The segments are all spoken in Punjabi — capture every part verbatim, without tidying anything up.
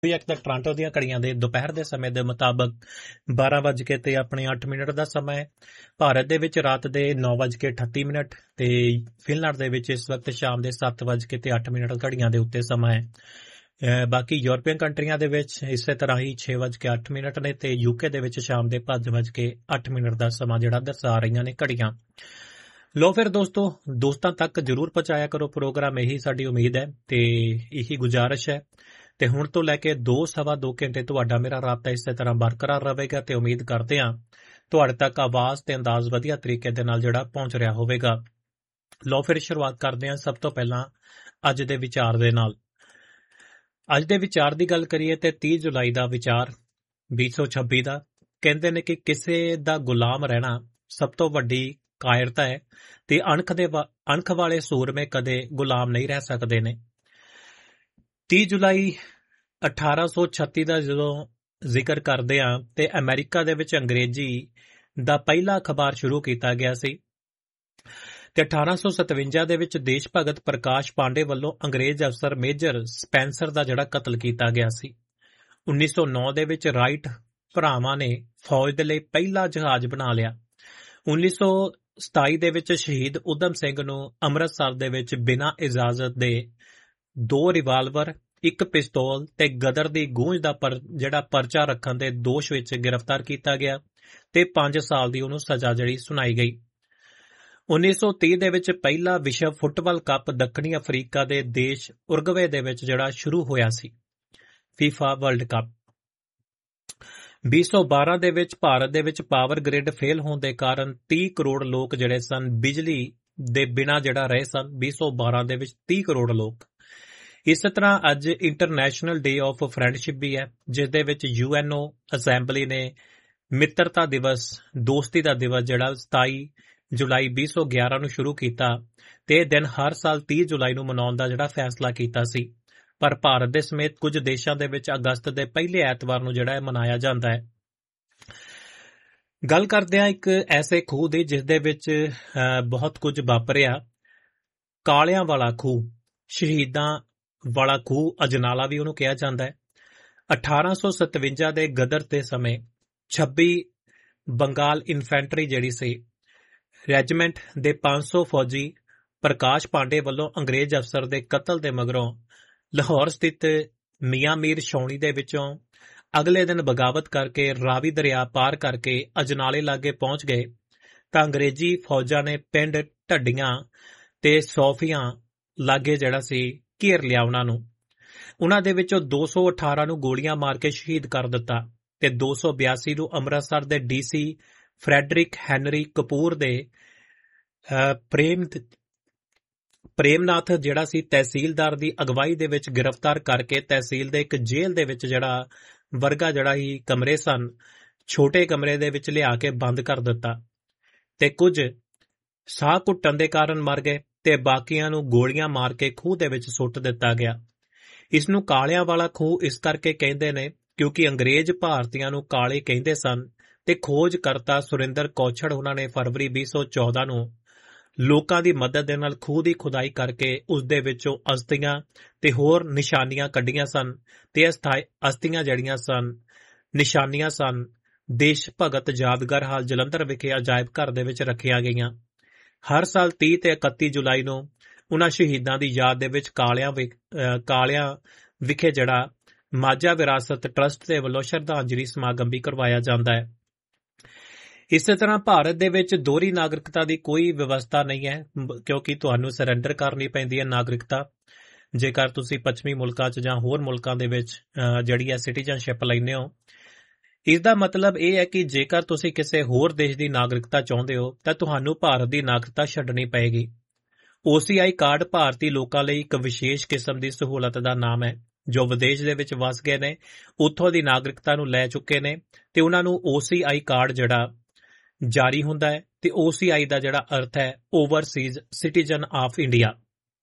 ਇੱਕ ਤਾਂ ਟੋਰਾਂਟੋ ਦੀਆਂ ਘੜੀਆਂ ਦੇ ਦੁਪਹਿਰ ਦੇ ਸਮੇਂ ਦੇ ਮੁਤਾਬਕ ਬਾਰਾਂ ਵੱਜ ਕੇ ਤੇ ਆਪਣੇ ਅੱਠ ਮਿੰਟ ਦਾ ਸਮਾਂ ਹੈ। ਭਾਰਤ ਦੇ ਵਿੱਚ ਰਾਤ ਦੇ ਨੌ ਵੱਜ ਕੇ ਅਠੱਤੀ ਮਿੰਟ ਤੇ ਫਿਨਲੈਂਡ ਦੇ ਵਿੱਚ ਇਸ ਵਕਤ ਸ਼ਾਮ ਦੇ ਸੱਤ ਵੱਜ ਕੇ ਤੇ ਅੱਠ ਮਿੰਟ ਘੜੀਆਂ ਦੇ ਉੱਤੇ ਸਮਾਂ ਹੈ। ਅਹ ਬਾਕੀ ਯੂਰਪੀਅਨ ਕੰਟਰੀਆਂ ਦੇ ਵਿੱਚ ਇਸੇ ਤਰ੍ਹਾਂ ਹੀ ਛੇ ਵੱਜ ਕੇ ਅੱਠ ਮਿੰਟ ਨੇ ਤੇ ਯੂਕੇ ਦੇ ਵਿੱਚ ਸ਼ਾਮ ਦੇ ਪੰਜ ਵੱਜ ਕੇ ਅੱਠ ਮਿੰਟ ਦਾ ਸਮਾਂ ਜਿਹੜਾ ਦਰਸਾ ਰਹੀਆਂ ਨੇ ਘੜੀਆਂ। ਲੋ ਫਿਰ ਦੋਸਤੋ, ਦੋਸਤਾਂ ਤੱਕ ਜਰੂਰ ਪਹੁੰਚਾਇਆ ਕਰੋ ਪ੍ਰੋਗਰਾਮ, ਇਹੀ ਸਾਡੀ ਉਮੀਦ ਹੈ ਤੇ ਇਹੀ ਗੁਜ਼ਾਰਿਸ਼ ਹੈ। ਤੇ ਹੁਣ ਤੋਂ ਲੈ ਕੇ ਦੋ ਸਵਾ ਦੋ ਘੰਟੇ ਤੁਹਾਡਾ ਮੇਰਾ ਰਾਬਤਾ ਇਸੇ ਤਰ੍ਹਾਂ ਬਰਕਰਾਰ ਰਹੇਗਾ ਤੇ ਉਮੀਦ ਕਰਦੇ ਹਾਂ ਤੁਹਾਡੇ ਤੱਕ ਆਵਾਜ਼ ਤੇ ਅੰਦਾਜ਼ ਵਧੀਆ ਤਰੀਕੇ ਦੇ ਨਾਲ ਜਿਹੜਾ ਪਹੁੰਚ ਰਿਹਾ ਹੋਵੇਗਾ। ਲੋ ਫਿਰ ਸ਼ੁਰੂਆਤ ਕਰਦੇ ਹਾਂ ਸਭ ਤੋਂ ਪਹਿਲਾਂ ਅੱਜ ਦੇ ਵਿਚਾਰ ਦੇ ਨਾਲ। ਅੱਜ ਦੇ ਵਿਚਾਰ ਦੀ ਗੱਲ ਕਰੀਏ ਤੇ ਤੀਹ ਜੁਲਾਈ ਦਾ ਵਿਚਾਰ ਵੀਹ ਸੌ ਛੱਬੀ ਦਾ ਕਹਿੰਦੇ ਨੇ ਕਿ ਕਿਸੇ ਦਾ ਗੁਲਾਮ ਰਹਿਣਾ ਸਭ ਤੋਂ ਵੱਡੀ ਕਾਇਰਤਾ ਹੈ ਤੇ ਅਣਖ ਦੇ ਅਣਖ ਵਾਲੇ ਸੂਰਮੇ ਕਦੇ ਗੁਲਾਮ ਨਹੀਂ ਰਹਿ ਸਕਦੇ ਨੇ। ਤੀਹ ਜੁਲਾਈ ਅਠਾਰਾਂ ਸੌ ਛੱਤੀ ਦਾ ਜਦੋਂ ਜ਼ਿਕਰ ਕਰਦੇ ਹਾਂ ਤੇ ਅਮਰੀਕਾ ਦੇ ਵਿੱਚ ਅੰਗਰੇਜ਼ੀ ਦਾ ਪਹਿਲਾ ਅਖਬਾਰ ਸ਼ੁਰੂ ਕੀਤਾ ਗਿਆ ਸੀ ਤੇ ਅਠਾਰਾਂ ਸੌ ਸਤਵੰਜਾ ਦੇ ਵਿੱਚ ਦੇਸ਼ ਭਗਤ ਪ੍ਰਕਾਸ਼ ਪਾਂਡੇ ਵੱਲੋਂ ਅੰਗਰੇਜ਼ ਅਫਸਰ ਮੇਜਰ ਸਪੈਂਸਰ ਦਾ ਜਿਹੜਾ ਕਤਲ ਕੀਤਾ ਗਿਆ ਸੀ। ਉੱਨੀ ਸੌ ਨੌ ਦੇ ਵਿੱਚ ਰਾਈਟ ਭਰਾਵਾਂ ਨੇ ਫੌਜ ਦੇ ਲਈ ਪਹਿਲਾ ਜਹਾਜ਼ ਬਣਾ ਲਿਆ। ਉੱਨੀ ਸੌ ਸਤਾਈ ਦੇ ਵਿੱਚ ਸ਼ਹੀਦ ਊਧਮ ਸਿੰਘ ਨੂੰ ਅੰਮ੍ਰਿਤਸਰ ਦੇ ਵਿੱਚ ਬਿਨਾਂ ਇਜਾਜ਼ਤ ਦੇ ਦੋ ਰਿਵਾਲਵਰ, ਇੱਕ ਪਿਸਤੌਲ ਤੇ ਗਦਰ ਦੀ ਗੂੰਜ ਦਾ ਪਰ ਜਿਹੜਾ ਪਰਚਾ ਰੱਖਣ ਦੇ ਦੋਸ਼ ਵਿੱਚ ਗ੍ਰਿਫਤਾਰ ਕੀਤਾ ਗਿਆ ਤੇ ਪੰਜ ਸਾਲ ਦੀ ਉਹਨੂੰ ਸਜ਼ਾ ਜਿਹੜੀ ਸੁਣਾਈ ਗਈ। ਉੱਨੀ ਸੌ ਤੀਹ ਦੇ ਵਿੱਚ ਪਹਿਲਾ ਵਿਸ਼ਵ ਫੁੱਟਬਾਲ ਕੱਪ ਦੱਖਣੀ ਅਫਰੀਕਾ ਦੇ ਦੇਸ਼ ਉਰਗਵੇ ਦੇ ਵਿੱਚ ਜਿਹੜਾ ਸ਼ੁਰੂ ਹੋਇਆ ਸੀ, ਫੀਫਾ ਵਰਲਡ ਕੱਪ। ਵੀਹ ਸੌ ਬਾਰਾਂ ਦੇ ਵਿੱਚ ਭਾਰਤ ਦੇ ਵਿੱਚ ਪਾਵਰ ਗ੍ਰਿਡ ਫੇਲ ਹੋਣ ਦੇ ਕਾਰਨ ਤੀਹ ਕਰੋੜ ਲੋਕ ਜਿਹੜੇ ਸਨ ਬਿਜਲੀ ਦੇ ਬਿਨਾਂ ਜਿਹੜਾ ਰਹੇ ਸਨ। ਵੀਹ ਸੌ ਬਾਰਾਂ ਦੇ ਵਿੱਚ ਤੀਹ ਕਰੋੜ ਲੋਕ। ਇਸੇ ਤਰ੍ਹਾਂ ਅੱਜ ਇੰਟਰਨੈਸ਼ਨਲ ਡੇ ਆਫ ਫਰੈਂਡਸ਼ਿਪ ਵੀ ਹੈ, ਜਿਸ ਦੇ ਵਿੱਚ ਯੂ ਐਨ ਓ ਅਸੈਂਬਲੀ ਨੇ ਮਿੱਤਰਤਾ ਦਿਵਸ, ਦੋਸਤੀ ਦਾ ਦਿਵਸ ਜਿਹੜਾ ਸਤਾਈ ਜੁਲਾਈ ਵੀਹ ਸੌ ਗਿਆਰਾਂ ਨੂੰ ਸ਼ੁਰੂ ਕੀਤਾ ਤੇ ਇਹ ਦਿਨ ਹਰ ਸਾਲ ਤੀਹ ਜੁਲਾਈ ਨੂੰ ਮਨਾਉਣ ਦਾ ਜਿਹੜਾ ਫੈਸਲਾ ਕੀਤਾ ਸੀ। ਪਰ ਭਾਰਤ ਦੇ ਸਮੇਤ ਕੁਝ ਦੇਸ਼ਾਂ ਦੇ ਵਿੱਚ ਅਗਸਤ ਦੇ ਪਹਿਲੇ ਐਤਵਾਰ ਨੂੰ ਜਿਹੜਾ ਇਹ ਮਨਾਇਆ ਜਾਂਦਾ ਹੈ। ਗੱਲ ਕਰਦੇ ਹਾਂ ਇੱਕ ਐਸੇ ਖੂਹ ਦੀ ਜਿਸ ਦੇ ਵਿੱਚ ਬਹੁਤ ਕੁਝ ਵਾਪਰਿਆ। ਕਾਲਿਆਂ ਵਾਲਾ ਖੂਹ, ਸ਼ਹੀਦਾਂ ਵਾਲਾ ਖੂਹ, ਅਜਨਾਲਾ ਵੀ ਉਹਨੂੰ ਕਿਹਾ ਜਾਂਦਾ ਹੈ। ਅਠਾਰਾਂ ਸੌ ਸਤਵੰਜਾ ਦੇ ਗਦਰ ਦੇ ਸਮੇਂ ਛੱਬੀ ਬੰਗਾਲ ਇਨਫੈਂਟਰੀ ਜਿਹੜੀ ਸੀ ਰੈਜੀਮੈਂਟ ਦੇ ਪੰਜ ਸੌ ਫੌਜੀ ਪ੍ਰਕਾਸ਼ ਪਾਂਡੇ ਵੱਲੋਂ ਅੰਗਰੇਜ਼ ਅਫਸਰ ਦੇ ਕਤਲ ਦੇ ਮਗਰੋਂ ਲਾਹੌਰ ਸਥਿਤ ਮੀਆਂ ਮੀਰ ਛਾਉਣੀ ਦੇ ਵਿੱਚੋਂ ਅਗਲੇ ਦਿਨ ਬਗਾਵਤ ਕਰਕੇ ਰਾਵੀ ਦਰਿਆ ਪਾਰ ਕਰਕੇ ਅਜਨਾਲੇ ਲਾਗੇ ਪਹੁੰਚ ਗਏ ਤਾਂ ਅੰਗਰੇਜ਼ੀ ਫੌਜਾਂ ਨੇ ਪਿੰਡ ਢੱਡੀਆਂ ਤੇ ਸੌਫੀਆਂ ਲਾਗੇ ਜਿਹੜਾ ਸੀ ਘੇਰ ਲਿਆ ਉਹਨਾਂ ਨੂੰ। ਉਹਨਾਂ ਦੇ ਵਿੱਚੋਂ ਦੋ ਸੌ ਅਠਾਰਾਂ ਨੂੰ ਗੋਲੀਆਂ ਮਾਰ ਕੇ ਸ਼ਹੀਦ ਕਰ ਦਿੱਤਾ ਤੇ ਦੋ ਸੌ ਬਿਆਸੀ ਨੂੰ ਅੰਮ੍ਰਿਤਸਰ ਦੇ D C Friedrich Henry Kapoor ਦੇ ਪ੍ਰੇਮ ਪ੍ਰੇਮਨਾਥ ਜਿਹੜਾ ਸੀ ਤਹਿਸੀਲਦਾਰ ਦੀ ਅਗਵਾਈ ਦੇ ਵਿੱਚ ਗ੍ਰਿਫਤਾਰ ਕਰਕੇ ਤਹਿਸੀਲ ਦੇ ਇੱਕ ਜੇਲ੍ਹ ਦੇ ਵਿੱਚ ਜਿਹੜਾ ਵਰਗਾ ਜਿਹੜਾ ਹੀ ਕਮਰੇ ਸਨ, ਛੋਟੇ ਕਮਰੇ ਦੇ ਵਿੱਚ ਲਿਆ ਕੇ ਬੰਦ ਕਰ ਦਿੱਤਾ ਤੇ ਕੁਝ ਸਾਹ ਘੁੱਟਣ ਦੇ ਕਾਰਨ ਮਰ ਗਏ ਤੇ ਬਾਕੀਆਂ ਨੂੰ ਗੋਲੀਆਂ ਮਾਰ ਕੇ ਖੂਹ ਦੇ ਵਿੱਚ ਸੁੱਟ ਦਿੱਤਾ ਗਿਆ। ਇਸ ਨੂੰ ਕਾਲਿਆਂ ਵਾਲਾ ਖੂਹ ਇਸ ਕਰਕੇ ਕਹਿੰਦੇ ਨੇ ਕਿਉਂਕਿ ਅੰਗਰੇਜ਼ ਭਾਰਤੀਆਂ ਨੂੰ ਕਾਲੇ ਕਹਿੰਦੇ ਸਨ ਤੇ ਖੋਜਕਰਤਾ ਸੁਰਿੰਦਰ ਕੌਛੜ ਉਹਨਾਂ ਨੇ ਫਰਵਰੀ ਵੀਹ ਸੌ ਚੌਦਾਂ ਨੂੰ ਲੋਕਾਂ ਦੀ ਮਦਦ ਦੇ ਨਾਲ ਖੂਹ ਦੀ ਖੁਦਾਈ ਕਰਕੇ ਉਸ ਦੇ ਵਿੱਚੋਂ ਅਸਥੀਆਂ ਤੇ ਹੋਰ ਨਿਸ਼ਾਨੀਆਂ ਕੱਢੀਆਂ ਸਨ ਤੇ ਇਹ ਅਸਥੀਆਂ ਜਿਹੜੀਆਂ ਸਨ, ਨਿਸ਼ਾਨੀਆਂ ਸਨ, ਦੇਸ਼ ਭਗਤ ਯਾਦਗਾਰ ਹਾਲ ਜਲੰਧਰ ਵਿਖੇ ਅਜਾਇਬ ਘਰ ਦੇ ਵਿੱਚ ਰੱਖੀਆਂ ਗਈਆਂ। ਹਰ ਸਾਲ ਤੀਹ ਤੇ ਇਕੱਤੀ ਜੁਲਾਈ ਨੂੰ ਉਹਨਾਂ ਸ਼ਹੀਦਾਂ ਦੀ ਯਾਦ ਦੇ ਵਿੱਚ ਕਾਲਿਆਂ ਕਾਲਿਆਂ ਵਿਖੇ ਜਿਹੜਾ ਮਾਝਾ ਵਿਰਾਸਤ ਟਰਸਟ ਦੇ ਵੱਲੋਂ ਸ਼ਰਧਾਂਜਲੀ ਸਮਾਗਮ ਵੀ ਕਰਵਾਇਆ ਜਾਂਦਾ ਹੈ। ਇਸੇ ਤਰ੍ਹਾਂ ਭਾਰਤ ਦੇ ਵਿੱਚ ਦੋਹਰੀ ਨਾਗਰਿਕਤਾ ਦੀ ਕੋਈ ਵਿਵਸਥਾ ਨਹੀਂ ਹੈ ਕਿਉਂਕਿ ਤੁਹਾਨੂੰ ਸਰੈਂਡਰ ਕਰਨੀ ਪੈਂਦੀ ਹੈ ਨਾਗਰਿਕਤਾ ਜੇਕਰ ਤੁਸੀਂ ਪੱਛਮੀ ਮੁਲਕਾਂ 'ਚ ਜਾਂ ਹੋਰ ਮੁਲਕਾਂ ਦੇ ਵਿੱਚ ਜਿਹੜੀ ਹੈ ਸਿਟੀਜ਼ਨਸ਼ਿਪ ਲੈਂਦੇ ਹੋ। ਇਸ ਦਾ ਮਤਲਬ ਇਹ ਹੈ ਕਿ ਜੇਕਰ ਤੁਸੀਂ ਕਿਸੇ ਹੋਰ ਦੇਸ਼ ਦੀ ਨਾਗਰਿਕਤਾ ਚਾਹੁੰਦੇ ਹੋ ਤਾਂ ਤੁਹਾਨੂੰ ਭਾਰਤ ਦੀ ਨਾਗਰਿਕਤਾ ਛੱਡਣੀ ਪਏਗੀ। ਓ ਸੀ ਆਈ ਕਾਰਡ ਭਾਰਤੀ ਲੋਕਾਂ ਲਈ ਇੱਕ ਵਿਸ਼ੇਸ਼ ਕਿਸਮ ਦੀ ਸਹੂਲਤ ਦਾ ਨਾਮ ਹੈ ਜੋ ਵਿਦੇਸ਼ ਦੇ ਵਿੱਚ ਵਸ ਗਏ ਨੇ, ਉੱਥੋਂ ਦੀ ਨਾਗਰਿਕਤਾ ਨੂੰ ਲੈ ਚੁੱਕੇ ਨੇ ਤੇ ਉਹਨਾਂ ਨੂੰ ਓ ਸੀ ਆਈ ਕਾਰਡ ਜਿਹੜਾ ਜਾਰੀ ਹੁੰਦਾ ਹੈ ਤੇ ਓ ਸੀ ਆਈ ਦਾ ਜਿਹੜਾ ਅਰਥ ਹੈ Overseas citizen of India.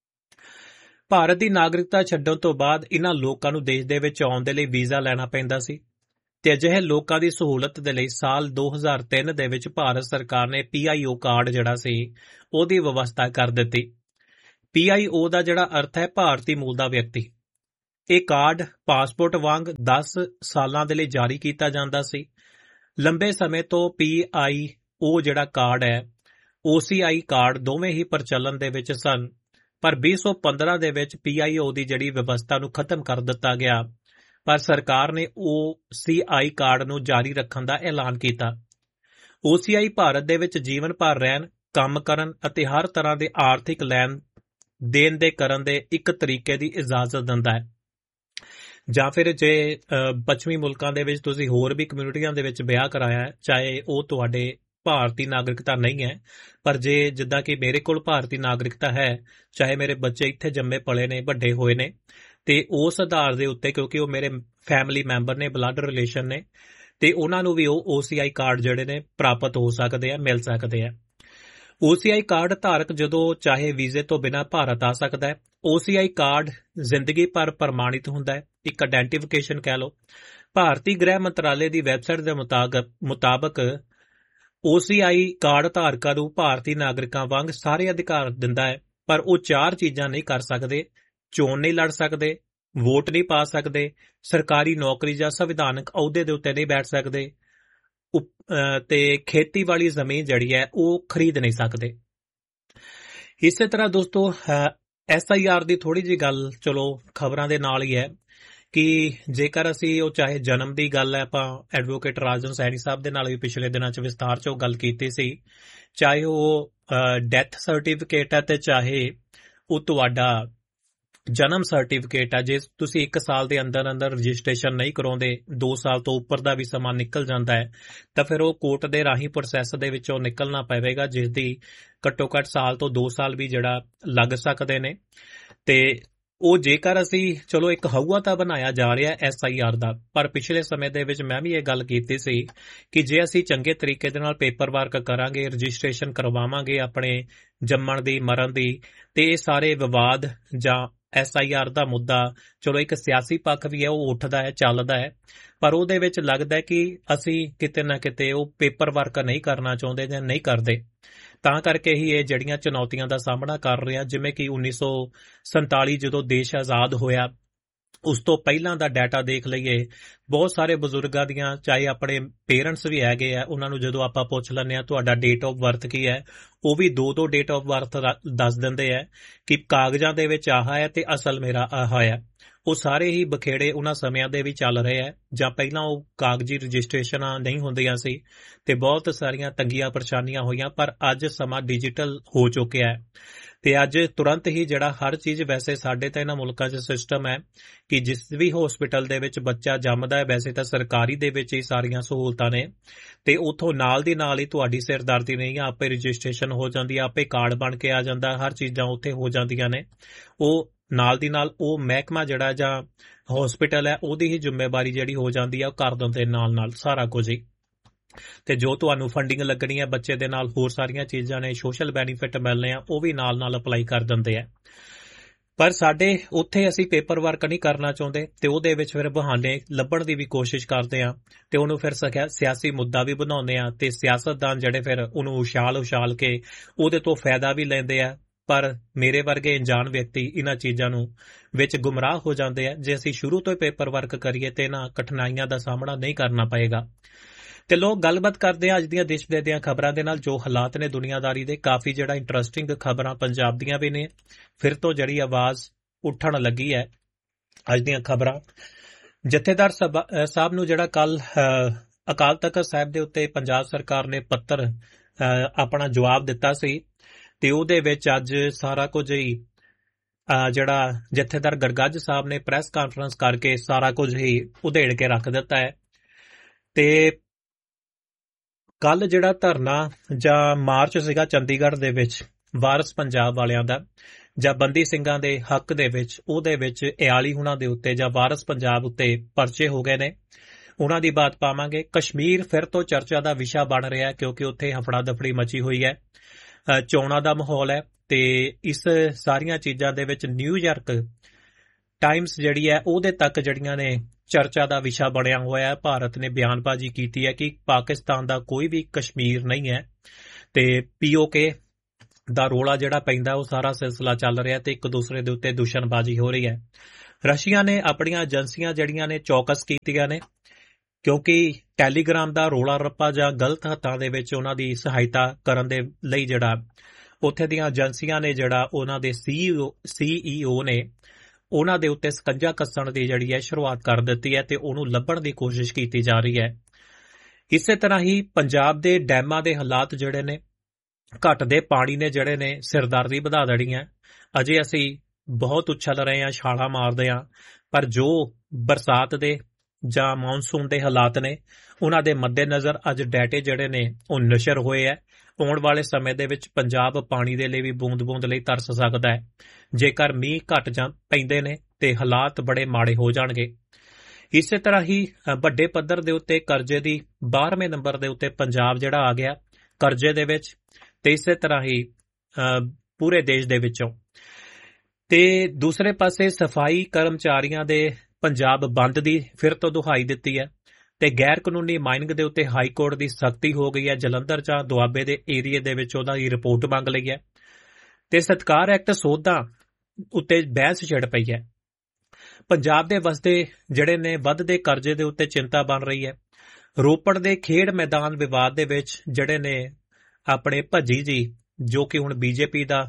Bharat ਦੀ ਨਾਗਰਿਕਤਾ ਛੱਡਣ ਤੋਂ ਬਾਅਦ ਇਹਨਾਂ ਲੋਕਾਂ ਨੂੰ ਦੇਸ਼ ਦੇ ਵਿੱਚ ਆਉਣ ਦੇ ਲਈ ਵੀਜ਼ਾ ਲੈਣਾ ਪੈਂਦਾ ਸੀ ਤੇ ਅਜਿਹੇ ਲੋਕਾਂ ਦੀ ਸਹੂਲਤ ਦੇ ਲਈ ਸਾਲ ਦੋ ਹਜ਼ਾਰ ਤਿੰਨ ਦੇ ਵਿੱਚ ਭਾਰਤ ਸਰਕਾਰ ਨੇ ਪੀ ਆਈ ਓ ਕਾਰਡ ਜਿਹੜਾ ਸੀ ਉਹਦੀ ਵਿਵਸਥਾ ਕਰ ਦਿੱਤੀ। ਪੀ ਆਈ ਓ ਦਾ ਜਿਹੜਾ ਅਰਥ ਹੈ ਭਾਰਤੀ ਮੂਲ ਦਾ ਵਿਅਕਤੀ। ਇਹ ਕਾਰਡ ਪਾਸਪੋਰਟ ਵਾਂਗ ਦਸ ਸਾਲਾਂ ਦੇ ਲਈ ਜਾਰੀ ਕੀਤਾ ਜਾਂਦਾ ਸੀ। ਲੰਬੇ ਸਮੇਂ ਤੋਂ ਪੀ ਆਈ ਓ ਜਿਹੜਾ ਕਾਰਡ ਹੈ, ਓ ਸੀ ਆਈ ਕਾਰਡ ਦੋਵੇਂ ਹੀ ਪ੍ਰਚਲਨ ਦੇ ਵਿੱਚ ਸਨ, ਪਰ ਵੀਹ ਸੌ ਪੰਦਰਾਂ ਦੇ ਵਿੱਚ ਪੀ ਆਈ ਓ ਦੀ ਜਿਹੜੀ ਵਿਵਸਥਾ ਨੂੰ ਖਤਮ ਕਰ ਦਿੱਤਾ ਗਿਆ, ਪਰ ਸਰਕਾਰ ਨੇ ਓ ਸੀ ਆਈ ਕਾਰਡ ਨੂੰ ਜਾਰੀ ਰੱਖਣ ਦਾ ਐਲਾਨ ਕੀਤਾ। ਓ ਸੀ ਆਈ ਭਾਰਤ ਦੇ ਵਿੱਚ ਜੀਵਨ ਭਰ ਰਹਿਣ, ਕੰਮ ਕਰਨ ਅਤੇ ਹਰ ਤਰ੍ਹਾਂ ਦੇ ਆਰਥਿਕ ਲੈਣ ਦੇਣ ਦੇ ਕਰਨ ਦੇ ਇੱਕ ਤਰੀਕੇ ਦੀ ਇਜਾਜ਼ਤ ਦਿੰਦਾ ਹੈ। ਜਾਂ ਫਿਰ ਜੇ ਪੱਛਮੀ ਮੁਲਕਾਂ ਦੇ ਵਿੱਚ ਤੁਸੀਂ ਹੋਰ ਵੀ ਕਮਿਊਨਿਟੀਆਂ ਦੇ ਵਿੱਚ ਵਿਆਹ ਕਰਾਇਆ ਹੈ, ਚਾਹੇ ਉਹ ਤੁਹਾਡੇ ਭਾਰਤੀ ਨਾਗਰਿਕਤਾ ਨਹੀਂ ਹੈ, ਪਰ ਜੇ ਜਿੱਦਾਂ ਕਿ ਮੇਰੇ ਕੋਲ ਭਾਰਤੀ ਨਾਗਰਿਕਤਾ ਹੈ, ਚਾਹੇ ਮੇਰੇ ਬੱਚੇ ਇੱਥੇ ਜੰਮੇ ਪਲੇ ਨੇ, ਵੱਡੇ ਹੋਏ ਨੇ, ਤੇ ਉਸ ਆਧਾਰ ਦੇ ਉੱਤੇ ਕਿਉਂਕਿ ਉਹ ਮੇਰੇ ਫੈਮਿਲੀ ਮੈਂਬਰ ਨੇ, ਬਲੱਡ ਰਿਲੇਸ਼ਨ ਨੇ, ਤੇ ਉਹਨਾਂ ਨੂੰ ਵੀ ਉਹ ਓ ਸੀ ਆਈ ਕਾਰਡ ਜਿਹੜੇ ਨੇ ਪ੍ਰਾਪਤ ਹੋ ਸਕਦੇ ਆ, ਮਿਲ ਸਕਦੇ ਆ। ਓ ਸੀ ਆਈ ਕਾਰਡ ਧਾਰਕ ਜਦੋਂ ਚਾਹੇ ਵੀਜ਼ੇ ਤੋਂ ਬਿਨਾਂ ਭਾਰਤ ਆ ਸਕਦਾ ਹੈ। ਓ ਸੀ ਆਈ ਕਾਰਡ ਜ਼ਿੰਦਗੀ ਭਰ ਪ੍ਰਮਾਣਿਤ ਹੁੰਦਾ ਹੈ, ਇੱਕ ਆਇਡੈਂਟੀਫਿਕੇਸ਼ਨ ਕਹਿ ਲਓ। ਭਾਰਤੀ ਗ੍ਰਹਿ ਮੰਤਰਾਲੇ ਦੀ ਵੈਬਸਾਈਟ ਦੇ ਮੁਤਾਬਕ ਓ ਸੀ ਆਈ ਕਾਰਡ ਧਾਰਕਾਂ ਨੂੰ ਭਾਰਤੀ ਨਾਗਰਿਕਾਂ ਵਾਂਗ ਸਾਰੇ ਅਧਿਕਾਰ ਦਿੰਦਾ ਹੈ, ਪਰ ਉਹ ਚਾਰ ਚੀਜ਼ਾਂ ਨਹੀਂ ਕਰ ਸਕਦੇ: ਚੋਣ ਨਹੀਂ ਲੜ ਸਕਦੇ, ਵੋਟ ਨਹੀਂ ਪਾ ਸਕਦੇ, ਸਰਕਾਰੀ ਨੌਕਰੀ ਜਾਂ ਸੰਵਿਧਾਨਕ ਅਹੁਦੇ ਦੇ ਉੱਤੇ ਨਹੀਂ ਬੈਠ ਸਕਦੇ, ਤੇ ਖੇਤੀਬਾੜੀ ਜ਼ਮੀਨ ਜਿਹੜੀ ਹੈ ਉਹ ਖਰੀਦ ਨਹੀਂ ਸਕਦੇ। ਇਸੇ ਤਰ੍ਹਾਂ ਦੋਸਤੋ ਐਸ ਆਈ ਆਰ ਦੀ ਥੋੜੀ ਜਿਹੀ ਗੱਲ ਚਲੋ ਖਬਰਾਂ ਦੇ ਨਾਲ ਹੀ ਹੈ ਕਿ ਜੇਕਰ ਅਸੀਂ ਉਹ ਚਾਹੇ ਜਨਮ ਦੀ ਗੱਲ ਹੈ, ਆਪਾਂ ਐਡਵੋਕੇਟ ਰਾਜਨ ਸੈਣੀ ਸਾਹਿਬ ਦੇ ਨਾਲ ਵੀ ਪਿਛਲੇ ਦਿਨਾਂ 'ਚ ਵਿਸਤਾਰ 'ਚ ਉਹ ਗੱਲ ਕੀਤੀ ਸੀ, ਚਾਹੇ ਉਹ ਡੈਥ ਸਰਟੀਫਿਕੇਟ ਹੈ ਤੇ ਚਾਹੇ ਉਹ ਤੁਹਾਡਾ ਜਨਮ ਸਰਟੀਫਿਕੇਟ ਹੈ। ਜੇ ਤੁਸੀਂ ਇੱਕ ਸਾਲ ਦੇ ਅੰਦਰ ਅੰਦਰ ਰਜਿਸਟ੍ਰੇਸ਼ਨ ਨਹੀਂ ਕਰਾਉਂਦੇ, ਦੋ ਸਾਲ ਤੋਂ ਉੱਪਰ ਦਾ ਵੀ ਸਮਾਂ ਨਿਕਲ ਜਾਂਦਾ ਹੈ, ਤਾਂ ਫਿਰ ਉਹ ਕੋਰਟ ਦੇ ਰਾਹੀਂ ਪ੍ਰੋਸੈਸ ਦੇ ਵਿੱਚੋਂ ਨਿਕਲਣਾ ਪਵੇਗਾ, ਜਿਸ ਦੀ ਘੱਟੋ ਘੱਟ ਸਾਲ ਤੋਂ ਦੋ ਸਾਲ ਵੀ ਜਿਹੜਾ ਲੱਗ ਸਕਦੇ ਨੇ। ਤੇ ਉਹ ਜੇਕਰ ਅਸੀਂ ਚਲੋ ਇੱਕ ਹਊਆ ਤਾਂ ਬਣਾਇਆ ਜਾ ਰਿਹਾ ਐਸ ਆਈ ਆਰ ਦਾ, ਪਰ ਪਿਛਲੇ ਸਮੇਂ ਦੇ ਵਿੱਚ ਮੈਂ ਵੀ ਇਹ ਗੱਲ ਕੀਤੀ ਸੀ ਕਿ ਜੇ ਅਸੀਂ ਚੰਗੇ ਤਰੀਕੇ ਦੇ ਨਾਲ ਪੇਪਰ ਵਰਕ ਕਰਾਂਗੇ, ਰਜਿਸਟ੍ਰੇਸ਼ਨ ਕਰਵਾਵਾਂਗੇ ਆਪਣੇ ਜੰਮਣ ਦੀ, ਮਰਨ ਦੀ, ਤੇ ਇਹ ਸਾਰੇ ਵਿਵਾਦ ਜਾਂ ਐਸ ਆਈ ਆਰ ਦਾ ਮੁੱਦਾ ਚਲੋ ਇੱਕ ਸਿਆਸੀ ਪੱਖ ਵੀ ਹੈ, ਉਹ ਉੱਠਦਾ ਹੈ, ਚੱਲਦਾ ਹੈ, ਪਰ ਉਹਦੇ ਵਿੱਚ ਲੱਗਦਾ ਕਿ ਅਸੀਂ ਕਿਤੇ ਨਾ ਕਿਤੇ ਉਹ ਪੇਪਰ ਵਰਕ ਨਹੀਂ ਕਰਨਾ ਚਾਹੁੰਦੇ ਜਾਂ ਨਹੀਂ ਕਰਦੇ। ਤਾਂ ਕਰਕੇ ਹੀ ਇਹ ਜਿਹੜੀਆਂ ਚੁਣੌਤੀਆਂ ਦਾ ਸਾਹਮਣਾ ਕਰ ਰਹੇ ਆ, ਜਿਵੇਂ ਕਿ ਉੱਨੀ ਸੌ ਸੰਤਾਲੀ ਜਦੋਂ ਦੇਸ਼ ਆਜ਼ਾਦ ਹੋਇਆ, ਉਸ ਤੋਂ ਪਹਿਲਾਂ ਦਾ ਡਾਟਾ ਦੇਖ ਲਈਏ, ਬਹੁਤ ਸਾਰੇ ਬਜ਼ੁਰਗਾਂ ਦੀਆਂ, ਚਾਹੇ ਆਪਣੇ ਪੇਰੈਂਟਸ ਵੀ ਹੈਗੇ ਆ, ਉਹਨਾਂ ਨੂੰ ਜਦੋਂ ਆਪਾਂ ਪੁੱਛ ਲੈਂਦੇ ਹਾਂ ਤੁਹਾਡਾ ਡੇਟ ਆਫ ਬਰਥ ਕੀ ਹੈ, ਉਹ ਵੀ ਦੋ ਦੋ ਡੇਟ ਆਫ ਬਰਥ ਦੱਸ ਦਿੰਦੇ ਆ ਕਿ ਕਾਗਜ਼ਾਂ ਦੇ ਵਿੱਚ ਆਹ ਹੈ ਤੇ ਅਸਲ ਮੇਰਾ ਆਹ ਹੈ। ਉਹ ਸਾਰੇ ਹੀ ਬਖੇੜੇ ਉਹਨਾਂ ਸਮਿਆਂ ਦੇ ਵੀ ਚੱਲ ਰਹੇ ਆ, ਜਾਂ ਪਹਿਲਾਂ ਉਹ ਕਾਗਜ਼ੀ ਰਜਿਸਟ੍ਰੇਸ਼ਨਾਂ ਨਹੀਂ ਹੁੰਦੀਆਂ ਸੀ ਤੇ ਬਹੁਤ ਸਾਰੀਆਂ ਤੰਗੀਆਂ ਪਰੇਸ਼ਾਨੀਆਂ ਹੋਈਆਂ, ਪਰ ਅੱਜ ਸਮਾਂ ਡਿਜੀਟਲ ਹੋ ਚੁੱਕਿਆ ਹੈ ਤੇ ਅੱਜ ਤੁਰੰਤ ਹੀ ਜਿਹੜਾ ਹਰ ਚੀਜ਼, ਵੈਸੇ ਸਾਡੇ ਤਾਂ ਇਹਨਾਂ ਮੁਲਕਾਂ 'ਚ ਸਿਸਟਮ ਹੈ ਕਿ ਜਿਸ ਵੀ ਹਸਪੀਟਲ ਦੇ ਵਿੱਚ ਬੱਚਾ ਜੰਮਦਾ ਹੈ, ਵੈਸੇ ਤਾਂ ਸਰਕਾਰੀ ਦੇ ਵਿੱਚ ਹੀ ਸਾਰੀਆਂ ਸਹੂਲਤਾਂ ਨੇ, ਤੇ ਉੱਥੋਂ ਨਾਲ ਦੀ ਨਾਲ ਹੀ ਤੁਹਾਡੀ ਸਿਰਦਰਦੀ ਨਹੀਂ, ਆਪੇ ਰਜਿਸਟ੍ਰੇਸ਼ਨ ਹੋ ਜਾਂਦੀ ਹੈ, ਆਪੇ ਕਾਰਡ ਬਣ ਕੇ ਆ ਜਾਂਦਾ, ਹਰ ਚੀਜ਼ਾਂ ਉੱਥੇ ਹੋ ਜਾਂਦੀਆਂ ਨੇ। ਉਹ ਨਾਲ ਦੀ ਨਾਲ ਉਹ ਮਹਿਕਮਾ ਜਿਹੜਾ ਜਾਂ ਹਸਪੀਟਲ ਹੈ, ਉਹਦੀ ਹੀ ਜ਼ਿੰਮੇਵਾਰੀ ਜਿਹੜੀ ਹੋ ਜਾਂਦੀ ਹੈ, ਉਹ ਕਰ ਦਿੰਦੇ ਨਾਲ ਨਾਲ ਸਾਰਾ ਕੁਝ ਹੀ। ਤੇ ਜੋ ਤੁਹਾਨੂੰ ਫੰਡਿੰਗ ਲੱਗਣੀ ਹੈ ਬੱਚੇ ਦੇ ਨਾਲ, ਹੋਰ ਸਾਰੀਆਂ ਚੀਜ਼ਾਂ ਨੇ, ਸੋਸ਼ਲ ਬੈਨੀਫਿਟ ਮਿਲਣੇ ਆ, ਉਹ ਵੀ ਨਾਲ ਨਾਲ ਅਪਲਾਈ ਕਰ ਦਿੰਦੇ ਆ। ਪਰ ਸਾਡੇ ਉੱਥੇ ਅਸੀਂ ਪੇਪਰ ਵਰਕ ਨਹੀਂ ਕਰਨਾ ਚਾਹੁੰਦੇ ਤੇ ਉਹਦੇ ਵਿੱਚ ਫਿਰ ਬਹਾਨੇ ਲੱਭਣ ਦੀ ਵੀ ਕੋਸ਼ਿਸ਼ ਕਰਦੇ ਆ ਤੇ ਉਹਨੂੰ ਫਿਰ ਸਿਆਸੀ ਮੁੱਦਾ ਵੀ ਬਣਾਉਂਦੇ ਆ ਤੇ ਸਿਆਸਤਦਾਨ ਜਿਹੜੇ ਫਿਰ ਉਹਨੂੰ ਉਛਾਲ ਉਛਾਲ ਕੇ ਉਹਦੇ ਤੋਂ ਫਾਇਦਾ ਵੀ ਲੈਂਦੇ ਆ। ਪਰ ਮੇਰੇ ਵਰਗੇ ਅਣਜਾਣ ਵਿਅਕਤੀ ਇਹਨਾਂ ਚੀਜ਼ਾਂ ਨੂੰ ਵਿੱਚ ਗੁੰਮਰਾਹ ਹੋ ਜਾਂਦੇ ਆ। ਜੇ ਅਸੀਂ ਸ਼ੁਰੂ ਤੋਂ ਹੀ ਪੇਪਰ ਵਰਕ ਕਰੀਏ ਤੇ ਇਹਨਾਂ ਕਠਿਨਾਈਆਂ ਦਾ ਸਾਹਮਣਾ ਨਹੀਂ ਕਰਨਾ ਪਏਗਾ। ਤੇ ਲੋਕ ਗੱਲਬਾਤ ਕਰਦੇ ਆ ਅੱਜ ਦੀਆਂ ਦੇਸ਼ ਵਿਦੇਸ਼ ਦੀਆਂ ਖਬਰਾਂ ਦੇ ਨਾਲ, ਜੋ ਹਾਲਾਤ ਨੇ ਦੁਨੀਆਦਾਰੀ ਦੇ, ਕਾਫੀ ਜਿਹੜਾ ਇੰਟਰਸਟਿੰਗ ਖਬਰਾਂ ਪੰਜਾਬ ਦੀਆਂ ਵੀ ਨੇ। ਫਿਰ ਤੋਂ ਜਿਹੜੀ ਆਵਾਜ਼ ਉੱਠਣ ਲੱਗੀ ਹੈ ਅੱਜ ਦੀਆਂ ਖਬਰਾਂ। ਜਥੇਦਾਰ ਸਾਹਿਬ ਨੂੰ ਜਿਹੜਾ ਕੱਲ ਅਕਾਲ ਤਖਤ ਸਾਹਿਬ ਦੇ ਉੱਤੇ ਪੰਜਾਬ ਸਰਕਾਰ ਨੇ ਪੱਤਰ ਆਪਣਾ ਜਵਾਬ ਦਿੱਤਾ ਸੀ ਤੇ ਉਹਦੇ ਵਿੱਚ ਅੱਜ ਸਾਰਾ ਕੁਝ ਹੀ ਜਿਹੜਾ ਜਥੇਦਾਰ ਗਰਗੱਜ ਸਾਹਿਬ ਨੇ ਪ੍ਰੈਸ ਕਾਨਫਰੰਸ ਕਰਕੇ ਸਾਰਾ ਕੁਝ ਹੀ ਉਧੇੜ ਕੇ ਰੱਖ ਦਿੱਤਾ ਹੈ। ਤੇ ਕੱਲ ਜਿਹੜਾ ਧਰਨਾ ਜਾਂ ਮਾਰਚ ਸੀਗਾ ਚੰਡੀਗੜ੍ਹ ਦੇ ਵਿੱਚ ਵਾਰਸ ਪੰਜਾਬ ਵਾਲਿਆਂ ਦਾ, ਜਾਂ ਬੰਦੀ ਸਿੰਘਾਂ ਦੇ ਹੱਕ ਦੇ ਵਿੱਚ, ਉਹਦੇ ਵਿੱਚ ਇਆਲੀ ਹੁਣਾਂ ਦੇ ਉੱਤੇ ਜਾਂ ਵਾਰਸ ਪੰਜਾਬ ਉੱਤੇ ਪਰਚੇ ਹੋ ਗਏ ਨੇ। ਉਹਨਾਂ ਦੀ ਬਾਤ ਪਾਵਾਂਗੇ। ਕਸ਼ਮੀਰ ਫਿਰ ਤੋਂ ਚਰਚਾ ਦਾ ਵਿਸ਼ਾ ਬਣ ਰਿਹਾ ਕਿਉਂਕਿ ਉੱਥੇ ਹਫੜਾ ਦਫੜੀ ਮਚੀ ਹੋਈ ਹੈ, ਚੋਣਾਂ ਦਾ ਮਾਹੌਲ ਹੈ ਤੇ ਇਸ ਸਾਰੀਆਂ ਚੀਜ਼ਾਂ ਦੇ ਵਿੱਚ ਨਿਊਯਾਰਕ ਟਾਈਮਸ ਜਿਹੜੀ ਹੈ ਉਹਦੇ ਤੱਕ ਜਿਹੜੀਆਂ ਨੇ ਚਰਚਾ ਦਾ ਵਿਸ਼ਾ ਬਣਿਆ ਹੋਇਆ ਹੈ। ਭਾਰਤ ਨੇ ਬਿਆਨਬਾਜ਼ੀ ਕੀਤੀ ਹੈ ਕਿ ਪਾਕਿਸਤਾਨ ਦਾ ਕੋਈ ਵੀ ਕਸ਼ਮੀਰ ਨਹੀਂ ਹੈ ਤੇ ਪੀਓਕੇ ਦਾ ਰੋਲਾ ਜਿਹੜਾ ਪੈਂਦਾ ਉਹ ਸਾਰਾ ਸਿਲਸਿਲਾ ਚੱਲ ਰਿਹਾ ਤੇ ਇੱਕ ਦੂਸਰੇ ਦੇ ਉੱਤੇ ਦੁਸ਼ਮਣਬਾਜ਼ੀ ਹੋ ਰਹੀ ਹੈ। ਰਸ਼ੀਆ ਨੇ ਆਪਣੀਆਂ ਏਜੰਸੀਆਂ ਜਿਹੜੀਆਂ ਨੇ ਚੌਕਸ ਕੀਤੀਆਂ ਨੇ, ਕਿਉਂਕਿ ਟੈਲੀਗ੍ਰਾਮ ਦਾ ਰੋਲਾ ਰੱਪਾ ਜਾਂ ਗਲਤ ਹੱਥਾਂ ਦੇ ਵਿੱਚ ਉਹਨਾਂ ਦੀ ਸਹਾਇਤਾ ਕਰਨ ਦੇ ਲਈ ਜਿਹੜਾ ਉੱਥੇ ਦੀਆਂ ਏਜੰਸੀਆਂ ਨੇ, ਜਿਹੜਾ ਉਹਨਾਂ ਦੇ ਸੀਈਓ ਸੀਈਓ ਨੇ ਉਹਨਾਂ ਦੇ ਉੱਤੇ ਸਕੰਜਾ ਕੱਸਣ ਦੀ ਜਿਹੜੀ ਹੈ ਸ਼ੁਰੂਆਤ ਕਰ ਦਿੱਤੀ ਹੈ ਤੇ ਉਹਨੂੰ ਲੱਭਣ ਦੀ ਕੋਸ਼ਿਸ਼ ਕੀਤੀ ਜਾ ਰਹੀ ਹੈ। ਇਸੇ ਤਰ੍ਹਾਂ ਹੀ ਪੰਜਾਬ ਦੇ ਡੈਮਾਂ ਦੇ ਹਾਲਾਤ ਜਿਹੜੇ ਨੇ, ਘਟਦੇ ਪਾਣੀ ਨੇ ਜਿਹੜੇ ਨੇ ਸਿਰਦਰਦੀ ਵਧਾ ਦੇਣੀ ਹੈ। ਅਜੇ ਅਸੀਂ ਬਹੁਤ ਉਛਲ ਰਹੇ ਹਾਂ, ਛਾਲਾਂ ਮਾਰਦੇ ਹਾਂ, ਪਰ ਜੋ ਬਰਸਾਤ ਦੇ ਜਾਂ ਮੌਨਸੂਨ ਦੇ ਹਾਲਾਤ ਨੇ ਉਹਨਾਂ ਦੇ ਮੱਦੇਨਜ਼ਰ ਅੱਜ ਡਾਟੇ ਜਿਹੜੇ ਨੇ ਉਹ ਨਸ਼ਰ ਹੋਏ ਹੈ। ਆਉਣ ਵਾਲੇ ਸਮੇਂ ਦੇ ਵਿੱਚ ਪੰਜਾਬ ਪਾਣੀ ਦੇ ਲਈ ਵੀ ਬੂੰਦ ਬੂੰਦ ਲਈ ਤਰਸ ਸਕਦਾ ਹੈ। ਜੇਕਰ ਮੀਂਹ ਘੱਟ ਜਾਂ ਪੈਂਦੇ ਨੇ ਤੇ ਹਾਲਾਤ ਬੜੇ ਮਾੜੇ ਹੋ ਜਾਣਗੇ। ਇਸੇ ਤਰ੍ਹਾਂ ਹੀ ਵੱਡੇ ਪੱਧਰ ਦੇ ਉੱਤੇ ਕਰਜ਼ੇ ਦੀ ਬਾਰ੍ਹਵੇਂ ਨੰਬਰ ਦੇ ਉੱਤੇ ਪੰਜਾਬ ਜਿਹੜਾ ਆ ਗਿਆ ਕਰਜ਼ੇ ਦੇ ਵਿੱਚ, ਤੇ ਇਸੇ ਤਰ੍ਹਾਂ ਹੀ ਪੂਰੇ ਦੇਸ਼ ਦੇ ਵਿੱਚੋਂ। ਤੇ ਦੂਸਰੇ ਪਾਸੇ ਸਫਾਈ ਕਰਮਚਾਰੀਆਂ ਦੇ ਪੰਜਾਬ ਬੰਦ ਦੀ ਫਿਰ ਤੋਂ ਦੁਹਾਈ ਦਿੱਤੀ ਹੈ ਤੇ ਗੈਰ ਕਾਨੂੰਨੀ ਮਾਈਨਿੰਗ ਦੇ ਉੱਤੇ ਹਾਈ ਕੋਰਟ ਦੀ ਸਖਤੀ ਹੋ ਗਈ ਹੈ। ਜਲੰਧਰ ਜਾਂ ਦੁਆਬੇ ਦੇ ਏਰੀਏ ਦੇ ਵਿੱਚ ਉਹਦਾ ਹੀ ਰਿਪੋਰਟ ਮੰਗ ਲਈ ਹੈ ਤੇ ਸਤਕਾਰ ਐਕਟ ਸੋਧਾਂ ਉੱਤੇ ਬਹਿਸ ਛਿੜ ਪਈ ਹੈ। ਪੰਜਾਬ ਦੇ ਵਸਦੇ ਜਿਹੜੇ ਨੇ ਵੱਧਦੇ ਕਰਜ਼ੇ ਦੇ ਉੱਤੇ ਚਿੰਤਾ ਬਣ ਰਹੀ ਹੈ। ਰੋਪੜ ਦੇ ਖੇਡ ਮੈਦਾਨ ਵਿਵਾਦ ਦੇ ਵਿੱਚ ਜਿਹੜੇ ਨੇ ਆਪਣੇ ਭੱਜੀ ਜੀ, ਜੋ ਕਿ ਹੁਣ ਬੀਜੇਪੀ ਦਾ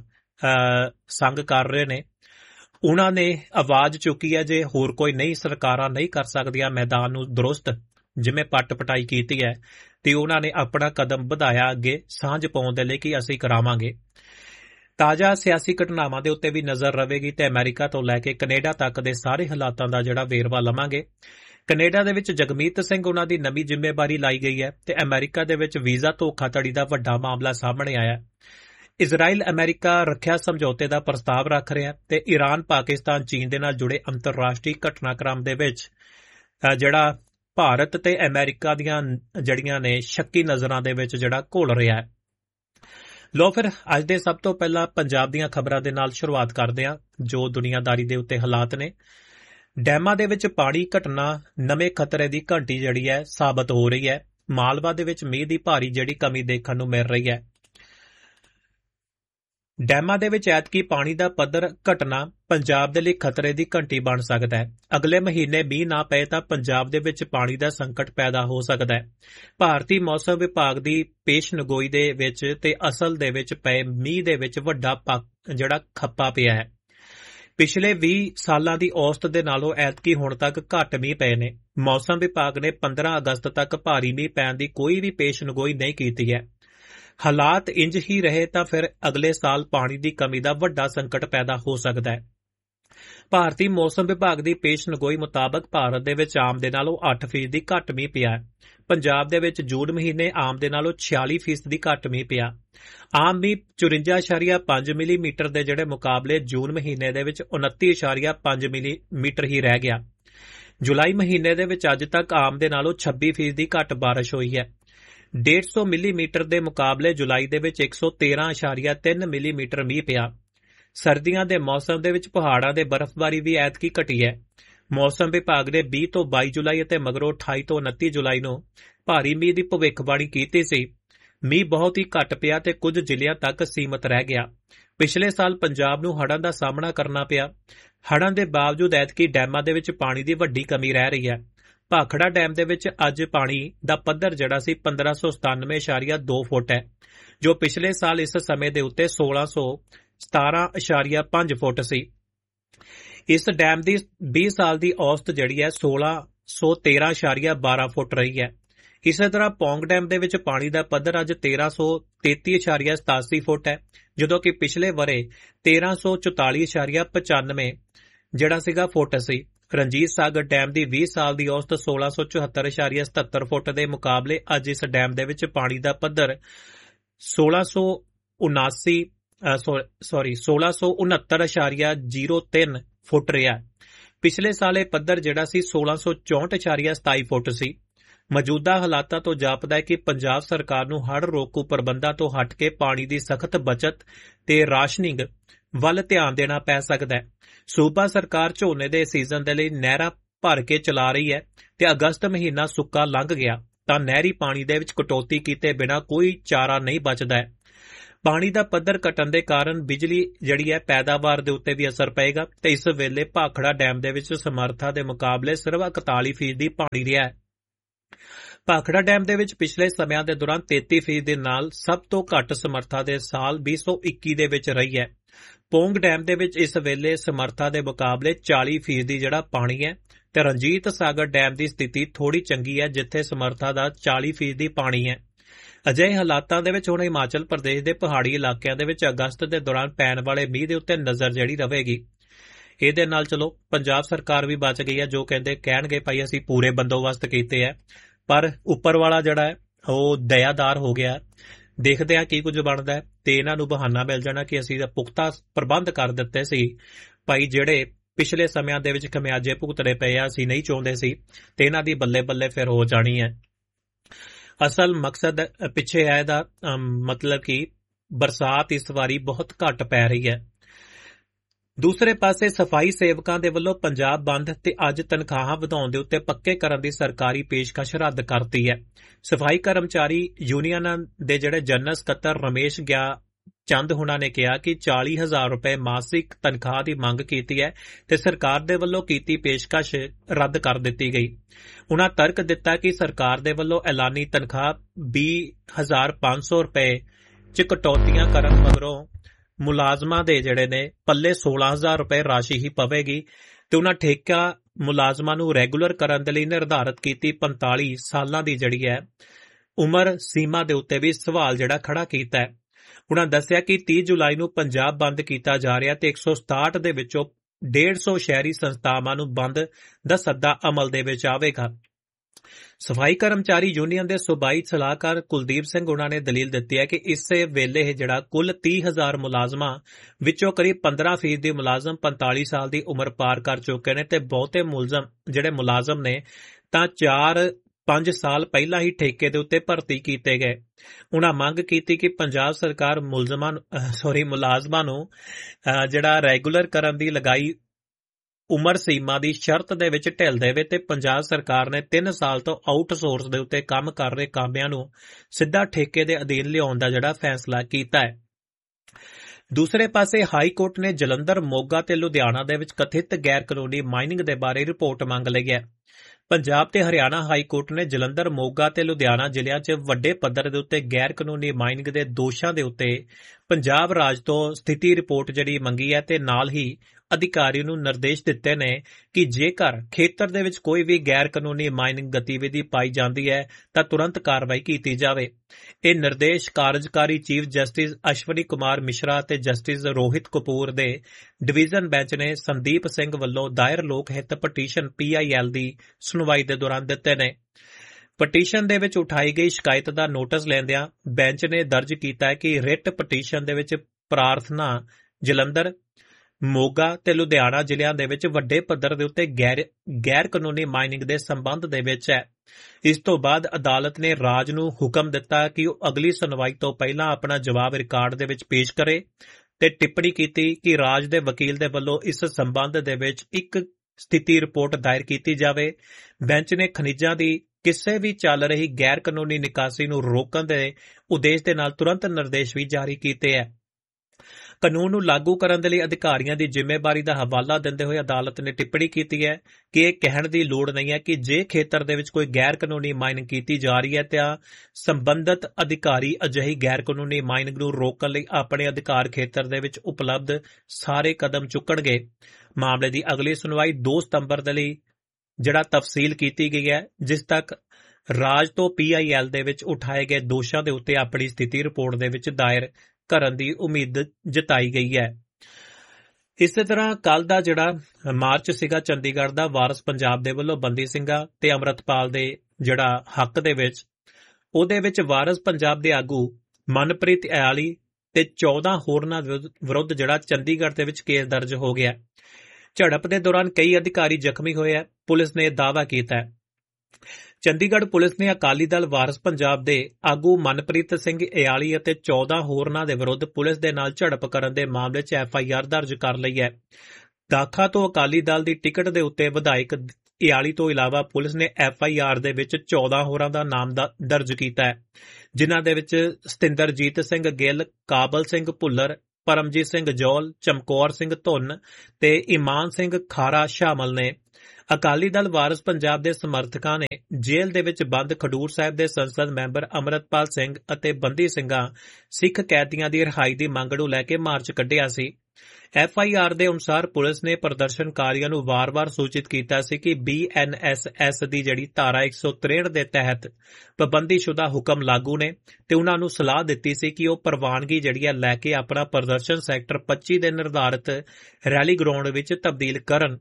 ਸੰਗ ਕਰ ਰਹੇ ਨੇ, ਉਹਨਾਂ ਨੇ ਆਵਾਜ਼ ਚੁੱਕੀ ਹੈ ਜੇ ਹੋਰ ਕੋਈ ਨਹੀਂ ਸਰਕਾਰਾਂ ਨਹੀਂ ਕਰ ਸਕਦੀਆਂ ਮੈਦਾਨ ਨੂੰ ਦਰੁਸਤ, ਜਿਵੇਂ ਪੱਟ ਪਟਾਈ ਕੀਤੀ ਹੈ, ਤੇ ਉਹਨਾਂ ਨੇ ਆਪਣਾ ਕਦਮ ਵਧਾਇਆ ਅੱਗੇ ਸਾਂਝ ਪਾਉਣ ਦੇ ਲਈ ਕਿ ਅਸੀਂ ਕਰਾਵਾਂਗੇ। ਤਾਜ਼ਾ ਸਿਆਸੀ ਘਟਨਾਵਾਂ ਦੇ ਉੱਤੇ ਵੀ ਨਜ਼ਰ ਰਹੇਗੀ ਤੇ ਅਮਰੀਕਾ ਤੋਂ ਲੈ ਕੇ ਕੈਨੇਡਾ ਤੱਕ ਦੇ ਸਾਰੇ ਹਾਲਾਤਾਂ ਦਾ ਜਿਹੜਾ ਵੇਰਵਾ ਲਵਾਂਗੇ। ਕੈਨੇਡਾ ਦੇ ਵਿੱਚ ਜਗਮੀਤ ਸਿੰਘ ਉਹਨਾਂ ਦੀ ਨਵੀਂ ਜ਼ਿੰਮੇਵਾਰੀ ਲਾਈ ਗਈ ਹੈ ਤੇ ਅਮਰੀਕਾ ਦੇ ਵਿੱਚ ਵੀਜ਼ਾ ਧੋਖਾਧੜੀ ਦਾ ਵੱਡਾ ਮਾਮਲਾ ਸਾਹਮਣੇ ਆਇਆ। ਇਜ਼ਰਾਈਲ ਅਮਰੀਕਾ ਰੱਖਿਆ ਸਮਝੌਤੇ ਦਾ ਪ੍ਰਸਤਾਵ ਰੱਖ ਰਿਹਾ ਤੇ ਈਰਾਨ, ਪਾਕਿਸਤਾਨ, ਚੀਨ ਦੇ ਨਾਲ ਜੁੜੇ ਅੰਤਰਰਾਸ਼ਟਰੀ ਘਟਨਾਕ੍ਰਮ ਦੇ ਵਿੱਚ ਜਿਹੜਾ ਭਾਰਤ ਤੇ ਅਮਰੀਕਾ ਦੀਆਂ ਜਿਹੜੀਆਂ ਨੇ ਸ਼ੱਕੀ ਨਜ਼ਰਾਂ ਦੇ ਵਿੱਚ ਜਿਹੜਾ ਘੁਲ ਰਿਹਾ ਹੈ। ਲੋ ਫਿਰ ਅੱਜ ਦੇ ਸਭ ਤੋਂ ਪਹਿਲਾਂ ਪੰਜਾਬ ਦੀਆਂ ਖਬਰਾਂ ਦੇ ਨਾਲ ਸ਼ੁਰੂਆਤ ਕਰਦੇ ਹਾਂ, ਜੋ ਦੁਨੀਆਦਾਰੀ ਦੇ ਉੱਤੇ ਹਾਲਾਤ ਨੇ। ਡੈਮਾਂ ਦੇ ਵਿੱਚ ਪਾਣੀ ਘਟਣਾ ਨਵੇਂ ਖਤਰੇ ਦੀ ਘੰਟੀ ਜਿਹੜੀ ਹੈ ਸਾਬਤ ਹੋ ਰਹੀ ਹੈ। ਮਾਲਵਾ ਦੇ ਵਿੱਚ ਮੀਂਹ ਦੀ ਭਾਰੀ ਜਿਹੜੀ ਕਮੀ ਦੇਖਣ ਨੂੰ ਮਿਲ ਰਹੀ ਹੈ। ਡੈਮਾਂ ਦੇ ਵਿੱਚ ਐਤਕੀ ਪਾਣੀ ਦਾ ਪੱਧਰ ਘਟਣਾ ਪੰਜਾਬ ਦੇ ਲਈ ਖਤਰੇ ਦੀ ਘੰਟੀ ਬਣ ਸਕਦਾ ਹੈ। ਅਗਲੇ ਮਹੀਨੇ ਮੀਂਹ ਨਾ ਪਏ ਤਾਂ ਪੰਜਾਬ ਦੇ ਵਿੱਚ ਪਾਣੀ ਦਾ ਸੰਕਟ ਪੈਦਾ ਹੋ ਸਕਦਾ ਹੈ। ਭਾਰਤੀ ਮੌਸਮ ਵਿਭਾਗ ਦੀ ਪੇਸ਼ਨਗੋਈ ਦੇ ਵਿੱਚ ਤੇ ਅਸਲ ਦੇ ਵਿੱਚ ਪਏ ਮੀਂਹ ਦੇ ਵਿੱਚ ਵੱਡਾ ਜਿਹੜਾ ਖੱਪਾ ਪਿਆ ਹੈ। ਪਿਛਲੇ ਵੀਹ ਸਾਲਾਂ ਦੀ ਔਸਤ ਦੇ ਨਾਲੋਂ ਐਤਕੀ ਹੁਣ ਤੱਕ ਘੱਟ ਮੀਂਹ ਪਏ ਨੇ। ਮੌਸਮ ਵਿਭਾਗ ਨੇ ਪੰਦਰਾਂ ਅਗਸਤ ਤੱਕ ਭਾਰੀ ਮੀਂਹ ਪੈਣ ਦੀ ਕੋਈ ਵੀ ਪੇਸ਼ਨਗੋਈ ਨਹੀਂ ਕੀਤੀ ਹੈ। ਹਾਲਾਤ ਇੰਜ ਹੀ ਰਹੇ ਤਾਂ ਫਿਰ ਅਗਲੇ ਸਾਲ ਪਾਣੀ ਦੀ ਕਮੀ ਦਾ ਵੱਡਾ ਸੰਕਟ ਪੈਦਾ ਹੋ ਸਕਦਾ ਹੈ। ਭਾਰਤੀ ਮੌਸਮ ਵਿਭਾਗ ਦੀ ਪੇਸ਼ਨਗੋਈ ਮੁਤਾਬਕ ਭਾਰਤ ਦੇ ਵਿੱਚ ਆਮ ਦੇ ਨਾਲੋਂ ਅੱਠ ਫੀਸਦੀ ਘੱਟ ਮੀਂਹ ਪਿਆ ਹੈ। ਪੰਜਾਬ ਦੇ ਵਿੱਚ ਜੂਨ ਮਹੀਨੇ ਆਮ ਦੇ ਨਾਲੋਂ ਛਿਆਲੀ ਫੀਸਦੀ ਘੱਟ ਮੀਂਹ ਪਿਆ। ਆਮ ਮੀਂਹ ਚੁਰੰਜਾ ਇਸ਼ਾਰੀਆ ਪੰਜ ਮਿਲੀਮੀਟਰ ਦੇ ਜਿਹੜੇ ਮੁਕਾਬਲੇ ਜੂਨ ਮਹੀਨੇ ਦੇ ਵਿੱਚ ਉਨੱਤੀ ਇਸ਼ਾਰੀਆ ਪੰਜ ਮਿਲੀਮੀਟਰ ਹੀ ਰਹਿ ਗਿਆ। ਜੁਲਾਈ ਮਹੀਨੇ ਦੇ ਵਿੱਚ ਅੱਜ ਤੱਕ ਆਮ ਦੇ ਨਾਲੋਂ ਛੱਬੀ ਫੀਸਦੀ ਘੱਟ ਬਾਰਿਸ਼ ਹੋਈ ਹੈ। ਡੇਢ ਸੌ ਮਿਲੀਮੀਟਰ ਦੇ ਮੁਕਾਬਲੇ ਜੁਲਾਈ ਦੇ ਵਿੱਚ ਇੱਕ ਸੌ ਤੇਰਾਂ ਇਸ਼ਾਰੀਆ ਤਿੰਨ ਮਿਲੀਮੀਟਰ ਮੀਂਹ ਪਿਆ। ਸਰਦੀਆਂ ਦੇ ਮੌਸਮ ਦੇ ਵਿੱਚ ਪਹਾੜਾਂ ਦੇ ਬਰਫ਼ਬਾਰੀ ਵੀ ਐਤਕੀ ਘਟੀ ਹੈ। ਮੌਸਮ ਵਿਭਾਗ ਨੇ ਵੀਹ ਤੋਂ ਬਾਈ ਜੁਲਾਈ ਅਤੇ ਮਗਰੋਂ ਅਠਾਈ ਤੋਂ ਉਨੱਤੀ ਜੁਲਾਈ ਨੂੰ ਭਾਰੀ ਮੀਂਹ ਦੀ ਭਵਿੱਖਬਾਣੀ ਕੀਤੀ ਸੀ। ਮੀਂਹ ਬਹੁਤ ਹੀ ਘੱਟ ਪਿਆ ਤੇ ਕੁਝ ਜ਼ਿਲ੍ਹਿਆਂ ਤੱਕ ਸੀਮਤ ਰਹਿ ਗਿਆ। ਪਿਛਲੇ ਸਾਲ ਪੰਜਾਬ ਨੂੰ ਹੜ੍ਹਾਂ ਦਾ ਸਾਹਮਣਾ ਕਰਨਾ ਪਿਆ। ਹੜ੍ਹਾਂ ਦੇ ਬਾਵਜੂਦ ਐਤਕੀ ਡੈਮਾਂ ਦੇ ਵਿੱਚ ਪਾਣੀ ਦੀ ਵੱਡੀ ਕਮੀ ਰਹਿ ਰਹੀ ਹੈ। ਭਾਖੜਾ ਡੈਮ ਦੇ ਵਿੱਚ ਅੱਜ ਪਾਣੀ ਦਾ ਪੱਧਰ ਜਿਹੜਾ ਸੀ ਪੰਦਰਾਂ ਸੌ ਸਤਾਨਵੇਂ ਇਸ਼ਾਰੀਆ ਦੋ ਫੁੱਟ ਹੈ, ਜੋ ਪਿਛਲੇ ਸਾਲ ਇਸ ਸਮੇਂ ਦੇ ਉੱਤੇ ਸੋਲਾਂ ਸੌ ਸਤਾਰਾਂ ਇਸ਼ਾਰੀਆ ਪੰਜ ਫੁੱਟ ਸੀ। ਇਸ ਡੈਮ ਦੀ ਵੀਹ ਸਾਲ ਦੀ ਔਸਤ ਜਿਹੜੀ ਹੈ ਸੋਲਾਂ ਸੌ ਤੇਰਾਂ ਇਸ਼ਾਰੀਆ ਬਾਰਾਂ ਫੁੱਟ ਰਹੀ ਹੈ। ਇਸੇ ਤਰ੍ਹਾਂ ਪੌਂਗ ਡੈਮ ਦੇ ਵਿੱਚ ਪਾਣੀ ਦਾ ਪੱਧਰ ਅੱਜ ਤੇਰਾਂ ਸੌ ਤੇਤੀ ਇਸ਼ਾਰੀਆ ਸਤਾਸੀ ਫੁੱਟ ਹੈ, ਜਦੋਂ ਕਿ ਪਿਛਲੇ ਵਰੇ ਤੇਰਾਂ ਸੌ ਚੁਤਾਲੀ ਇਸ਼ਾਰੀਆ ਪਚਾਨਵੇਂ ਜਿਹੜਾ ਸੀਗਾ ਫੁੱਟ ਸੀ। ਰਣਜੀਤ ਸਾਗਰ ਡੈਮ ਦੀ ਵੀਹ ਸਾਲ ਦੀ ਔਸਤ ਸੋਲਾਂ ਸੌ ਚੁਹੱਤਰ ਇਸ਼ਾਰੀਆ ਸਤੱਤਰ ਫੁੱਟ ਦੇ ਮੁਕਾਬਲੇ ਅੱਜ ਇਸ ਡੈਮ ਦੇ ਵਿੱਚ ਪਾਣੀ ਦਾ ਪੱਧਰ ਸੋਲਾਂ ਸੌ ਉਨਾਸੀ ਸੌਰੀ ਸੋਲਾਂ ਸੌ ਉਨੱਤਰ ਇਸ਼ਾਰੀਆ ਜ਼ੀਰੋ ਤਿੰਨ ਫੁੱਟ ਰਿਹਾ। ਪਿਛਲੇ ਸਾਲ ਇਹ ਪੱਧਰ ਜਿਹੜਾ ਸੀ ਸੋਲਾਂ ਸੌ ਚੌਂਹਠ ਇਸ਼ਾਰੀਆ ਸਤਾਈ ਫੁੱਟ ਸੀ। ਮੌਜੂਦਾ ਹਾਲਾਤਾਂ ਤੋਂ ਜਾਪਦਾ ਹੈ ਕਿ ਪੰਜਾਬ ਸਰਕਾਰ ਨੂੰ ਹੜ੍ਹ ਰੋਕੂ ਪ੍ਰਬੰਧਾਂ ਤੋਂ ਹਟ ਕੇ ਪਾਣੀ ਦੀ ਸਖਤ ਬਚਤ ਤੇ ਰਾਸ਼ਨਿੰਗ ਵੱਲ ਧਿਆਨ ਦੇਣਾ ਪੈ ਸਕਦਾ ਹੈ। ਸੂਬਾ ਸਰਕਾਰ ਝੋਨੇ ਦੇ ਸੀਜ਼ਨ ਦੇ ਲਈ ਨਹਿਰਾਂ ਭਰ ਕੇ ਚਲਾ ਰਹੀ ਹੈ ਤੇ ਅਗਸਤ ਮਹੀਨਾ ਸੁੱਕਾ ਲੰਘ ਗਿਆ ਤਾਂ ਨਹਿਰੀ ਪਾਣੀ ਦੇ ਵਿੱਚ ਕਟੌਤੀ ਕੀਤੇ ਬਿਨਾਂ ਕੋਈ ਚਾਰਾ ਨਹੀਂ ਬਚਦਾ ਹੈ। ਪਾਣੀ ਦਾ ਪੱਧਰ ਘਟਣ ਦੇ ਕਾਰਨ ਬਿਜਲੀ ਜਿਹੜੀ ਹੈ ਪੈਦਾਵਾਰ ਦੇ ਉੱਤੇ ਵੀ ਅਸਰ ਪਏਗਾ ਤੇ ਇਸ ਵੇਲੇ ਭਾਖੜਾ ਡੈਮ ਦੇ ਵਿੱਚ ਸਮਰੱਥਾ ਦੇ ਮੁਕਾਬਲੇ ਸਿਰਫ ਇਕਤਾਲੀ ਫੀਸਦੀ ਪਾਣੀ ਰਿਹਾ ਹੈ। ਭਾਖੜਾ ਡੈਮ ਦੇ ਵਿੱਚ ਪਿਛਲੇ ਸਮਿਆਂ ਦੇ ਦੌਰਾਨ ਤੇਤੀ ਫੀਸਦੀ ਦੇ ਨਾਲ ਸਭ ਤੋਂ ਘੱਟ ਸਮਰੱਥਾ ਦੇ ਸਾਲ ਵੀਹ ਸੌ ਇੱਕੀ ਦੇ ਵਿੱਚ ਰਹੀ ਹੈ। ਪੋਂਗ ਡੈਮ ਦੇ ਵਿੱਚ ਇਸ ਵੇਲੇ ਸਮਰੱਥਾ ਦੇ ਮੁਕਾਬਲੇ ਚਾਲੀ ਫੀਸਦੀ ਜਿਹੜਾ ਪਾਣੀ ਹੈ ਤੇ ਰਣਜੀਤ ਸਾਗਰ ਡੈਮ ਦੀ ਸਥਿਤੀ ਥੋੜੀ ਚੰਗੀ ਹੈ ਜਿੱਥੇ ਸਮਰੱਥਾ ਦਾ ਚਾਲੀ ਫੀਸਦੀ ਪਾਣੀ ਹੈ। ਅਜਿਹੇ ਹਾਲਾਤਾਂ ਦੇ ਵਿੱਚ ਹੁਣ ਹਿਮਾਚਲ ਪ੍ਰਦੇਸ਼ ਦੇ ਪਹਾੜੀ ਇਲਾਕਿਆਂ ਦੇ ਵਿੱਚ ਅਗਸਤ ਦੇ ਦੌਰਾਨ ਪੈਣ ਵਾਲੇ ਮੀਂਹ ਦੇ ਉੱਤੇ ਨਜ਼ਰ ਜਿਹੜੀ ਰਹੇਗੀ। ਇਹਦੇ ਨਾਲ ਚਲੋ ਪੰਜਾਬ ਸਰਕਾਰ ਵੀ ਬਚ ਗਈ ਹੈ, ਜੋ ਕਹਿੰਦੇ ਕਹਿਣਗੇ ਭਾਈ ਅਸੀਂ ਪੂਰੇ ਬੰਦੋਬਸਤ ਕੀਤੇ ਹੈ, ਪਰ ਉੱਪਰ ਵਾਲਾ ਜਿਹੜਾ ਹੈ ਉਹ ਦਇਆਦਾਰ ਹੋ ਗਿਆ। ਦੇਖਦੇ ਆ ਕੀ ਕੁਝ ਬਣਦਾ ਹੈ ਤੇ ਇਹਨਾਂ ਨੂੰ ਬਹਾਨਾ ਮਿਲ ਜਾਣਾ ਕਿ ਅਸੀਂ ਪੁਖਤਾ ਪ੍ਰਬੰਧ ਕਰ ਦਿੱਤੇ ਸੀ ਭਾਈ, ਜਿਹੜੇ ਪਿਛਲੇ ਸਮਿਆਂ ਦੇ ਵਿੱਚ ਖਮਿਆਜੇ ਭੁਗਤਣੇ ਪਏ ਆ ਅਸੀਂ ਨਹੀਂ ਚਾਹੁੰਦੇ ਸੀ ਤੇ ਇਹਨਾਂ ਦੀ ਬੱਲੇ ਬੱਲੇ ਫਿਰ ਹੋ ਜਾਣੀ ਹੈ। ਅਸਲ ਮਕਸਦ ਪਿੱਛੇ ਹੈ ਇਹਦਾ ਮਤਲਬ ਕਿ ਬਰਸਾਤ ਇਸ ਵਾਰੀ ਬਹੁਤ ਘੱਟ ਪੈ ਰਹੀ ਹੈ। ਦੂਸਰੇ ਪਾਸੇ ਸਫਾਈ ਸੇਵਕਾਂ ਦੇ ਵੱਲੋਂ ਪੰਜਾਬ ਬੰਦ ਤੇ ਅੱਜ ਤਨਖਾਹਾਂ ਵਧਾਉਣ ਦੇ ਉੱਤੇ ਪੱਕੇ ਕਰਨ ਦੀ ਸਰਕਾਰੀ ਪੇਸ਼ਕਸ਼ ਰੱਦ ਕਰਤੀ ਹੈ। ਸਫਾਈ ਕਰਮਚਾਰੀ ਯੂਨੀਅਨਾਂ ਦੇ ਜਿਹੜੇ ਜਨਰਲ ਸਕੱਤਰ ਰਮੇਸ਼ ਗਿਆ ਚੰਦ ਹੁਣਾਂ ਨੇ ਕਿਹਾ ਕਿ ਚਾਲੀ ਹਜ਼ਾਰ ਰੁਪਏ ਮਾਸਿਕ ਤਨਖਾਹ ਦੀ ਮੰਗ ਕੀਤੀ ਹੈ ਤੇ ਸਰਕਾਰ ਦੇ ਵੱਲੋਂ ਕੀਤੀ ਪੇਸ਼ਕਸ਼ ਰੱਦ ਕਰ ਦਿੱਤੀ ਗਈ। ਉਨ੍ਹਾਂ ਤਰਕ ਦਿੱਤਾ ਕਿ ਸਰਕਾਰ ਦੇ ਵੱਲੋਂ ਐਲਾਨੀ ਤਨਖਾਹ ਵੀਹ ਹਜ਼ਾਰ ਪੰਜ ਸੌ ਰੁਪਏ ਚ ਕਟੌਤੀਆਂ ਕਰਨ ਮਗਰੋਂ ਮੁਲਾਜ਼ਮਾਂ ਦੇ ਜਿਹੜੇ ਨੇ ਪੱਲੇ ਸੋਲਾਂ ਹਜ਼ਾਰ ਰੁਪਏ ਰਾਸ਼ੀ ਹੀ ਪਵੇਗੀ ਤੇ ਉਹਨਾਂ ਠੇਕਾ ਮੁਲਾਜ਼ਮਾਂ ਨੂੰ ਰੈਗੂਲਰ ਕਰਨ ਦੇ ਲਈ ਨਿਰਧਾਰਤ ਕੀਤੀ ਪੰਤਾਲੀ ਸਾਲਾਂ ਦੀ ਜਿਹੜੀ ਹੈ ਉਮਰ ਸੀਮਾ ਦੇ ਉੱਤੇ ਵੀ ਸਵਾਲ ਜਿਹੜਾ ਖੜਾ ਕੀਤਾ ਹੈ। ਉਹਨਾਂ ਦੱਸਿਆ ਕਿ ਤੀਹ ਜੁਲਾਈ ਨੂੰ ਪੰਜਾਬ ਬੰਦ ਕੀਤਾ ਜਾ ਰਿਹਾ ਤੇ ਇੱਕ ਸੌ ਸਤਾਹਠ ਦੇ ਵਿੱਚੋਂ ਡੇਢ ਸੌ ਸ਼ਹਿਰੀ ਸੰਸਥਾਵਾਂ ਨੂੰ ਬੰਦ ਦਾ ਸੱਦਾ ਅਮਲ ਦੇ ਵਿੱਚ ਆਵੇਗਾ। ਸਫਾਈ ਕਰਮਚਾਰੀ ਯੂਨੀਅਨ ਦੇ ਸੂਬਾਈ ਸਲਾਹਕਾਰ ਕੁਲਦੀਪ ਸਿੰਘ ਉਹਨਾਂ ਨੇ ਦਲੀਲ ਦਿੱਤੀ ਹੈ ਕਿ ਇਸੇ ਵੇਲੇ ਜਿਹੜਾ ਕੁੱਲ ਤੀਹ ਹਜ਼ਾਰ ਮੁਲਾਜ਼ਮਾਂ ਵਿੱਚੋਂ ਕਰੀਬ ਪੰਦਰਾਂ ਫੀਸਦੀ ਮੁਲਾਜ਼ਮ ਪੰਤਾਲੀ ਸਾਲ ਦੀ ਉਮਰ ਪਾਰ ਕਰ ਚੁੱਕੇ ਨੇ ਤੇ ਬਹੁਤੇ ਮੁਲਜ਼ਮ ਜਿਹੜੇ ਮੁਲਾਜ਼ਮ ਨੇ ਤਾਂ ਚਾਰ ਪੰਜ ਸਾਲ ਪਹਿਲਾਂ ਹੀ ਠੇਕੇ ਦੇ ਉੱਤੇ ਭਰਤੀ ਕੀਤੇ ਗਏ। ਉਹਨਾਂ ਮੰਗ ਕੀਤੀ ਕਿ ਪੰਜਾਬ ਸਰਕਾਰ ਮੁਲਜ਼ਮਾਂ ਸੌਰੀ ਮੁਲਾਜ਼ਮਾਂ ਨੂੰ ਜਿਹੜਾ ਰੈਗੂਲਰ ਕਰਨ ਦੀ ਲਗਾਈ ਉਮਰ ਸੀਮਾ ਦੀ ਸ਼ਰਤ ਦੇ ਵਿੱਚ ਢਿੱਲ ਦੇਵੇ ਤੇ ਪੰਜਾਬ ਸਰਕਾਰ ਨੇ ਤਿੰਨ ਸਾਲ ਤੋਂ ਆਊਟਸੋਰਸ ਦੇ ਉੱਤੇ ਕੰਮ ਕਰ ਰਹੇ ਕਾਮਿਆਂ ਨੂੰ ਸਿੱਧਾ ਠੇਕੇ ਦੇ ਅਧੀਨ ਲਿਆਉਣ ਦਾ ਜਿਹੜਾ ਫੈਸਲਾ ਕੀਤਾ ਹੈ। ਦੂਸਰੇ ਪਾਸੇ ਹਾਈ ਕੋਰਟ ਨੇ ਜਲੰਧਰ, ਮੋਗਾ ਤੇ ਲੁਧਿਆਣਾ ਦੇ ਵਿੱਚ ਕਥਿਤ ਗੈਰ ਕਾਨੂੰਨੀ ਮਾਈਨਿੰਗ ਦੇ ਬਾਰੇ ਰਿਪੋਰਟ ਮੰਗ ਲਈ ਹੈ। ਪੰਜਾਬ ਤੇ ਹਰਿਆਣਾ ਹਾਈ ਕੋਰਟ ਨੇ ਜਲੰਧਰ, ਮੋਗਾ ਤੇ ਲੁਧਿਆਣਾ ਜ਼ਿਲ੍ਹਿਆਂ 'ਚ ਵੱਡੇ ਪੱਧਰ ਦੇ ਉੱਤੇ ਗੈਰ ਕਾਨੂੰਨੀ ਮਾਈਨਿੰਗ ਦੇ ਦੋਸ਼ਾਂ ਦੇ ਉੱਤੇ ਪੰਜਾਬ ਰਾਜ ਤੋਂ ਸਥਿਤੀ ਰਿਪੋਰਟ ਜਿਹੜੀ ਮੰਗੀ ਹੈ ਤੇ ਨਾਲ ਹੀ ਅਧਿਕਾਰੀ ਨੂੰ ਨਿਰਦੇਸ਼ ਦਿੱਤੇ ਨੇ ਕਿ ਜੇਕਰ ਖੇਤਰ ਦੇ ਵਿੱਚ ਕੋਈ ਵੀ ਗੈਰ ਕਾਨੂੰਨੀ ਮਾਈਨਿੰਗ ਗਤੀਵਿਧੀ ਪਾਈ ਜਾਂਦੀ ਹੈ ਤਾਂ ਤੁਰੰਤ ਕਾਰਵਾਈ ਕੀਤੀ ਜਾਵੇ। ਇਹ ਨਿਰਦੇਸ਼ ਕਾਰਜਕਾਰੀ ਚੀਫ ਜਸਟਿਸ ਅਸ਼ਵਨੀ ਕੁਮਾਰ ਮਿਸ਼ਰਾ ਤੇ ਜਸਟਿਸ ਰੋਹਿਤ ਕਪੂਰ ਦੇ ਡਿਵੀਜ਼ਨ ਬੈਂਚ ਨੇ ਸੰਦੀਪ ਸਿੰਘ ਵੱਲੋਂ ਦਾਇਰ ਲੋਕ ਹਿੱਤ ਪਟੀਸ਼ਨ ਪੀ ਆਈ ਐਲ ਦੀ ਸੁਣਵਾਈ ਦੇ ਦੌਰਾਨ ਦਿੱਤੇ ਨੇ। ਪਟੀਸ਼ਨ ਦੇ ਵਿੱਚ ਉਠਾਈ ਗਈ ਸ਼ਿਕਾਇਤ ਦਾ ਨੋਟਿਸ ਲੈਂਦਿਆਂ ਬੈਂਚ ਨੇ ਦਰਜ ਕੀਤਾ ਕਿ ਰਿਟ ਪਟੀਸ਼ਨ ਦੇ ਵਿੱਚ ਪ੍ਰਾਰਥਨਾ ਜਲੰਧਰ, ਮੋਗਾ ਤੇ ਲੁਧਿਆਣਾ ਜ਼ਿਲ੍ਹਿਆਂ ਦੇ ਵਿੱਚ ਵੱਡੇ ਪੱਧਰ ਦੇ ਉੱਤੇ ਗੈਰ ਗੈਰ ਕਾਨੂੰਨੀ ਮਾਈਨਿੰਗ ਦੇ ਸੰਬੰਧ ਦੇ ਵਿੱਚ ਹੈ। ਇਸ ਤੋਂ ਬਾਅਦ ਅਦਾਲਤ ਨੇ ਰਾਜ ਨੂੰ ਹੁਕਮ ਦਿੱਤਾ ਕਿ ਉਹ ਅਗਲੀ ਸੁਣਵਾਈ ਤੋਂ ਪਹਿਲਾਂ ਆਪਣਾ ਜਵਾਬ ਰਿਕਾਰਡ ਦੇ ਵਿੱਚ ਪੇਸ਼ ਕਰੇ ਤੇ ਟਿੱਪਣੀ ਕੀਤੀ ਕਿ ਰਾਜ ਦੇ ਵਕੀਲ ਦੇ ਵੱਲੋਂ ਇਸ ਸੰਬੰਧ ਦੇ ਵਿੱਚ ਇੱਕ ਸਥਿਤੀ ਰਿਪੋਰਟ ਦਾਇਰ ਕੀਤੀ ਜਾਵੇ। ਬੈਂਚ ਨੇ ਖਣਿਜਾਂ ਦੀ ਕਿਸੇ ਵੀ ਚੱਲ ਰਹੀ ਗੈਰ ਕਾਨੂੰਨੀ ਨਿਕਾਸੀ ਨੂੰ ਰੋਕਣ ਦੇ ਉਦੇਸ਼ ਦੇ ਨਾਲ ਤੁਰੰਤ ਨਿਰਦੇਸ਼ ਵੀ ਜਾਰੀ ਕੀਤੇ ਹੈ। ਕਾਨੂੰਨ ਨੂੰ ਲਾਗੂ ਕਰਨ ਦੇ ਲਈ ਅਧਿਕਾਰੀਆਂ ਦੀ ਜ਼ਿੰਮੇਵਾਰੀ ਦਾ ਹਵਾਲਾ ਦਿੰਦੇ ਹੋਏ ਅਦਾਲਤ ਨੇ ਟਿੱਪਣੀ ਕੀਤੀ ਹੈ ਕਿ ਇਹ ਕਹਿਣ ਦੀ ਲੋੜ ਨਹੀਂ ਹੈ ਕਿ ਜੇ ਖੇਤਰ ਦੇ ਵਿੱਚ ਕੋਈ ਗੈਰ ਕਾਨੂੰਨੀ ਮਾਈਨਿੰਗ ਕੀਤੀ ਜਾ ਰਹੀ ਹੈ ਤਾਂ ਸੰਬੰਧਿਤ ਅਧਿਕਾਰੀ ਅਜਿਹੀ ਗੈਰ ਕਾਨੂੰਨੀ ਮਾਈਨਿੰਗ ਨੂੰ ਰੋਕਣ ਲਈ ਆਪਣੇ ਅਧਿਕਾਰ ਖੇਤਰ ਦੇ ਵਿੱਚ ਉਪਲਬਧ ਸਾਰੇ ਕਦਮ ਚੁੱਕਣਗੇ। ਮਾਮਲੇ ਦੀ ਅਗਲੀ ਸੁਣਵਾਈ ਦੋ ਸਤੰਬਰ ਦੇ ਲਈ ਜਿਹੜਾ ਤਫਸੀਲ ਕੀਤੀ ਗਈ ਹੈ, ਜਿਸ ਤੱਕ ਰਾਜ ਤੋਂ ਪੀ ਆਈ ਐਲ ਦੇ ਵਿੱਚ ਉਠਾਏ ਗਏ ਦੋਸ਼ਾਂ ਦੇ ਉੱਤੇ ਆਪਣੀ ਸਥਿਤੀ ਰਿਪੋਰਟ ਦੇ ਵਿੱਚ ਦਾਇਰ ਕਰਨ ਦੀ ਉਮੀਦ ਜਤਾਈ ਗਈ ਹੈ। ਇਸੇ ਤਰ੍ਹਾਂ ਕੱਲ ਦਾ ਜਿਹੜਾ ਮਾਰਚ ਸੀਗਾ ਚੰਡੀਗੜ੍ਹ ਦਾ, ਵਾਰਸ ਪੰਜਾਬ ਦੇ ਵੱਲੋਂ ਬੰਦੀ ਸਿੰਘਾਂ ਤੇ ਅੰਮ੍ਰਿਤਪਾਲ ਦੇ ਜਿਹੜਾ ਹੱਕ ਦੇ ਵਿੱਚ, ਉਹਦੇ ਵਿੱਚ ਵਾਰਸ ਪੰਜਾਬ ਦੇ ਆਗੂ ਮਨਪ੍ਰੀਤ ਇਆਲੀ ਤੇ ਚੌਦਾਂ ਹੋਰਨਾਂ ਵਿਰੁੱਧ ਜਿਹੜਾ ਚੰਡੀਗੜ੍ਹ ਦੇ ਵਿੱਚ ਕੇਸ ਦਰਜ ਹੋ ਗਿਆ। ਝੜਪ ਦੇ ਦੌਰਾਨ ਕਈ ਅਧਿਕਾਰੀ ਜ਼ਖਮੀ ਹੋਏ ਹੈ, ਪੁਲਿਸ ਨੇ ਦਾਅਵਾ ਕੀਤਾ ਹੈ। ਚੰਡੀਗੜ੍ਹ ਪੁਲਿਸ ਨੇ ਅਕਾਲੀ ਦਲ ਵਾਰਸ ਪੰਜਾਬ ਦੇ ਆਗੂ ਮਨਪ੍ਰੀਤ ਸਿੰਘ ਇਆਲੀ ਅਤੇ ਚੌਦਾਂ ਹੋਰਨਾਂ ਦੇ ਵਿਰੁੱਧ ਪੁਲਿਸ ਦੇ ਨਾਲ ਝੜਪ ਕਰਨ ਦੇ ਮਾਮਲੇ 'ਚ ਐਫ ਆਈ ਆਰ ਦਰਜ ਕਰ ਲਈ ਹੈ। ਦਾਖਾ ਤੋਂ ਅਕਾਲੀ ਦਲ ਦੀ ਟਿਕਟ ਦੇ ਉੱਤੇ ਵਿਧਾਇਕ बयाली ਤੋਂ ਇਲਾਵਾ ਪੁਲਿਸ ਨੇ ਐਫ ਆਈ ਆਰ ਦੇ ਵਿੱਚ ਚੌਦਾਂ ਹੋਰਾਂ ਦਾ ਨਾਮ ਦਰਜ ਕੀਤਾ ਹੈ, ਜਿਨ੍ਹਾਂ ਦੇ ਵਿੱਚ ਸਤਿੰਦਰਜੀਤ ਸਿੰਘ ਗਿੱਲ, ਕਾਬਲ ਸਿੰਘ ਭੁੱਲਰ, ਪਰਮਜੀਤ ਸਿੰਘ ਜੌਲ, ਚਮਕੌਰ ਸਿੰਘ ਧੁੰਨ ਤੇ ਇਮਾਨ ਸਿੰਘ ਖਾਰਾ ਸ਼ਾਮਲ ਨੇ। ਅਕਾਲੀ ਦਲ ਵਾਰਿਸ ਪੰਜਾਬ ਦੇ ਸਮਰਥਕਾਂ ਨੇ ਜੇਲ੍ਹ ਦੇ ਵਿੱਚ ਬੰਦ ਖਡੂਰ ਸਾਹਿਬ ਦੇ ਸੰਸਦ ਮੈਂਬਰ ਅੰਮ੍ਰਿਤਪਾਲ ਸਿੰਘ ਅਤੇ ਬੰਦੀ ਸਿੰਘਾਂ ਸਿੱਖ ਕੈਦੀਆਂ ਦੀ ਰਿਹਾਈ ਦੀ ਮੰਗ ਨੂੰ ਲੈ ਕੇ ਮਾਰਚ ਕੱਢਿਆ ਸੀ। ਐਫ ਆਈ ਆਰ ਦੇ ਅਨੁਸਾਰ ਪੁਲਿਸ ਨੇ ਪ੍ਰਦਰਸ਼ਨਕਾਰੀਆਂ ਨੂੰ ਵਾਰ-ਵਾਰ ਸੂਚਿਤ ਕੀਤਾ ਸੀ ਕਿ ਬੀ ਐਨ ਐਸ ਐਸ ਦੀ ਜਿਹੜੀ ਧਾਰਾ ਇੱਕ ਸੌ ਤਰੇਹਠ ਦੇ ਤਹਿਤ ਪਾਬੰਦੀਸ਼ੁਦਾ ਹੁਕਮ ਲਾਗੂ ਨੇ ਤੇ ਉਹਨਾਂ ਨੂੰ ਸਲਾਹ ਦਿੱਤੀ ਸੀ ਕਿ ਉਹ ਪ੍ਰਵਾਨਗੀ ਜਿਹੜੀ ਹੈ ਲੈ ਕੇ ਆਪਣਾ ਪ੍ਰਦਰਸ਼ਨ ਸੈਕਟਰ ਪੱਚੀ ਦੇ ਨਿਰਧਾਰਿਤ ਰੈਲੀ ਗਰਾਊਂਡ ਵਿੱਚ ਤਬਦੀਲ ਕਰਨ।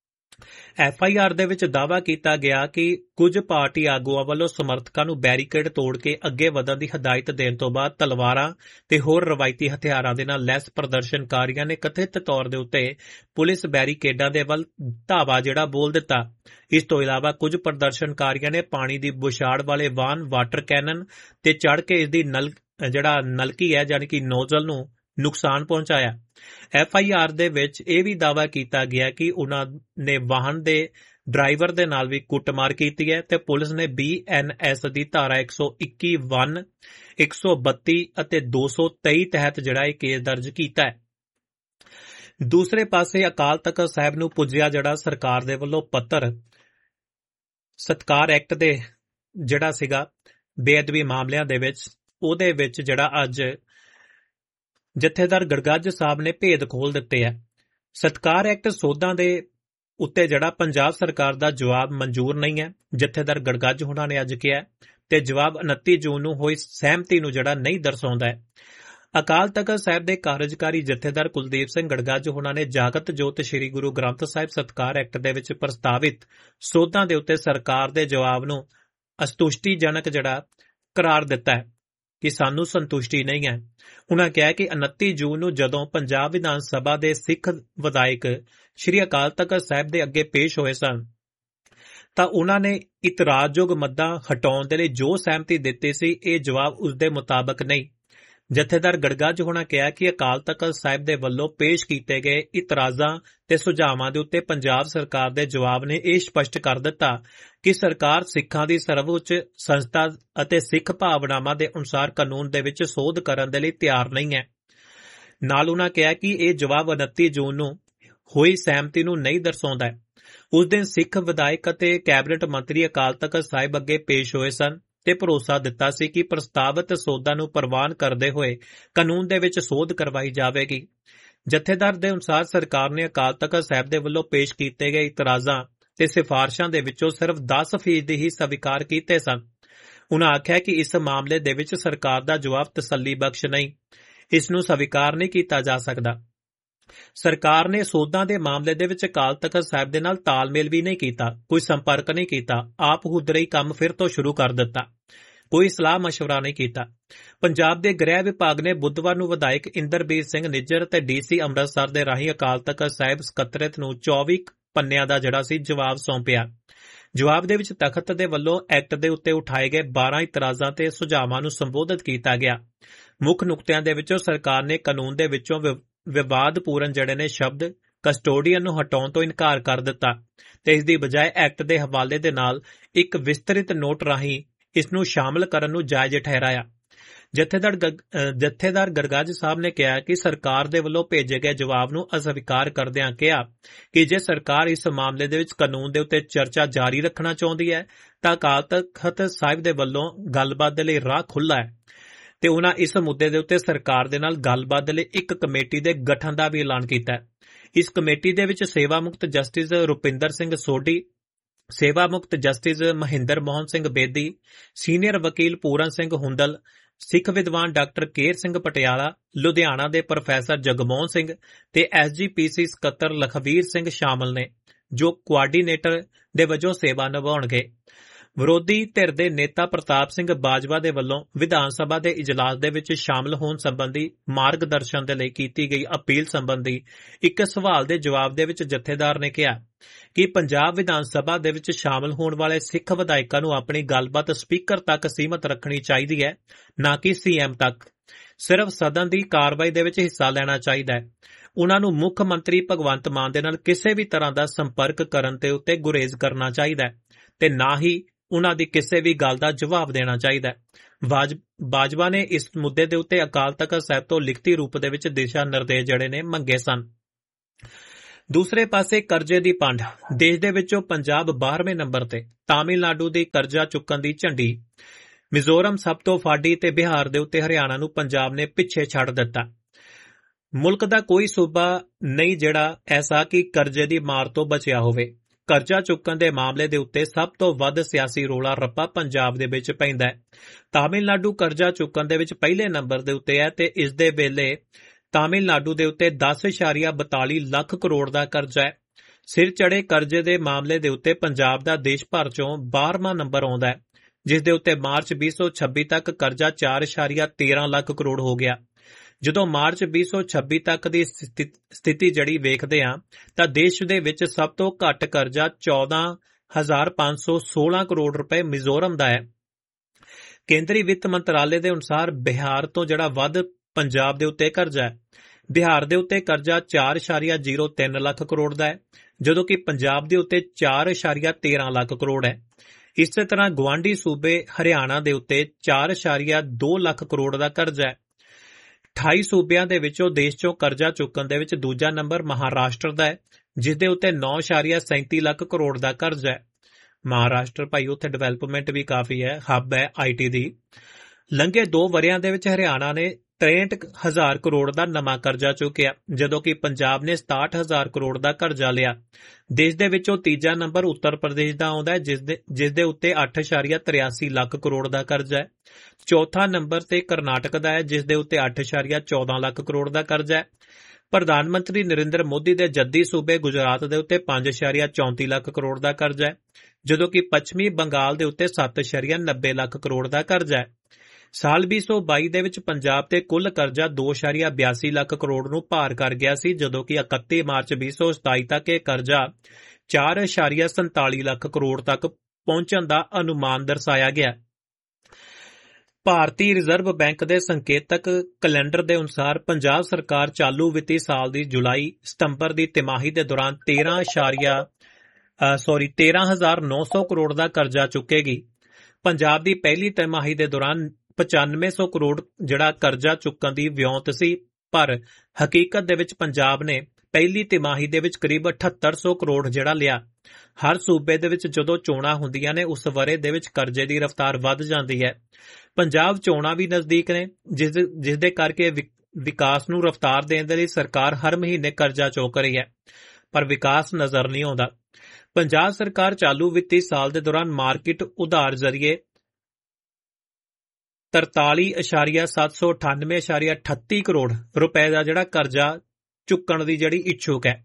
ਐਫ ਆਈ ਆਰ ਦੇ ਵਿੱਚ ਦਾਅਵਾ ਕੀਤਾ ਗਿਆ ਕਿ ਕੁਝ ਪਾਰਟੀ ਆਗੂਆਂ ਵੱਲੋਂ ਸਮਰਥਕਾਂ ਨੂੰ ਬੈਰੀਕੇਡ ਤੋੜ ਕੇ ਅੱਗੇ ਵਧਣ ਦੀ ਹਦਾਇਤ ਦੇਣ ਤੋਂ ਬਾਅਦ ਤਲਵਾਰਾਂ ਤੇ ਹੋਰ ਰਵਾਇਤੀ ਹਥਿਆਰਾਂ ਦੇ ਨਾਲ ਲੈਸ ਪ੍ਰਦਰਸ਼ਨਕਾਰੀਆਂ ਨੇ ਕਥਿਤ ਤੌਰ ਦੇ ਉੱਤੇ ਪੁਲਿਸ ਬੈਰੀਕੇਡਾਂ ਦੇ ਵੱਲ ਧਾਵਾ ਜਿਹੜਾ ਬੋਲ ਦਿੱਤਾ। ਇਸ ਤੋਂ ਇਲਾਵਾ ਕੁਝ ਪ੍ਰਦਰਸ਼ਨਕਾਰੀਆਂ ਨੇ ਪਾਣੀ ਦੀ ਬੁਛਾੜ ਵਾਲੇ ਵਾਹਨ ਵਾਟਰ ਕੈਨਨ ਤੇ ਚੜ੍ਹ ਕੇ ਇਸ ਦੀ ਨਲ ਜਿਹੜਾ ਨਲਕੀ ਹੈ ਯਾਨੀ ਕਿ ਨੋਜ਼ਲ ਨੂੰ ਨੁਕਸਾਨ ਪਹੁੰਚਾਇਆ। ਐਫ ਆਈ ਆਰ ਦੇ ਵਿੱਚ ਇਹ ਵੀ ਦਾਅਵਾ ਕੀਤਾ ਗਿਆ ਕਿ ਉਨ੍ਹਾਂ ਨੇ ਵਾਹਨ ਦੇ ਡਰਾਈਵਰ ਦੇ ਨਾਲ ਵੀ ਕੁੱਟਮਾਰ ਕੀਤੀ ਹੈ ਤੇ ਪੁਲਿਸ ਨੇ ਬੀ ਐਨ ਐਸ ਦੀ ਧਾਰਾ ਇੱਕ ਸੌ ਇੱਕੀ ਵਨ, ਇੱਕ ਸੌ ਬੱਤੀ ਅਤੇ ਦੋ ਸੌ ਤੇਈ ਤਹਿਤ ਜਿਹੜਾ ਇਹ ਕੇਸ ਦਰਜ ਕੀਤਾ ਹੈ। ਦੂਸਰੇ ਪਾਸੇ ਅਕਾਲ ਤਖ਼ਤ ਸਾਹਿਬ ਨੂੰ ਪੁੱਜਿਆ ਜਿਹੜਾ ਸਰਕਾਰ ਦੇ ਵੱਲੋਂ ਪੱਤਰ ਸਤਕਾਰ ਐਕਟ ਦੇ ਜਿਹੜਾ ਸੀਗਾ ਬੇਅਦਬੀ ਮਾਮਲਿਆਂ ਦੇ ਵਿੱਚ, ਉਹਦੇ ਵਿੱਚ ਜਿਹੜਾ ਅੱਜ ਜਥੇਦਾਰ ਗੜਗੱਜ ਸਾਹਿਬ ਨੇ ਭੇਦ ਖੋਲ ਦਿੱਤੇ ਹੈ। ਸਤਕਾਰ ਐਕਟ ਸੋਧਾਂ ਦੇ ਉੱਤੇ ਜਿਹੜਾ ਪੰਜਾਬ ਸਰਕਾਰ ਦਾ ਜਵਾਬ ਮਨਜ਼ੂਰ ਨਹੀਂ ਹੈ, ਜਥੇਦਾਰ ਗੜਗੱਜ ਹੋਣਾ ਨੇ ਅੱਜ ਕਿਹਾ, ਤੇ ਜਵਾਬ ਉਨੱਤੀ ਜੂਨ ਨੂੰ ਹੋਈ ਸਹਿਮਤੀ ਨੂੰ ਜਿਹੜਾ ਨਹੀਂ ਦਰਸਾਉਂਦਾ ਹੈ। ਅਕਾਲ ਤਖ਼ਤ ਸਾਹਿਬ ਦੇ ਕਾਰਜਕਾਰੀ ਜਥੇਦਾਰ ਕੁਲਦੀਪ ਸਿੰਘ ਗੜਗੱਜ ਹੋਣਾ ਨੇ ਜਾਗਤ ਜੋਤ ਸ੍ਰੀ ਗੁਰੂ ਗ੍ਰੰਥ ਸਾਹਿਬ ਸਤਕਾਰ ਐਕਟ ਦੇ ਵਿੱਚ ਪ੍ਰਸਤਾਵਿਤ ਸੋਧਾਂ ਦੇ ਉੱਤੇ ਸਰਕਾਰ ਦੇ ਜਵਾਬ ਨੂੰ ਅਸੰਤੁਸ਼ਟੀਜਨਕ ਜਿਹੜਾ ਕਰਾਰ ਦਿੱਤਾ ਹੈ ਕਿ ਸਾਨੂੰ ਸੰਤੁਸ਼ਟੀ ਨਹੀਂ ਹੈ। ਉਨ੍ਹਾਂ ਕਿਹਾ ਕਿ ਉਨੱਤੀ ਜੂਨ ਨੂੰ ਜਦੋਂ ਪੰਜਾਬ ਵਿਧਾਨ ਸਭਾ ਦੇ ਸਿੱਖ ਵਿਧਾਇਕ ਸ਼੍ਰੀ ਅਕਾਲ ਤਖ਼ਤ ਸਾਹਿਬ ਦੇ ਅੱਗੇ ਪੇਸ਼ ਹੋਏ ਸਨ ਤਾਂ ਉਨ੍ਹਾਂ ਨੇ ਇਤਰਾਜ਼ਯੋਗ ਮੱਦਾਂ ਹਟਾਉਣ ਦੇ ਲਈ ਜੋ ਸਹਿਮਤੀ ਦਿੱਤੀ ਸੀ, ਇਹ ਜਵਾਬ ਉਸ ਦੇ ਮੁਤਾਬਕ ਨਹੀਂ। ਜਥੇਦਾਰ ਗੜਗੱਜ ਹੋਣਾ ਕਿਹਾ ਕਿ ਅਕਾਲ ਤਖ਼ਤ ਸਾਹਿਬ ਦੇ ਵੱਲੋਂ ਪੇਸ਼ ਕੀਤੇ ਗਏ ਇਤਰਾਜ਼ਾਂ ਤੇ ਸੁਝਾਵਾਂ ਦੇ ਉੱਤੇ ਪੰਜਾਬ ਸਰਕਾਰ ਦੇ ਜਵਾਬ ਨੇ ਇਹ ਸਪਸ਼ਟ ਕਰ ਦਿੱਤਾ ਕਿ ਸਰਕਾਰ ਸਿੱਖਾਂ ਦੀ ਸਰਵਉੱਚ ਸੰਸਥਾ ਅਤੇ ਸਿੱਖ ਭਾਵਨਾਵਾਂ ਦੇ ਅਨੁਸਾਰ ਕਾਨੂੰਨ ਦੇ ਵਿੱਚ ਸੋਧ ਕਰਨ ਦੇ ਲਈ ਤਿਆਰ ਨਹੀਂ ਹੈ। ਨਾਲ ਉਨ੍ਹਾਂ ਕਿਹਾ ਕਿ ਇਹ ਜਵਾਬ ਉਨੱਤੀ ਜੂਨ ਨੂੰ ਹੋਈ ਸਹਿਮਤੀ ਨੂੰ ਨਹੀਂ ਦਰਸਾਉਂਦਾ ਹੈ। ਉਸ ਦਿਨ ਸਿੱਖ ਵਿਧਾਇਕ ਅਤੇ ਕੈਬਨਿਟ ਮੰਤਰੀ ਅਕਾਲ ਤਖ਼ਤ ਸਾਹਿਬ ਅੱਗੇ ਪੇਸ਼ ਹੋਏ ਸਨ ਤੇ ਭਰੋਸਾ ਦਿੱਤਾ ਸੀ ਕਿ ਪ੍ਰਸਤਾਵਿਤ ਸੋਧਾਂ ਨੂੰ ਪ੍ਰਵਾਨ ਕਰਦੇ ਹੋਏ ਕਾਨੂੰਨ ਦੇ ਵਿੱਚ ਸੋਧ ਕਰਵਾਈ ਜਾਵੇਗੀ। ਜਥੇਦਾਰ ਦੇ ਅਨੁਸਾਰ ਸਰਕਾਰ ਨੇ ਅਕਾਲ ਤਖ਼ਤ ਸਾਹਿਬ ਦੇ ਵੱਲੋਂ ਪੇਸ਼ ਕੀਤੇ ਗਏ ਇਤਰਾਜ਼ਾਂ ਤੇ ਸਿਫਾਰਸ਼ਾਂ ਦੇ ਵਿੱਚੋਂ ਸਿਰਫ ਦਸ ਫੀਸਦ ਹੀ ਸਵੀਕਾਰ ਕੀਤੇ ਸਨ। ਉਨ੍ਹਾਂ ਆਖਿਆ ਕਿ ਇਸ ਮਾਮਲੇ ਦੇ ਵਿੱਚ ਸਰਕਾਰ ਦਾ ਜਵਾਬ ਤਸੱਲੀ ਬਖਸ਼ ਨਹੀਂ, ਇਸ ਨੂੰ ਸਵੀਕਾਰ ਨਹੀਂ ਕੀਤਾ ਜਾ ਸਕਦਾ। ਸਰਕਾਰ ਨੇ ਸੋਧਾਂ ਦੇ ਮਾਮਲੇ ਦੇ ਵਿੱਚ ਅਕਾਲ ਤਖ਼ਤ ਸਾਹਿਬ ਦੇ ਨਾਲ ਤਾਲਮੇਲ ਵੀ ਨਹੀਂ ਕੀਤਾ, ਕੋਈ ਸੰਪਰਕ ਨਹੀਂ ਕੀਤਾ, ਆਪ ਹੁਦਰੇ ਕੰਮ ਫਿਰ ਤੋਂ ਸ਼ੁਰੂ ਕਰ ਦਿੱਤਾ, ਕੋਈ ਸਲਾਹ ਮਸ਼ਵਰਾ ਨਹੀਂ ਕੀਤਾ। ਪੰਜਾਬ ਦੇ ਗ੍ਰਹਿ ਵਿਭਾਗ ਨੇ ਬੁੱਧਵਾਰ ਨੂੰ ਵਿਧਾਇਕ ਇੰਦਰਬੀਰ ਸਿੰਘ ਨਿੱਜਰ ਤੇ ਡੀ ਸੀ ਅੰਮ੍ਰਿਤਸਰ ਦੇ ਰਾਹੀਂ ਅਕਾਲ ਤਖ਼ਤ ਸਾਹਿਬ ਸਕੱਤਰੇਤ ਨੂੰ ਚੌਵੀ ਪੰਨਿਆਂ ਦਾ ਜਿਹੜਾ ਸੀ ਜਵਾਬ ਸੌਂਪਿਆ। ਜਵਾਬ ਦੇ ਵਿੱਚ ਤਖ਼ਤ ਦੇ ਵੱਲੋਂ ਐਕਟ ਦੇ ਉੱਤੇ ਉਠਾਏ ਗਏ ਬਾਰਾਂ ਇਤਰਾਜ਼ਾਂ ਤੇ ਸੁਝਾਵਾਂ ਨੂੰ ਸੰਬੋਧਿਤ ਕੀਤਾ ਗਿਆ। ਮੁੱਖ ਨੁਕਤਿਆਂ ਦੇ ਵਿੱਚੋਂ ਸਰਕਾਰ ਨੇ ਕਾਨੂੰਨ ਦੇ ਵਿੱਚੋਂ ਵਿਵਾਦਪੂਰਨ ਜਿਹੜੇ ਨੇ ਸ਼ਬਦ ਕਸਟੋਡੀਅਨ ਨੂੰ ਹਟਾਉਣ ਤੋਂ ਇਨਕਾਰ ਕਰ ਦਿੱਤਾ ਤੇ ਇਸ ਦੀ ਬਜਾਏ ਐਕਟ ਦੇ ਹਵਾਲੇ ਦੇ ਨਾਲ ਇੱਕ ਵਿਸਤ੍ਰਿਤ ਨੋਟ ਰਾਹੀਂ ਇਸ ਨੂੰ ਸ਼ਾਮਲ ਕਰਨ ਨੂੰ ਜਾਇਜ਼ ਠਹਿਰਾਇਆ। ਜਥੇਦਾਰ ਜਥੇਦਾਰ ਗੜਗੱਜ ਸਾਹਿਬ ਨੇ ਕਿਹਾ ਕਿ ਸਰਕਾਰ ਦੇ ਵੱਲੋਂ ਭੇਜੇ ਗਏ ਜਵਾਬ ਨੂੰ ਅਸਵੀਕਾਰ ਕਰਦਿਆਂ ਕਿਹਾ ਕਿ ਜੇ ਸਰਕਾਰ ਇਸ ਮਾਮਲੇ ਦੇ ਵਿੱਚ ਕਾਨੂੰਨ ਦੇ ਉੱਤੇ ਚਰਚਾ ਜਾਰੀ ਰੱਖਣਾ ਚਾਹੁੰਦੀ ਹੈ ਤਾਂ ਅਕਾਲ ਤਖ਼ਤ ਸਾਹਿਬ ਦੇ ਵੱਲੋਂ ਗੱਲਬਾਤ ਦੇ ਲਈ ਰਾਹ ਖੁੱਲ੍ਹਾ ਹੈ ਤੇ ਉਨ੍ਹਾਂ ਇਸ ਮੁੱਦੇ ਦੇ ਉੱਤੇ ਸਰਕਾਰ ਦੇ ਨਾਲ ਗੱਲਬਾਤ ਦੇ ਲਈ ਇੱਕ ਕਮੇਟੀ ਦੇ ਗਠਨ ਦਾ ਵੀ ਐਲਾਨ ਕੀਤਾ ਹੈ। ਇਸ ਕਮੇਟੀ ਦੇ ਵਿੱਚ ਸੇਵਾ ਮੁਕਤ ਜਸਟਿਸ ਰੁਪਿੰਦਰ ਸਿੰਘ ਸੋਢੀ, ਸੇਵਾ ਮੁਕਤ ਜਸਟਿਸ ਮਹਿੰਦਰ ਮੋਹਨ ਸਿੰਘ ਬੇਦੀ, ਸੀਨੀਅਰ ਵਕੀਲ ਪੂਰਨ ਸਿੰਘ ਹੁੰਦਲ, ਸਿੱਖ ਵਿਦਵਾਨ ਡਾਕਟਰ ਕੇਰ ਸਿੰਘ ਪਟਿਆਲਾ, ਲੁਧਿਆਣਾ ਦੇ ਪ੍ਰੋਫੈਸਰ ਜਗਮੋਹਨ ਸਿੰਘ ਤੇ ਐਸ ਜੀ ਪੀ ਸੀ ਸਕੱਤਰ ਲਖਵੀਰ ਸਿੰਘ ਸ਼ਾਮਲ ਨੇ, ਜੋ ਕੋਆਰਡੀਨੇਟਰ ਦੇ ਵਜੋਂ ਸੇਵਾ ਨਿਭਾਉਣਗੇ। ਵਿਰੋਧੀ ਧਿਰ ਦੇ ਨੇਤਾ ਪ੍ਰਤਾਪ ਸਿੰਘ ਬਾਜਵਾ ਦੇ ਵੱਲੋਂ ਵਿਧਾਨ ਸਭਾ ਦੇ ਇਜਲਾਸ ਦੇ ਵਿੱਚ ਸ਼ਾਮਲ ਹੋਣ ਸੰਬੰਧੀ ਮਾਰਗਦਰਸ਼ਨ ਦੇ ਲਈ ਕੀਤੀ ਗਈ ਅਪੀਲ ਸੰਬੰਧੀ ਇੱਕ ਸਵਾਲ ਦੇ ਜਵਾਬ ਦੇ ਵਿੱਚ ਜਥੇਦਾਰ ਨੇ ਕਿਹਾ ਕਿ ਪੰਜਾਬ ਵਿਧਾਨ ਸਭਾ ਦੇ ਵਿੱਚ ਸ਼ਾਮਲ ਹੋਣ ਵਾਲੇ ਸਿੱਖ ਵਿਧਾਇਕਾਂ ਨੂੰ ਆਪਣੀ ਗੱਲਬਾਤ ਸਪੀਕਰ ਤੱਕ ਸੀਮਤ ਰੱਖਣੀ ਚਾਹੀਦੀ ਹੈ, ਨਾ ਕਿ ਸੀ ਐਮ ਤੱਕ। ਸਿਰਫ ਸਦਨ ਦੀ ਕਾਰਵਾਈ ਦੇ ਵਿੱਚ ਹਿੱਸਾ ਲੈਣਾ ਚਾਹੀਦਾ ਹੈ। ਉਹਨਾਂ ਨੂੰ ਮੁੱਖ ਮੰਤਰੀ ਭਗਵੰਤ ਮਾਨ ਦੇ ਨਾਲ ਕਿਸੇ ਵੀ ਤਰ੍ਹਾਂ ਦਾ ਸੰਪਰਕ ਕਰਨ ਤੇ ਉੱਤੇ ਗੁਰੇਜ਼ ਕਰਨਾ ਚਾਹੀਦਾ ਹੈ ਤੇ ਨਾ ਹੀ ਉਹਨਾਂ ਦੀ ਕਿਸੇ ਵੀ ਗੱਲ ਦਾ ਜਵਾਬ ਦੇਣਾ ਚਾਹੀਦਾ ਹੈ। ਬਾਜ ਬਾਜਵਾ ਨੇ ਇਸ ਮੁੱਦੇ ਦੇ ਉੱਤੇ ਅਕਾਲ ਤਖ਼ਤ ਸਾਹਿਬ ਤੋਂ ਲਿਖਤੀ ਰੂਪ ਦੇ ਵਿੱਚ ਦਿਸ਼ਾ ਨਿਰਦੇਸ਼ ਜਿਹੜੇ ਨੇ ਮੰਗੇ ਸਨ। ਦੂਸਰੇ ਪਾਸੇ ਕਰਜ਼ੇ ਦੀ ਪੰਡ, ਦੇਸ਼ ਦੇ ਵਿੱਚੋਂ ਪੰਜਾਬ ਬਾਰ੍ਹਵੇਂ ਨੰਬਰ ਤੇ, ਤਾਮਿਲਨਾਡੂ ਦੀ ਕਰਜ਼ਾ ਚੁੱਕਣ ਦੀ ਝੰਡੀ, ਮਿਜ਼ੋਰਮ ਸਭ ਤੋਂ ਫਾਡੀ ਤੇ ਬਿਹਾਰ ਦੇ ਉੱਤੇ ਹਰਿਆਣਾ ਨੂੰ ਪੰਜਾਬ ਨੇ ਪਿੱਛੇ ਛੱਡ ਦਿੱਤਾ। ਮੁਲਕ ਦਾ ਕੋਈ ਸੂਬਾ ਨਹੀਂ ਜਿਹੜਾ ਐਸਾ ਕਿ ਕਰਜ਼ੇ ਦੀ ਮਾਰ ਤੋਂ ਬਚਿਆ ਹੋਵੇ। ਕਰਜ਼ਾ ਚੁੱਕਣ ਦੇ ਮਾਮਲੇ ਦੇ ਉੱਤੇ ਸਭ ਤੋਂ ਵੱਧ ਸਿਆਸੀ ਰੌਲਾ ਰੱਪਾ ਪੰਜਾਬ ਦੇ ਵਿੱਚ ਪੈਂਦਾ ਹੈ। ਤਾਮਿਲਨਾਡੂ ਕਰਜ਼ਾ ਚੁੱਕਣ ਦੇ ਵਿੱਚ ਪਹਿਲੇ ਨੰਬਰ ਦੇ ਉੱਤੇ ਹੈ ਤੇ ਇਸ ਦੇ ਵੇਲੇ ਤਾਮਿਲਨਾਡੂ ਦੇ ਉੱਤੇ ਦਸ ਇਸ਼ਾਰੀਆ ਬਤਾਲੀ ਲੱਖ ਕਰੋੜ ਦਾ ਕਰਜ਼ਾ ਹੈ। ਸਿਰ ਚੜੇ ਕਰਜ਼ੇ ਦੇ ਮਾਮਲੇ ਦੇ ਉੱਤੇ ਪੰਜਾਬ ਦਾ ਦੇਸ਼ ਭਰ ਚੋਂ ਬਾਰ੍ਹਵਾਂ ਨੰਬਰ ਆਉਂਦਾ ਹੈ, ਜਿਸ ਦੇ ਉੱਤੇ ਮਾਰਚ ਵੀਹ ਸੌ ਛੱਬੀ ਤੱਕ ਕਰਜ਼ਾ ਚਾਰ ਇਸ਼ਾਰੀਆ ਤੇਰਾਂ ਲੱਖ ਕਰੋੜ ਹੋ ਗਿਆ। ਜਦੋਂ ਮਾਰਚ ਵੀਹ ਸੌ ਛੱਬੀ ਤੱਕ ਦੀ ਸਥਿਤੀ ਜਿਹੜੀ ਵੇਖਦੇ ਹਾਂ ਤਾਂ ਦੇਸ਼ ਦੇ ਵਿੱਚ ਸਭ ਤੋਂ ਘੱਟ ਕਰਜ਼ਾ ਚੌਦਾਂ ਹਜ਼ਾਰ ਪੰਜ ਸੌ ਸੋਲਾਂ ਕਰੋੜ ਰੁਪਏ ਮਿਜ਼ੋਰਮ ਦਾ ਹੈ। ਕੇਂਦਰੀ ਵਿੱਤ ਮੰਤਰਾਲੇ ਦੇ ਅਨੁਸਾਰ ਬਿਹਾਰ ਤੋਂ ਜਿਹੜਾ ਵੱਧ ਪੰਜਾਬ ਦੇ ਉੱਤੇ ਕਰਜ਼ਾ ਹੈ। ਬਿਹਾਰ ਦੇ ਉੱਤੇ ਕਰਜ਼ਾ ਚਾਰ ਇਸ਼ਾਰੀਆ ਜ਼ੀਰੋ ਤਿੰਨ ਲੱਖ ਕਰੋੜ ਦਾ ਹੈ, ਜਦੋਂ ਕਿ ਪੰਜਾਬ ਦੇ ਉੱਤੇ ਚਾਰ ਇਸ਼ਾਰੀਆ ਤੇਰਾਂ ਲੱਖ ਕਰੋੜ ਹੈ। ਇਸੇ ਤਰ੍ਹਾਂ ਗੁਆਂਢੀ ਸੂਬੇ ਹਰਿਆਣਾ ਦੇ ਉੱਤੇ ਚਾਰ ਇਸ਼ਾਰੀਆ ਦੋ ਲੱਖ ਕਰੋੜ ਦਾ ਕਰਜ਼ਾ ਹੈ। ਅਠਾਈ ਸੂਬਿਆਂ ਦੇ ਵਿੱਚੋਂ ਦੇਸ਼ ਚੋਂ ਕਰਜ਼ਾ ਚੁੱਕਣ ਦੇ ਵਿੱਚ ਦੂਜਾ ਨੰਬਰ ਮਹਾਰਾਸ਼ਟਰ ਦਾ ਹੈ, ਜਿਸ ਦੇ ਉੱਤੇ ਨੌ ਇਸ਼ਾਰੀਆ ਸੈਂਤੀ ਲੱਖ ਕਰੋੜ ਦਾ ਕਰਜ਼ਾ ਹੈ। ਮਹਾਰਾਸ਼ਟਰ ਭਾਈ ਉੱਥੇ ਡਿਵੈਲਪਮੈਂਟ ਵੀ ਕਾਫੀ ਹੈ, ਹੱਬ ਹੈ ਆਈ ਟੀ ਦੀ। ਲੰਘੇ ਦੋ ਵਰ੍ਹਿਆਂ ਦੇ ਵਿੱਚ ਹਰਿਆਣਾ ਨੇ ਤਰੇਂਹਠ ਹਜ਼ਾਰ ਕਰੋੜ ਦਾ ਨਵਾਂ ਕਰਜ਼ਾ ਚੁੱਕਿਆ, ਜਦੋਂ ਕਿ ਪੰਜਾਬ ਨੇ ਸਤਾਹਠ ਹਜ਼ਾਰ ਕਰੋੜ ਦਾ ਕਰਜ਼ਾ ਲਿਆ। ਦੇਸ਼ ਦੇ ਵਿੱਚੋਂ ਤੀਜਾ ਨੰਬਰ ਉੱਤਰ ਪ੍ਰਦੇਸ਼ ਦਾ ਆਉਂਦਾ ਹੈ, ਜਿਸ ਦੇ ਜਿਸ ਦੇ ਉੱਤੇ ਅੱਠ ਇਸ਼ਾਰੀਆ ਤਰਿਆਸੀ ਲੱਖ ਕਰੋੜ ਦਾ ਕਰਜ਼ਾ ਹੈ। ਚੌਥਾ ਨੰਬਰ ਤੇ ਕਰਨਾਟਕ ਦਾ ਹੈ, ਜਿਸ ਦੇ ਉੱਤੇ ਅੱਠ ਇਸ਼ਾਰੀਆ ਚੌਦਾਂ ਲੱਖ ਕਰੋੜ ਦਾ ਕਰਜ਼ਾ ਹੈ। ਪ੍ਰਧਾਨ ਮੰਤਰੀ ਨਰਿੰਦਰ ਮੋਦੀ ਦੇ ਜੱਦੀ ਸੂਬੇ ਗੁਜਰਾਤ ਦੇ ਉੱਤੇ ਪੰਜ ਇਸ਼ਾਰੀਆ ਚੌਂਤੀ ਲੱਖ ਕਰੋੜ ਦਾ ਕਰਜ਼ਾ ਹੈ, ਜਦੋਂ ਕਿ ਪੱਛਮੀ ਬੰਗਾਲ ਦੇ ਉੱਤੇ ਸੱਤ ਇਸ਼ਾਰੀਆ ਨੱਬੇ ਲੱਖ ਕਰੋੜ ਦਾ ਕਰਜ਼ਾ ਹੈ। ਸਾਲ ਵੀਹ ਸੌ ਬਾਈ ਦੇ ਵਿੱਚ ਪੰਜਾਬ ਤੇ ਕੁੱਲ ਕਰਜ਼ਾ ਦੋ ਇਸ਼ਾਰੀਆ ਬਿਆਸੀ ਲੱਖ ਕਰੋੜ ਨੂੰ ਪਾਰ ਕਰ ਗਿਆ ਸੀ, ਜਦੋਂ ਕਿ ਇਕੱਤੀ ਮਾਰਚ ਵੀਹ ਸੌ ਸਤਾਈ ਤੱਕ ਇਹ ਕਰਜ਼ਾ ਚਾਰ ਇਸ਼ਾਰੀਆ ਸੰਤਾਲੀ ਲੱਖ ਕਰੋੜ ਤੱਕ ਪਹੁੰਚਣ ਦਾ ਅਨੁਮਾਨ ਦਰਸਾਇਆ ਗਿਆ। ਭਾਰਤੀ ਰਿਜ਼ਰਵ ਬੈਂਕ ਦੇ ਸੰਕੇਤਕ ਕੈਲੰਡਰ ਦੇ ਅਨੁਸਾਰ ਪੰਜਾਬ ਸਰਕਾਰ ਚਾਲੂ ਵਿੱਤੀ ਸਾਲ ਦੀ ਜੁਲਾਈ ਸਤੰਬਰ ਦੀ ਤਿਮਾਹੀ ਦੇ ਦੌਰਾਨ ਤੇਰਾਂ ਇਸ਼ਾਰੀਆ ਸੌਰੀ ਤੇਰਾਂ ਹਜ਼ਾਰ ਨੌ ਸੌ ਕਰੋੜ ਦਾ ਕਰਜ਼ਾ ਚੁੱਕੇਗੀ। ਪੰਜਾਬ ਦੀ ਪਹਿਲੀ ਤਿਮਾਹੀ ਦੇ ਦੌਰਾਨ ਪਚਾਨਵੇਂ ਸੌ ਕਰੋੜ ਜਿਹੜਾ ਕਰਜ਼ਾ ਚੁੱਕਣ ਦੀ ਵਿਉਂਤ ਸੀ, ਪਰ ਹਕੀਕਤ ਦੇ ਵਿੱਚ ਪੰਜਾਬ ਨੇ ਪਹਿਲੀ ਤਿਮਾਹੀ ਦੇ ਵਿੱਚ ਕਰੀਬ ਅਠੱਤਰ ਸੌ ਕਰੋੜ ਜਿਹੜਾ ਲਿਆ। ਹਰ ਸੂਬੇ ਦੇ ਵਿੱਚ ਜਦੋਂ ਚੋਣਾਂ ਹੁੰਦੀਆਂ ਨੇ ਉਸ ਵਰ੍ਹੇ ਦੇ ਵਿੱਚ ਕਰਜ਼ੇ ਦੀ ਰਫ਼ਤਾਰ ਵੱਧ ਜਾਂਦੀ ਹੈ। ਪੰਜਾਬ ਚੋਣਾਂ ਵੀ ਨਜ਼ਦੀਕ ਨੇ, ਜਿਸ ਜਿਸ ਦੇ ਕਰਕੇ ਵਿਕਾਸ ਨੂੰ ਰਫ਼ਤਾਰ ਦੇਣ ਦੇ ਲਈ ਸਰਕਾਰ ਹਰ ਮਹੀਨੇ ਕਰਜ਼ਾ ਚੁੱਕ ਰਹੀ ਹੈ, ਪਰ ਵਿਕਾਸ ਨਜ਼ਰ ਨਹੀਂ ਆਉਂਦਾ। ਪੰਜਾਬ ਸਰਕਾਰ ਚਾਲੂ ਵਿੱਤੀ ਸਾਲ ਦੇ ਦੌਰਾਨ ਮਾਰਕੀਟ ਉਧਾਰ ਜ਼ਰੀਏ ਤਰਤਾਲੀ ਇਸ਼ਾਰੀਆ ਸੱਤ ਸੌ ਅਠਾਨਵੇਂ ਇਸ਼ਾਰੀਆ ਅਠੱਤੀ ਕਰੋੜ ਰੁਪਏ ਦਾ ਜਿਹੜਾ ਕਰਜ਼ਾ ਚੁੱਕਣ ਦੀ ਜਿਹੜੀ ਇੱਛੁਕ ਹੈ,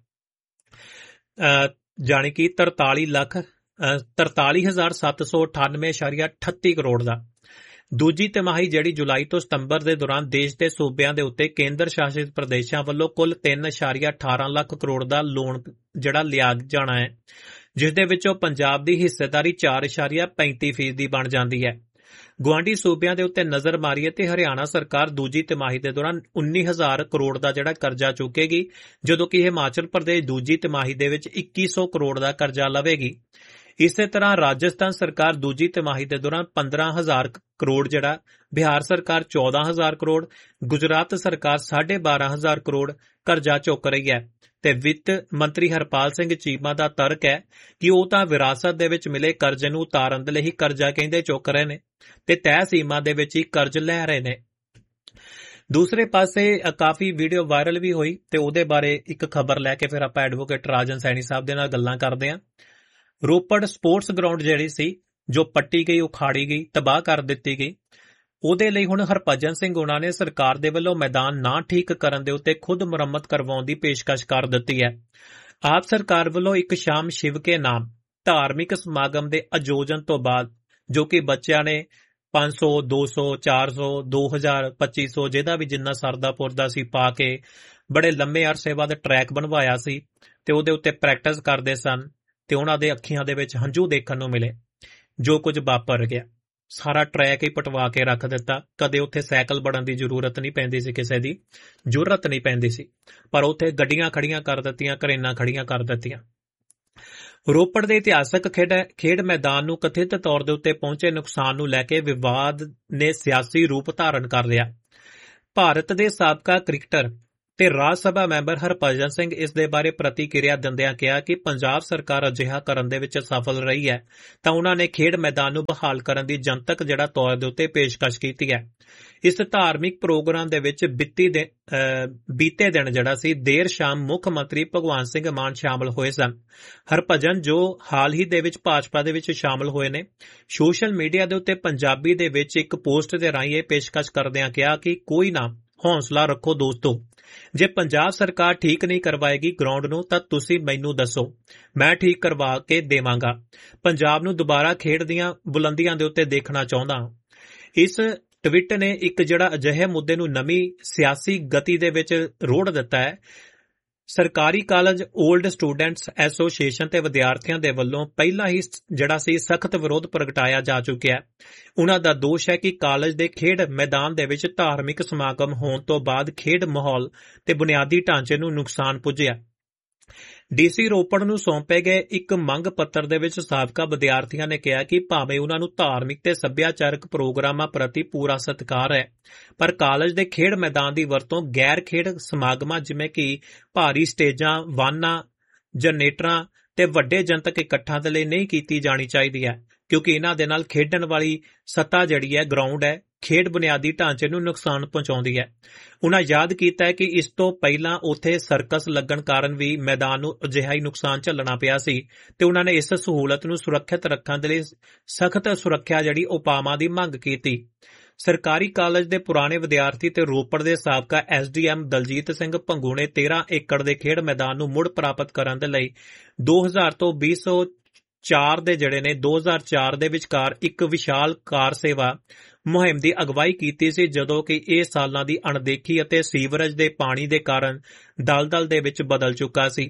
ਜਾਣੀ ਕਿ ਤਰਤਾਲੀ ਲੱਖ ਤਰਤਾਲੀ ਹਜ਼ਾਰ ਸੱਤ ਸੌ ਅਠਾਨਵੇਂ ਇਸ਼ਾਰੀਆ ਅਠੱਤੀ ਕਰੋੜ ਦਾ। ਦੂਜੀ ਤਿਮਾਹੀ ਜਿਹੜੀ ਜੁਲਾਈ ਤੋਂ ਸਤੰਬਰ ਦੇ ਦੌਰਾਨ ਦੇਸ਼ ਦੇ ਸੂਬਿਆਂ ਦੇ ਉੱਤੇ ਕੇਂਦਰ ਸ਼ਾਸਿਤ ਪ੍ਰਦੇਸ਼ਾਂ ਵੱਲੋਂ ਕੁੱਲ ਤਿੰਨ ਇਸ਼ਾਰੀਆ ਅਠਾਰਾਂ ਲੱਖ ਕਰੋੜ ਦਾ ਲੋਨ ਜਿਹੜਾ ਲਿਆ ਜਾਣਾ ਹੈ, ਜਿਸ ਦੇ ਵਿੱਚੋਂ ਪੰਜਾਬ ਦੀ ਹਿੱਸੇਦਾਰੀ ਚਾਰ ਇਸ਼ਾਰੀਆ ਪੈਂਤੀ ਫੀਸਦੀ ਬਣ ਜਾਂਦੀ ਹੈ। ਗੁਆਂਢੀ ਸੂਬਿਆਂ ਦੇ ਉੱਤੇ ਨਜ਼ਰ ਮਾਰੀਏ ਤੇ ਹਰਿਆਣਾ ਸਰਕਾਰ ਦੂਜੀ ਤਿਮਾਹੀ ਦੇ ਦੌਰਾਨ ਉੱਨੀ ਹਜ਼ਾਰ ਕਰੋੜ ਦਾ ਜਿਹੜਾ ਕਰਜ਼ਾ ਚੁੱਕੇਗੀ, ਜਦੋਂ ਕਿ ਹਿਮਾਚਲ ਪ੍ਰਦੇਸ਼ ਦੂਜੀ ਤਿਮਾਹੀ ਦੇ ਵਿੱਚ ਇੱਕੀ ਸੌ ਕਰੋੜ ਦਾ ਕਰਜ਼ਾ ਲਵੇਗੀ। ਇਸੇ ਤਰ੍ਹਾਂ ਰਾਜਸਥਾਨ ਸਰਕਾਰ ਦੂਜੀ ਤਿਮਾਹੀ ਦੇ ਦੌਰਾਨ ਪੰਦਰਾਂ ਹਜ਼ਾਰ ਕਰੋੜ ਜਿਹੜਾ, ਬਿਹਾਰ ਸਰਕਾਰ ਚੌਦਾਂ ਹਜ਼ਾਰ ਕਰੋੜ, ਗੁਜਰਾਤ ਸਰਕਾਰ ਸਾਢੇ ਬਾਰਾਂ ਹਜ਼ਾਰ ਕਰੋੜ ਕਰਜ਼ਾ ਚੁੱਕ ਰਹੀ ਹੈ। ਤੇ ਵਿੱਤ ਮੰਤਰੀ ਹਰਪਾਲ ਸਿੰਘ ਚੀਮਾ ਦਾ ਤਰਕ ਹੈ ਕਿ ਉਹ ਤਾਂ ਵਿਰਾਸਤ ਦੇ ਵਿੱਚ ਮਿਲੇ ਕਰਜ਼ੇ ਨੂੰ ਉਤਾਰਨ ਦੇ ਲਈ ਹੀ ਕਰਜ਼ਾ ਕਹਿੰਦੇ ਚੁੱਕ ਰਹੇ ਨੇ ਤੇ ਤੈਅ ਸੀਮਾ ਦੇ ਵਿੱਚ ਹੀ ਕਰਜ਼ ਲੈ ਰਹੇ ਨੇ। ਦੂਸਰੇ ਪਾਸੇ ਕਾਫੀ ਵੀਡੀਓ ਵਾਇਰਲ ਵੀ ਹੋਈ ਤੇ ਉਹਦੇ ਬਾਰੇ ਇੱਕ ਖਬਰ ਲੈ ਕੇ ਫਿਰ ਆਪਾਂ ਐਡਵੋਕੇਟ ਰਾਜਨ ਸੈਣੀ ਸਾਹਿਬ ਦੇ ਨਾਲ ਗੱਲਾਂ ਕਰਦੇ ਹਾਂ। ਰੋਪੜ ਸਪੋਰਟਸ ਗਰਾਊਂਡ ਜਿਹੜੀ ਸੀ ਜੋ ਪੱਟੀ ਗਈ, ਉਖਾੜੀ ਗਈ, ਤਬਾਹ ਕਰ ਦਿੱਤੀ ਗਈ, ਉਹਦੇ ਲਈ ਹੁਣ ਹਰਭਜਨ ਸਿੰਘ ਉਹਨਾਂ ਨੇ ਸਰਕਾਰ ਦੇ ਵੱਲੋਂ ਮੈਦਾਨ ਨਾ ਠੀਕ ਕਰਨ ਦੇ ਉੱਤੇ ਖੁਦ ਮੁਰੰਮਤ ਕਰਵਾਉਣ ਦੀ ਪੇਸ਼ਕਸ਼ ਕਰ ਦਿੱਤੀ ਹੈ। ਆਪ ਸਰਕਾਰ ਵੱਲੋਂ ਇੱਕ ਸ਼ਾਮ ਸ਼ਿਵ ਕੇ ਨਾਮ ਧਾਰਮਿਕ ਸਮਾਗਮ ਦੇ ਆਯੋਜਨ ਤੋਂ ਬਾਅਦ, ਜੋ ਕਿ ਬੱਚਿਆਂ ਨੇ ਪੰਜ ਸੌ, ਦੋ ਸੌ, ਚਾਰ ਸੌ, ਦੋ ਹਜ਼ਾਰ, ਪੱਚੀ ਸੌ ਜਿਹਦਾ ਵੀ ਜਿੰਨਾ ਸਰਦਾ ਪੁਰਦਾ ਸੀ ਪਾ ਕੇ ਬੜੇ ਲੰਮੇ ਅਰਸੇ ਬਾਅਦ ਟਰੈਕ ਬਣਵਾਇਆ ਸੀ ਤੇ ਉਹਦੇ ਉੱਤੇ ਪ੍ਰੈਕਟਿਸ ਕਰਦੇ ਸਨ ਤੇ ਉਹਨਾਂ ਦੇ ਅੱਖੀਆਂ ਦੇ ਵਿੱਚ ਹੰਝੂ ਦੇਖਣ ਨੂੰ ਮਿਲੇ ਜੋ ਕੁਝ ਵਾਪਰ ਗਿਆ। ਸਾਰਾ ਟਰੈਕ ਹੀ ਪਟਵਾ ਕੇ ਰੱਖ ਦਿੱਤਾ। ਕਦੇ ਉੱਥੇ ਸਾਈਕਲ ਬਣਨ ਦੀ ਜ਼ਰੂਰਤ ਨਹੀਂ ਪੈਂਦੀ ਸੀ, ਕਿਸੇ ਦੀ ਜ਼ਰੂਰਤ ਨਹੀਂ ਪੈਂਦੀ ਸੀ, ਪਰ ਉੱਥੇ ਗੱਡੀਆਂ ਖੜੀਆਂ ਕਰ ਦਿੱਤੀਆਂ, ਕਰੇਨਾਂ ਖੜੀਆਂ ਕਰ ਦਿੱਤੀਆਂ। ਰੋਪੜ ਦੇ ਇਤਿਹਾਸਕ ਖੇਡ ਖੇਡ ਮੈਦਾਨ ਨੂੰ ਕਥਿਤ ਤੌਰ ਦੇ ਉੱਤੇ ਪਹੁੰਚੇ ਨੁਕਸਾਨ ਨੂੰ ਲੈ ਕੇ ਵਿਵਾਦ ਨੇ ਸਿਆਸੀ ਰੂਪ ਧਾਰਨ ਕਰ ਲਿਆ। ਭਾਰਤ ਦੇ ਸਾਬਕਾ ਕ੍ਰਿਕਟਰ ਤੇ ਰਾਜ ਸਭਾ ਮੈਂਬਰ ਹਰਭਜਨ ਸਿੰਘ ਇਸ ਦੇ ਬਾਰੇ ਪ੍ਰਤੀਕਿਰਿਆ ਦਿੰਦਿਆਂ ਕਿਹਾ ਕਿ ਪੰਜਾਬ ਸਰਕਾਰ ਅਜਿਹਾ ਕਰਨ ਦੇ ਵਿੱਚ ਸਫਲ ਰਹੀ ਹੈ ਤਾਂ ਉਹਨਾਂ ਨੇ ਖੇਡ ਮੈਦਾਨ ਨੂੰ ਬਹਾਲ ਕਰਨ ਦੀ ਜਨਤਕ ਜਿਹੜਾ ਤੌਰ ਦੇ ਉੱਤੇ ਪੇਸ਼ਕਸ਼ ਕੀਤੀ ਹੈ। ਇਸ ਧਾਰਮਿਕ ਪ੍ਰੋਗਰਾਮ ਦੇ ਵਿੱਚ ਬੀਤੀ ਦੇ ਬੀਤੇ ਦਿਨ ਜਿਹੜਾ ਸੀ ਦੇਰ ਸ਼ਾਮ ਮੁੱਖ ਮੰਤਰੀ ਭਗਵੰਤ ਸਿੰਘ ਮਾਨ ਸ਼ਾਮਲ ਹੋਏ ਸਨ। ਹਰਭਜਨ ਜੋ ਹਾਲ ਹੀ ਦੇ ਵਿੱਚ ਭਾਜਪਾ ਦੇ ਵਿੱਚ ਸ਼ਾਮਲ ਹੋਏ ਨੇ, ਸੋਸ਼ਲ ਮੀਡੀਆ ਦੇ ਉੱਤੇ ਪੰਜਾਬੀ ਦੇ ਵਿੱਚ ਇੱਕ ਪੋਸਟ ਦੇ ਰਾਹੀਂ ਇਹ ਪੇਸ਼ਕਸ਼ ਕਰਦਿਆਂ ਕਿਹਾ ਕਿ ਕੋਈ ਨਾ, ਹੌਸਲਾ ਰੱਖੋ ਦੋਸਤੋ, ਜੇ ਪੰਜਾਬ ਸਰਕਾਰ ਠੀਕ ਨਹੀਂ ਕਰਵਾਏਗੀ ਗਰਾਊਂਡ ਨੂੰ ਤਾਂ ਤੁਸੀਂ ਮੈਨੂੰ ਦੱਸੋ, ਮੈਂ ਠੀਕ ਕਰਵਾ ਕੇ ਦੇਵਾਂਗਾ। ਪੰਜਾਬ ਨੂੰ ਦੁਬਾਰਾ ਖੇਡ ਦੀਆਂ ਬੁਲੰਦੀਆਂ ਦੇ ਉੱਤੇ ਦੇਖਣਾ ਚਾਹੁੰਦਾ। ਇਸ ਟਵੀਟ ਨੇ ਇੱਕ ਜਿਹੜਾ ਅਜਿਹੇ ਮੁੱਦੇ ਨੂੰ ਨਵੀਂ ਸਿਆਸੀ ਗਤੀ ਦੇ ਵਿੱਚ ਰੋੜ ਦਿੱਤਾ ਹੈ। ਸਰਕਾਰੀ ਕਾਲਜ ਓਲਡ ਸਟੂਡੈਂਟਸ ਐਸੋਸੀਏਸ਼ਨ ਤੇ ਵਿਦਿਆਰਥੀਆਂ ਦੇ ਵੱਲੋਂ ਪਹਿਲਾਂ ਹੀ ਜਿਹੜਾ ਸੀ ਸਖਤ ਵਿਰੋਧ ਪ੍ਰਗਟਾਇਆ ਜਾ ਚੁੱਕਿਆ ਹੈ। ਉਹਨਾਂ ਦਾ ਦੋਸ਼ ਹੈ ਕਿ ਕਾਲਜ ਦੇ ਖੇਡ ਮੈਦਾਨ ਦੇ ਵਿੱਚ ਧਾਰਮਿਕ ਸਮਾਗਮ ਹੋਣ ਤੋਂ ਬਾਅਦ ਖੇਡ ਮਾਹੌਲ ਤੇ ਬੁਨਿਆਦੀ ਢਾਂਚੇ ਨੂੰ ਨੁਕਸਾਨ ਪੁੱਜਿਆ। ਡੀਸੀ ਰੋਪੜ ਨੂੰ ਸੌਂਪੇ ਗਏ ਇੱਕ ਮੰਗ ਪੱਤਰ ਦੇ ਵਿੱਚ ਸਾਬਕਾ ਵਿਦਿਆਰਥੀਆਂ ਨੇ ਕਿਹਾ ਕਿ ਭਾਵੇਂ ਉਹਨਾਂ ਨੂੰ ਧਾਰਮਿਕ ਤੇ ਸੱਭਿਆਚਾਰਕ ਪ੍ਰੋਗਰਾਮਾਂ ਪ੍ਰਤੀ ਪੂਰਾ ਸਤਿਕਾਰ ਹੈ, ਪਰ ਕਾਲਜ ਦੇ ਖੇਡ ਮੈਦਾਨ ਦੀ ਵਰਤੋਂ ਗੈਰ ਖੇਡ ਸਮਾਗਮਾਂ ਜਿਵੇਂ ਕਿ ਭਾਰੀ ਸਟੇਜਾਂ, ਵਾਹਨਾਂ, ਜਨਰੇਟਰਾਂ ਤੇ ਵੱਡੇ ਜਨਤਕ ਇਕੱਠਾਂ ਦੇ ਲਈ ਨਹੀਂ ਕੀਤੀ ਜਾਣੀ ਚਾਹੀਦੀ ਹੈ, ਕਿਉਂਕਿ ਇਹਨਾਂ ਦੇ ਨਾਲ ਖੇਡਣ ਵਾਲੀ ਸੱਤਾ ਜਿਹੜੀ ਹੈ, ਗਰਾਊਂਡ ਹੈ, ਖੇਡ ਬੁਨਿਆਦੀ ਢਾਂਚੇ ਨੂੰ ਨੁਕਸਾਨ ਪਹੁੰਚਾਉਂਦੀ ਹੈ। ਉਨ੍ਹਾਂ ਯਾਦ ਕੀਤਾ ਹੈ ਕਿ ਇਸ ਤੋਂ ਪਹਿਲਾਂ ਉੱਥੇ ਸਰਕਸ ਲੱਗਣ ਕਾਰਨ ਵੀ ਮੈਦਾਨ ਨੂੰ ਅਜਿਹਾ ਹੀ ਨੁਕਸਾਨ ਝੱਲਣਾ ਪਿਆ ਸੀ ਤੇ ਉਹਨਾਂ ਨੇ ਇਸ ਸਹੂਲਤ ਨੂੰ ਸੁਰੱਖਿਅਤ ਰੱਖਣ ਦੇ ਲਈ ਸਖਤ ਸੁਰੱਖਿਆ ਜਿਹੜੀ ਉਪਾਵਾਂ ਦੀ ਮੰਗ ਕੀਤੀ। ਸਰਕਾਰੀ ਕਾਲਜ ਦੇ ਪੁਰਾਣੇ ਵਿਦਿਆਰਥੀ ਤੇ ਰੋਪੜ ਦੇ ਸਾਬਕਾ ਐਸਡੀਐਮ ਦਲਜੀਤ ਸਿੰਘ ਭੰਗੂ ਨੇ ਤੇਰਾਂ ਏਕੜ ਦੇ ਖੇਡ ਮੈਦਾਨ ਨੂੰ ਮੁੜ ਪ੍ਰਾਪਤ ਕਰਨ ਦੇ ਲਈ ਦੋ ਹਜ਼ਾਰ ਤੋਂ ਵੀਹ ਸੌ ਚਾਰ ਦੇ ਜਿਹੜੇ ਨੇ ਦੋ ਹਜ਼ਾਰ ਚਾਰ ਦੇ ਵਿਚਕਾਰ ਇੱਕ ਵਿਸ਼ਾਲ ਕਾਰ ਸੇਵਾ ਮੁਹਿੰਮ ਦੀ ਅਗਵਾਈ ਕੀਤੀ ਸੀ, ਜਦੋਂ ਕਿ ਇਹ ਸਾਲਾਂ ਦੀ ਅਣਦੇਖੀ ਅਤੇ ਸੀਵਰੇਜ ਦੇ ਪਾਣੀ ਦੇ ਕਾਰਨ ਦਲਦਲ ਦੇ ਵਿੱਚ ਬਦਲ ਚੁੱਕਾ ਸੀ।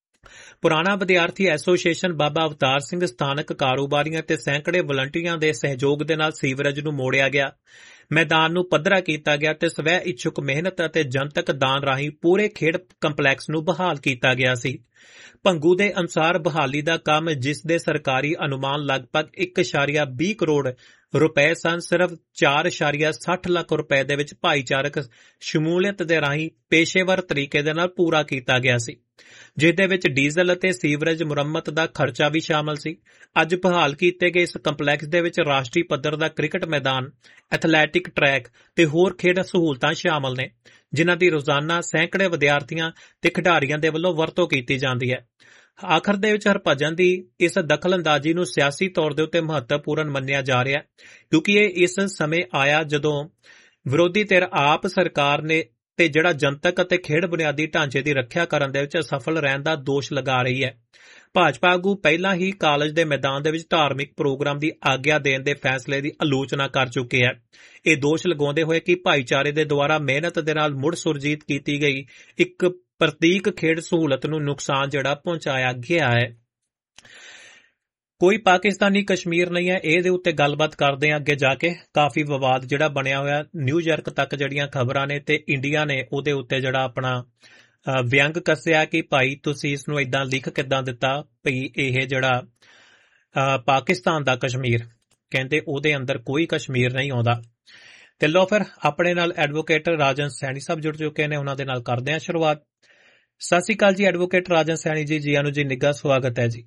ਪੁਰਾਣਾ ਵਿਦਿਆਰਥੀ ਐਸੋਸੀਏਸ਼ਨ ਬਾਬਾ ਅਵਤਾਰ ਸਿੰਘ, ਸਥਾਨਕ ਕਾਰੋਬਾਰੀਆਂ ਤੇ ਸੈਂਕੜੇ ਵਲੰਟੀਅਰਾਂ ਦੇ ਸਹਿਯੋਗ ਦੇ ਨਾਲ ਸੀਵਰੇਜ ਨੂੰ ਮੋੜਿਆ ਗਿਆ, ਮੈਦਾਨ ਨੂੰ ਪੱਧਰਾ ਕੀਤਾ ਗਿਆ ਤੇ ਸਵੈ ਇੱਛੁਕ ਮਿਹਨਤ ਅਤੇ ਜਨਤਕ ਦਾਨ ਰਾਹੀਂ ਪੂਰੇ ਖੇਡ ਕੰਪਲੈਕਸ ਨੂੰ ਬਹਾਲ ਕੀਤਾ ਗਿਆ ਸੀ। ਭੰਗੂ ਦੇ ਅਨੁਸਾਰ ਬਹਾਲੀ ਦਾ ਕੰਮ, ਜਿਸ ਦੇ ਸਰਕਾਰੀ ਅਨੁਮਾਨ ਲਗਭਗ ਇੱਕ ਇਸ਼ਾਰੀਆ ਵੀਹ ਕਰੋੜ ਰੁਪਏ ਸਨ, ਸਿਰਫ ਚਾਰ ਇਸ਼ਾਰੀਆ ਸੱਠ ਲੱਖ ਰੁਪਏ ਦੇ ਵਿੱਚ ਭਾਈਚਾਰਕ ਸ਼ਮੂਲੀਅਤ ਦੇ ਰਾਹੀਂ ਪੇਸ਼ੇਵਰ ਤਰੀਕੇ ਦੇ ਨਾਲ ਪੂਰਾ ਕੀਤਾ ਗਿਆ ਸੀ, ਜਿਸ ਦੇ ਵਿੱਚ ਡੀਜ਼ਲ ਅਤੇ ਸੀਵਰੇਜ ਮੁਰੰਮਤ ਦਾ ਖਰਚਾ ਵੀ ਸ਼ਾਮਲ ਸੀ। ਅੱਜ ਬਹਾਲ ਕੀਤੇ ਗਏ ਇਸ ਕੰਪਲੈਕਸ ਦੇ ਵਿੱਚ ਰਾਸ਼ਟਰੀ ਪੱਧਰ ਦਾ ਕ੍ਰਿਕਟ ਮੈਦਾਨ, ਐਥਲੈਟਿਕ ਟਰੈਕ ਤੇ ਹੋਰ ਖੇਡ ਸਹੂਲਤਾਂ ਸ਼ਾਮਲ ਨੇ, ਜਿਨ੍ਹਾਂ ਦੀ ਰੋਜ਼ਾਨਾ ਸੈਂਕੜੇ ਵਿਦਿਆਰਥੀਆਂ ਤੇ ਖਿਡਾਰੀਆਂ ਦੇ ਵੱਲੋਂ ਵਰਤੋਂ ਕੀਤੀ ਜਾਂਦੀ ਹੈ। ਆਖਰ ਦੇ ਵਿੱਚ ਹਰਭਜਨ ਦੀ ਇਸ ਦਖਲਅੰਦਾਜ਼ੀ ਨੂੰ ਸਿਆਸੀ ਤੌਰ ਦੇ ਉੱਤੇ ਮਹੱਤਵਪੂਰਨ ਮੰਨਿਆ ਜਾ ਰਿਹਾ, ਕਿਉਂਕਿ ਇਹ ਇਸ ਸਮੇਂ ਆਇਆ ਜਦੋਂ ਵਿਰੋਧੀ ਧਿਰ ਆਪ ਸਰਕਾਰ ਨੇ ਤੇ ਜਿਹੜਾ ਜਨਤਕ ਅਤੇ ਖੇਡ ਬੁਨਿਆਦੀ ਢਾਂਚੇ ਦੀ ਰੱਖਿਆ ਕਰਨ ਦੇ ਵਿੱਚ ਅਸਫਲ ਰਹਿਣ ਦਾ ਦੋਸ਼ ਲਗਾ ਰਹੀ ਹੈ। ਭਾਜਪਾ ਆਗੂ ਪਹਿਲਾਂ ਹੀ ਕਾਲਜ ਦੇ ਮੈਦਾਨ ਦੇ ਵਿੱਚ ਧਾਰਮਿਕ ਪ੍ਰੋਗਰਾਮ ਦੀ ਆਗਿਆ ਦੇਣ ਦੇ ਫੈਸਲੇ ਦੀ ਆਲੋਚਨਾ ਕਰ ਚੁੱਕੇ ਹੈ। ਇਹ ਦੋਸ਼ ਲਗਾਉਂਦੇ ਹੋਏ ਕਿ ਭਾਈਚਾਰੇ ਦੇ ਦੁਆਰਾ ਮਿਹਨਤ ਦੇ ਨਾਲ ਮੁੜ ਸੁਰਜੀਤ ਕੀਤੀ ਗਈ ਇੱਕ ਪ੍ਰਤੀਕ ਖੇਡ ਸਹੂਲਤ ਨੂੰ ਨੁਕਸਾਨ ਜਿਹੜਾ ਪਹੁੰਚਾਇਆ ਗਿਆ ਹੈ। ਕੋਈ ਪਾਕਿਸਤਾਨੀ ਕਸ਼ਮੀਰ ਨਹੀਂ ਹੈ, ਇਹਦੇ ਉੱਤੇ ਗੱਲਬਾਤ ਕਰਦੇ ਹਾਂ ਅੱਗੇ ਜਾ ਕੇ। ਕਾਫੀ ਵਿਵਾਦ ਜਿਹੜਾ ਬਣਿਆ ਹੋਇਆ, ਨਿਊਯਾਰਕ ਤੱਕ ਜਿਹੜੀਆਂ ਖਬਰਾਂ ਨੇ ਤੇ ਇੰਡੀਆ ਨੇ ਉਹਦੇ ਉੱਤੇ ਜਿਹੜਾ ਆਪਣਾ ਵਿਅੰਗ ਕੱਸਿਆ ਕਿ ਭਾਈ ਤੁਸੀਂ ਇਸ ਨੂੰ ਇਦਾਂ ਲਿਖ ਕਿੱਦਾਂ ਦਿੱਤਾ ਭਈ ਇਹ ਜਿਹੜਾ ਪਾਕਿਸਤਾਨ ਦਾ ਕਸ਼ਮੀਰ, ਕਹਿੰਦੇ ਉਹਦੇ ਅੰਦਰ ਕੋਈ ਕਸ਼ਮੀਰ ਨਹੀਂ ਆਉਂਦਾ। ਤੇ ਲੋ ਫਿਰ ਆਪਣੇ ਨਾਲ ਐਡਵੋਕੇਟ ਰਾਜਨ ਸੈਣੀ ਸਾਹਿਬ ਜੁੜ ਚੁੱਕੇ ਨੇ, ਉਹਨਾਂ ਦੇ ਨਾਲ ਕਰਦੇ ਹਾਂ ਸ਼ੁਰੂਆਤ। ਸਤਿ ਸ਼੍ਰੀ ਅਕਾਲ ਜੀ ਐਡਵੋਕੇਟ ਰਾਜਨ ਸੈਣੀ ਜੀ, ਜੀ ਆਨੂੰ ਜੀ ਨਿੱਘਾ ਸਵਾਗਤ ਹੈ ਜੀ।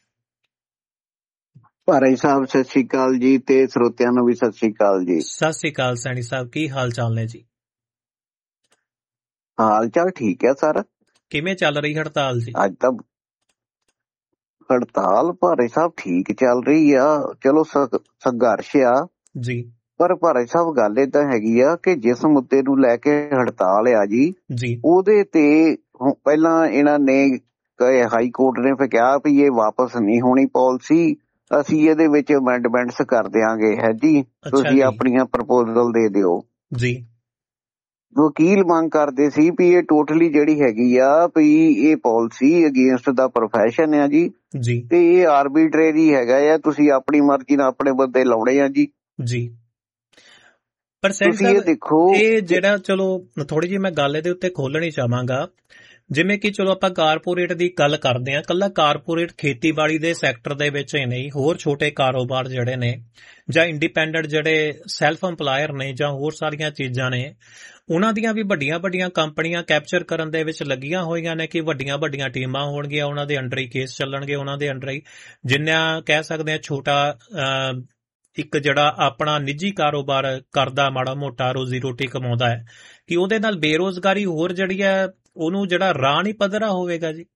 ਭਾਈ ਸਾਹਿਬ ਸਤਿ ਸ਼੍ਰੀ ਅਕਾਲ ਜੀ, ਤੇ ਸਰੋਤਿਆਂ ਨੂੰ ਵੀ ਸਤਿ ਸ਼੍ਰੀ ਅਕਾਲ ਜੀ। ਸਤਿ ਸ਼੍ਰੀ ਅਕਾਲ ਸੈਣੀ ਸਾਹਿਬ, ਕੀ ਹਾਲ ਚਾਲ ਨੇ ਜੀ? ਹਾਲ ਚਾਲ ਠੀਕ ਹੈ ਸਰ। ਕਿਵੇਂ ਚੱਲ ਰਹੀ ਹੜਤਾਲ ਜੀ? ਅੱਜ ਤਾਂ ਹੜਤਾਲ ਭਾਈ ਸਾਹਿਬ ਠੀਕ ਚੱਲ ਰਹੀ ਆ, ਚਲੋ ਸੰਘਰਸ਼ ਆ ਜੀ, ਪਰ ਭਾਈ ਸਾਹਿਬ ਗੱਲ ਏਦਾਂ ਹੈਗੀ ਆ ਕਿ ਜਿਸ ਮੁੱਦੇ ਨੂੰ ਲੈ ਕੇ ਹੜਤਾਲ ਆ ਜੀ ਜੀ ਉਹਦੇ ਤੇ ਪਹਿਲਾਂ ਇਹਨਾਂ ਨੇ ਹਾਈ ਕੋਰਟ ਨੇ ਫਿਰ ਕਿਹਾ ਵੀ ਇਹ ਵਾਪਸ ਨਹੀਂ ਹੋਣੀ ਪਾਲਿਸੀ, ਅਸੀਂ ਇਹਦੇ ਵਿੱਚ ਅਮੈਂਡਮੈਂਟਸ ਕਰ ਦਿਆਂਗੇ, ਹੈ ਜੀ ਤੁਸੀਂ ਆਪਣੀਆਂ ਪ੍ਰਪੋਜ਼ਲ ਦੇ ਦਿਓ ਜੀ। ਵਕੀਲ ਮੰਗ ਕਰਦੇ ਸੀ ਵੀ ਇਹ ਟੋਟਲੀ ਜਿਹੜੀ ਹੈਗੀ ਆ ਵੀ ਇਹ ਪਾਲਿਸੀ ਅਗੇਂਸਟ ਦਾ ਪ੍ਰੋਫੈਸ਼ਨ ਆ ਜੀ, ਜੀ, ਤੇ ਇਹ ਆਰਬਿਟਰੇਰੀ ਹੈਗਾ ਆ, ਤੁਸੀਂ ਆਪਣੀ ਮਰਜ਼ੀ ਨਾਲ ਆਪਣੇ ਬੰਦੇ ਲਾਉਣੇ ਆ ਜੀ, ਜੀ ਪਰ ਸੈਣੀ ਤੁਸੀਂ ਇਹ ਸਾਹਿਬ ਦੇਖੋ ਇਹ ਜਿਹੜਾ ਚਲੋ ਥੋੜੀ ਜਿਹੀ ਮੈਂ ਗੱਲ ਇਹਦੇ ਉੱਤੇ ਖੋਲਣੀ ਚਾਹਾਂਗਾ, ਜਿਵੇਂ ਕਿ ਚਲੋ ਆਪਾਂ ਕਾਰਪੋਰੇਟ ਦੀ ਗੱਲ ਕਰਦੇ ਹਾਂ, ਕੱਲਾ ਕਾਰਪੋਰੇਟ ਖੇਤੀਬਾੜੀ ਦੇ ਸੈਕਟਰ ਦੇ ਵਿੱਚ ਹੀ ਨਹੀਂ, ਹੋਰ ਛੋਟੇ ਕਾਰੋਬਾਰ ਜਿਹੜੇ ਨੇ ਜਾਂ ਇੰਡੀਪੈਂਡੈਂਟ ਜਿਹੜੇ ਸੈਲਫ ਇੰਪਲਾਇਰ ਨੇ ਜਾਂ ਹੋਰ ਸਾਰੀਆਂ ਚੀਜ਼ਾਂ ਨੇ, ਉਹਨਾਂ ਦੀਆਂ ਵੀ ਵੱਡੀਆਂ ਵੱਡੀਆਂ ਕੰਪਨੀਆਂ ਕੈਪਚਰ ਕਰਨ ਦੇ ਵਿੱਚ ਲੱਗੀਆਂ ਹੋਈਆਂ ਨੇ ਕਿ ਵੱਡੀਆਂ ਵੱਡੀਆਂ ਟੀਮਾਂ ਹੋਣਗੀਆਂ, ਉਹਨਾਂ ਦੇ ਅੰਡਰ ਹੀ ਕੇਸ ਚੱਲਣਗੇ, ਉਹਨਾਂ ਦੇ ਅੰਡਰ ਹੀ ਜਿੰਨਾ ਕਹਿ ਸਕਦੇ ਆ ਛੋਟਾ ਇੱਕ ਜਿਹੜਾ ਆਪਣਾ ਨਿੱਜੀ ਕਾਰੋਬਾਰ ਕਰਦਾ, ਮਾੜਾ ਮੋਟਾ ਰੋਜ਼ੀ ਰੋਟੀ ਕਮਾਉਂਦਾ ਹੈ, ਕਿ ਉਹਦੇ ਨਾਲ ਬੇਰੋਜ਼ਗਾਰੀ ਹੋਰ ਜਿਹੜੀ ਹੈ ਉਹਨੂੰ ਜਿਹੜਾ ਰਾਹ ਨਹੀਂ ਪੱਧਰਾ ਹੋਵੇਗਾ ਜੀ।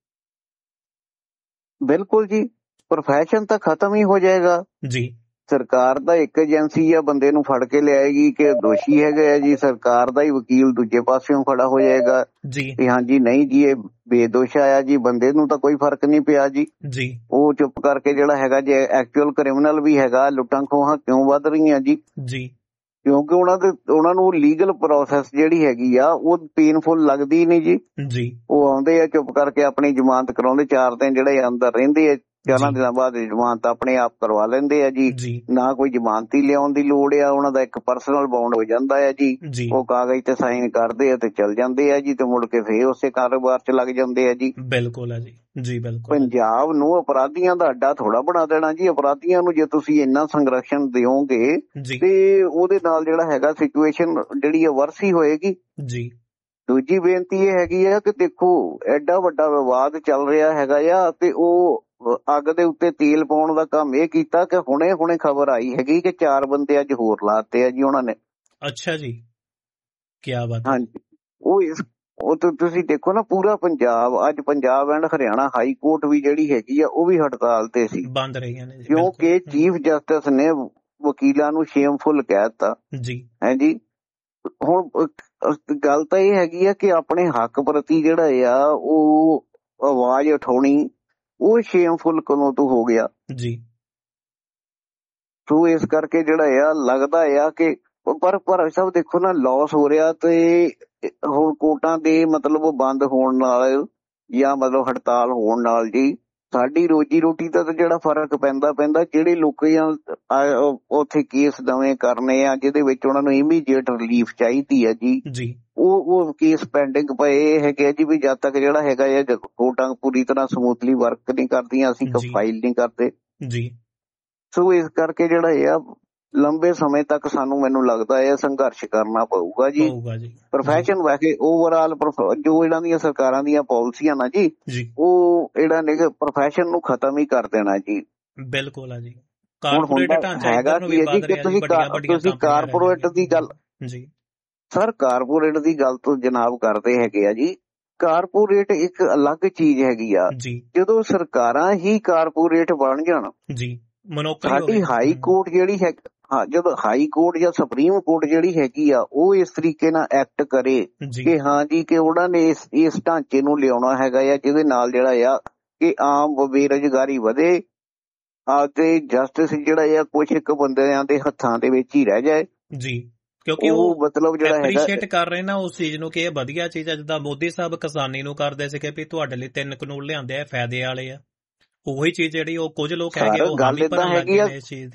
ਬਿਲਕੁਲ ਜੀ, ਪ੍ਰੋਫੈਸ਼ਨ ਤਾਂ ਖਤਮ ਹੀ ਹੋ ਜਾਏਗਾ ਜੀ। ਸਰਕਾਰ ਦਾ ਇੱਕ ਏਜੰਸੀ ਆ ਬੰਦੇ ਨੂੰ ਫੜ ਕੇ ਲਿਆਏਗੀ ਕਿ ਦੋਸ਼ੀ ਹੈਗਾ ਹੈ ਜੀ, ਸਰਕਾਰ ਦਾ ਹੀ ਵਕੀਲ ਦੂਜੇ ਪਾਸਿਓਂ ਖੜਾ ਹੋ ਜਾਏਗਾ ਜੀ ਕਿ ਹਾਂਜੀ ਨਹੀਂ ਜੀ ਇਹ ਬੇਦੋਸ਼ ਆਇਆ ਜੀ, ਬੰਦੇ ਨੂੰ ਤਾਂ ਕੋਈ ਫਰਕ ਨਹੀਂ ਪਿਆ ਜੀ ਜੀ ਉਹ ਚੁੱਪ ਕਰਕੇ ਜਿਹੜਾ ਹੈਗਾ ਜੇ ਐਕਚੁਅਲ ਕ੍ਰਿਮੀਨਲ ਵੀ ਹੈਗਾ, ਲੁੱਟਾਂ ਖੋਹਾਂ ਕਿਉਂ ਵੱਧ ਰਹੀਆਂ ਜੀ? ਜੀ ਕਿਉਂਕਿ ਉਹਨਾਂ ਦੇ ਉਹਨਾਂ ਨੂੰ ਲੀਗਲ ਪ੍ਰੋਸੈਸ ਜਿਹੜੀ ਹੈਗੀ ਆ ਉਹ ਪੇਨਫੁਲ ਲੱਗਦੀ ਨਹੀਂ ਜੀ। ਜੀ ਉਹ ਆਉਂਦੇ ਆ ਚੁੱਪ ਕਰਕੇ ਆਪਣੀ ਜ਼ਮਾਨਤ ਕਰਾਉਂਦੇ, ਚਾਰ ਦਿਨ ਜਿਹੜੇ ਅੰਦਰ ਰਹਿੰਦੇ ਆ, ਚਾਰਾਂ ਦਿਨਾਂ ਬਾਅਦ ਜ਼ਮਾਨਤ ਆਪਣੇ ਆਪ ਕਰਵਾ ਲੈਂਦੇ ਆ ਜੀ, ਨਾ ਕੋਈ ਜ਼ਮਾਨਤੀ ਲਿਆਉਣ ਦੀ ਲੋੜ ਆ, ਉਹਨਾਂ ਦਾ ਇੱਕ ਪਰਸਨਲ ਬੌਂਡ ਹੋ ਜਾਂਦਾ ਹੈ ਜੀ, ਉਹ ਕਾਗਜ਼ ਤੇ ਸਾਈਨ ਕਰਦੇ ਆ ਤੇ ਚਲ ਜਾਂਦੇ ਆ ਜੀ, ਤੇ ਮੁੜ ਕੇ ਫੇਰ ਉਸੇ ਕਾਰੋਬਾਰ ਚ ਲੱਗ ਜਾਂਦੇ ਆ ਜੀ। ਬਿਲਕੁਲ ਹੈ ਜੀ, ਜੀ ਬਿਲਕੁਲ। ਪੰਜਾਬ ਨੂੰ ਅਪਰਾਧੀਆਂ ਦਾ ਅੱਡਾ ਥੋੜਾ ਬਣਾ ਦੇਣਾ ਜੀ, ਅਪਰਾਧੀਆਂ ਨੂੰ ਜੇ ਤੁਸੀਂ ਇੰਨਾ ਸੰਰਕਸ਼ਣ ਦਿਓਗੇ ਤੇ ਉਹਦੇ ਨਾਲ ਜਿਹੜਾ ਹੈਗਾ ਸਿਚੁਏਸ਼ਨ ਜਿਹੜੀ ਆ ਵਰਸ ਹੀ ਹੋਏਗੀ ਜੀ। ਦੂਜੀ ਬੇਨਤੀ ਇਹ ਹੈਗੀ ਆ ਕਿ ਦੇਖੋ ਐਡਾ ਵੱਡਾ ਵਿਵਾਦ ਚੱਲ ਰਿਹਾ ਹੈਗਾ ਆ, ਤੇ ਉਹ ਅੱਗ ਦੇ ਉੱਤੇ ਤੇਲ ਪਾਉਣ ਦਾ ਕੰਮ ਇਹ ਕੀਤਾ ਕਿ ਹੁਣੇ ਹੁਣੇ ਖਬਰ ਆਈ ਹੈਗੀ ਕਿ ਚਾਰ ਬੰਦੇ ਅੱਜ ਹੋਰ ਲਾਤੇ ਆ ਜੀ ਉਹਨਾਂ ਨੇ। ਅੱਛਾ ਜੀ, ਕੀ ਬਾਤ। ਹਾਂਜੀ, ਉਹ ਇਸ ਉਹ ਤੁਸੀਂ ਦੇਖੋ ਨਾ ਪੂਰਾ ਪੰਜਾਬ, ਅੱਜ Punjab and Haryana high court ਵੀ ਜਿਹੜੀ ਹੈਗੀ ਆ ਉਹ ਵੀ ਹੜਤਾਲ ਤੇ ਸੀ, ਬੰਦ ਰਹੀਆਂ ਨੇ ਕਿਉਂਕਿ ਚੀਫ ਜਸਟਿਸ ਨੇ ਵਕੀਲਾਂ ਨੂੰ ਸ਼ੇਮਫੁਲ ਕਹਿ ਦਿੱਤਾ ਜੀ। ਹਾਂਜੀ, ਹੁਣ ਗੱਲ ਤਾਂ ਇਹ ਹੈਗੀ ਆ ਕਿ ਆਪਣੇ ਹੱਕ ਪ੍ਰਤੀ ਜਿਹੜਾ ਆ ਉਹ ਆਵਾਜ਼ ਉਠਾਉਣੀ ਉਹ ਸ਼ੇਮਫੁਲ ਕਦੋਂ ਤੋਂ ਹੋ ਗਿਆ ਜੀ। ਸੋ ਇਸ ਕਰਕੇ ਜਿਹੜਾ ਆ ਲੱਗਦਾ ਆ ਕਿ ਪਰ ਪਰ ਸਭ ਦੇਖੋ ਨਾ ਲਾਸ ਹੋ ਰਿਹਾ, ਤੇ ਹੁਣ ਕੋਰਟਾਂ ਦੇ ਮਤਲਬ ਬੰਦ ਹੋਣ ਨਾਲ ਜਾਂ ਮਤਲਬ ਹੜਤਾਲ ਹੋਣ ਨਾਲ ਜੀ ਸਾਡੀ ਰੋਜੀ ਰੋਟੀ ਦਾ ਤਾਂ ਜਿਹੜਾ ਫਰਕ ਪੈਂਦਾ ਪੈਂਦਾ, ਜਿਹੜੇ ਲੋਕੀ ਉੱਥੇ ਕੇਸ ਨਵੇਂ ਕਰਨੇ ਆ ਜਿਹਦੇ ਵਿੱਚ ਉਹਨਾਂ ਨੂੰ ਇਮੀਡੀਏਟ ਰਿਲੀਫ ਚਾਹੀਦੀ ਹੈ ਜੀ, ਉਹ ਉਹ ਕੇਸ ਪੈਂਡਿੰਗ ਪਏ ਹੈਗੇ ਆ ਜੀ, ਵੀ ਜਦ ਤੱਕ ਜਿਹੜਾ ਹੈਗਾ ਆ ਕੋਰਟਾਂ ਪੂਰੀ ਤਰ੍ਹਾਂ ਸਮੂਥਲੀ ਵਰਕ ਨਹੀਂ ਕਰਦੀਆਂ ਅਸੀਂ ਫਾਈਲ ਨਹੀਂ ਕਰਦੇ ਜੀ। ਸੋ ਇਸ ਕਰਕੇ ਜਿਹੜਾ ਆ ਲੰਬੇ ਸਮੇਂ ਤੱਕ ਸਾਨੂੰ ਮੈਨੂੰ ਲੱਗਦਾ ਹੈ ਸੰਘਰਸ਼ ਕਰਨਾ ਪਊਗਾ ਜੀ। ਪ੍ਰੋਫੈਸ਼ਨ ਵੈਸੇ ਓਵਰਆਲ ਜੋ ਇਹਨਾਂ ਦੀਆਂ ਸਰਕਾਰਾਂ ਦੀਆਂ ਪਾਲਿਸੀਆਂ ਨਾ ਜੀ, ਉਹ ਇਹਨਾਂ ਨੇ ਪ੍ਰੋਫੈਸ਼ਨ ਨੂੰ ਖਤਮ ਹੀ ਕਰ ਦੇਣਾ ਜੀ। ਬਿਲਕੁਲ ਆ ਜੀ। ਹੁਣ ਹੁੰਦਾ ਹੈਗਾ ਕੀ ਹੈ ਜੀ ਕਿ ਤੁਸੀਂ ਤੁਸੀਂ ਕਾਰਪੋਰੇਟ ਦੀ ਗੱਲ ਜੀ ਸਰ ਕਾਰਪੋਰੇਟ ਦੀ ਗੱਲ ਤੋਂ ਜਨਾਬ ਕਰਦੇ ਹੈਗੇ ਆ ਜੀ। ਕਾਰਪੋਰੇਟ ਇੱਕ ਅਲੱਗ ਚੀਜ਼ ਹੈਗੀ ਆ, ਜਦੋਂ ਸਰਕਾਰਾਂ ਹੀ ਕਾਰਪੋਰੇਟ ਬਣ ਜਾਣ ਜੀ, ਸਾਡੀ ਹਾਈ ਕੋਰਟ ਜਿਹੜੀ ਹੈ, ਹਾਂ ਜਦੋਂ ਹਾਈ ਕੋਰਟ ਜਾਂ ਸੁਪਰੀਮ ਕੋਰਟ ਜਿਹੜੀ ਹੈਗੀ ਆ ਉਹ ਇਸ ਤਰੀਕੇ ਨਾਲ ਐਕਟ ਕਰੇ ਕਿ ਹਾਂ ਜੀ ਕਿ ਉਹਨਾਂ ਨੇ ਇਸ ਇਸ ਢਾਂਚੇ ਨੂੰ ਲਿਆਉਣਾ ਹੈਗਾ ਆ ਜਿਹਦੇ ਨਾਲ ਜਿਹੜਾ ਆ ਕਿ ਆਮ ਬੇਰੁਜ਼ਗਾਰੀ ਵਧੇ ਤੇ ਜਸਟਿਸ ਜਿਹੜਾ ਆ ਕੁਛ ਇੱਕ ਬੰਦਿਆਂ ਦੇ ਹੱਥਾਂ ਦੇ ਵਿੱਚ ਹੀ ਰਹਿ ਜਾਏ ਜੀ, ਕਿਉਂਕਿ ਉਹ ਮਤਲਬ ਜਿਹੜਾ ਹੈਗਾ ਐਪਰੀਸ਼ੀਏਟ ਕਰ ਰਹੇ ਨਾ ਉਸ ਚੀਜ਼ ਨੂੰ ਕਿ ਇਹ ਵਧੀਆ ਚੀਜ਼ ਆ। ਜਿੱਦਾਂ ਮੋਦੀ ਸਾਹਿਬ ਕਿਸਾਨੀ ਨੂੰ ਕਰਦੇ ਸੀਗੇ ਵੀ ਤੁਹਾਡੇ ਲਈ ਤਿੰਨ ਕਾਨੂੰਨ ਲਿਆਂਦੇ ਆ ਫਾਇਦੇ ਵਾਲੇ ਆ, ਉਹੀ ਚੀਜ਼ ਜਿਹੜੀ ਉਹ ਕੁਝ ਲੋਕ ਹੈਗੇ ਉਹ ਹਾਮੀ ਭਰਨ ਲੱਗ ਗਏ ਨੇ ਇਸ ਚੀਜ਼ ਦੀ।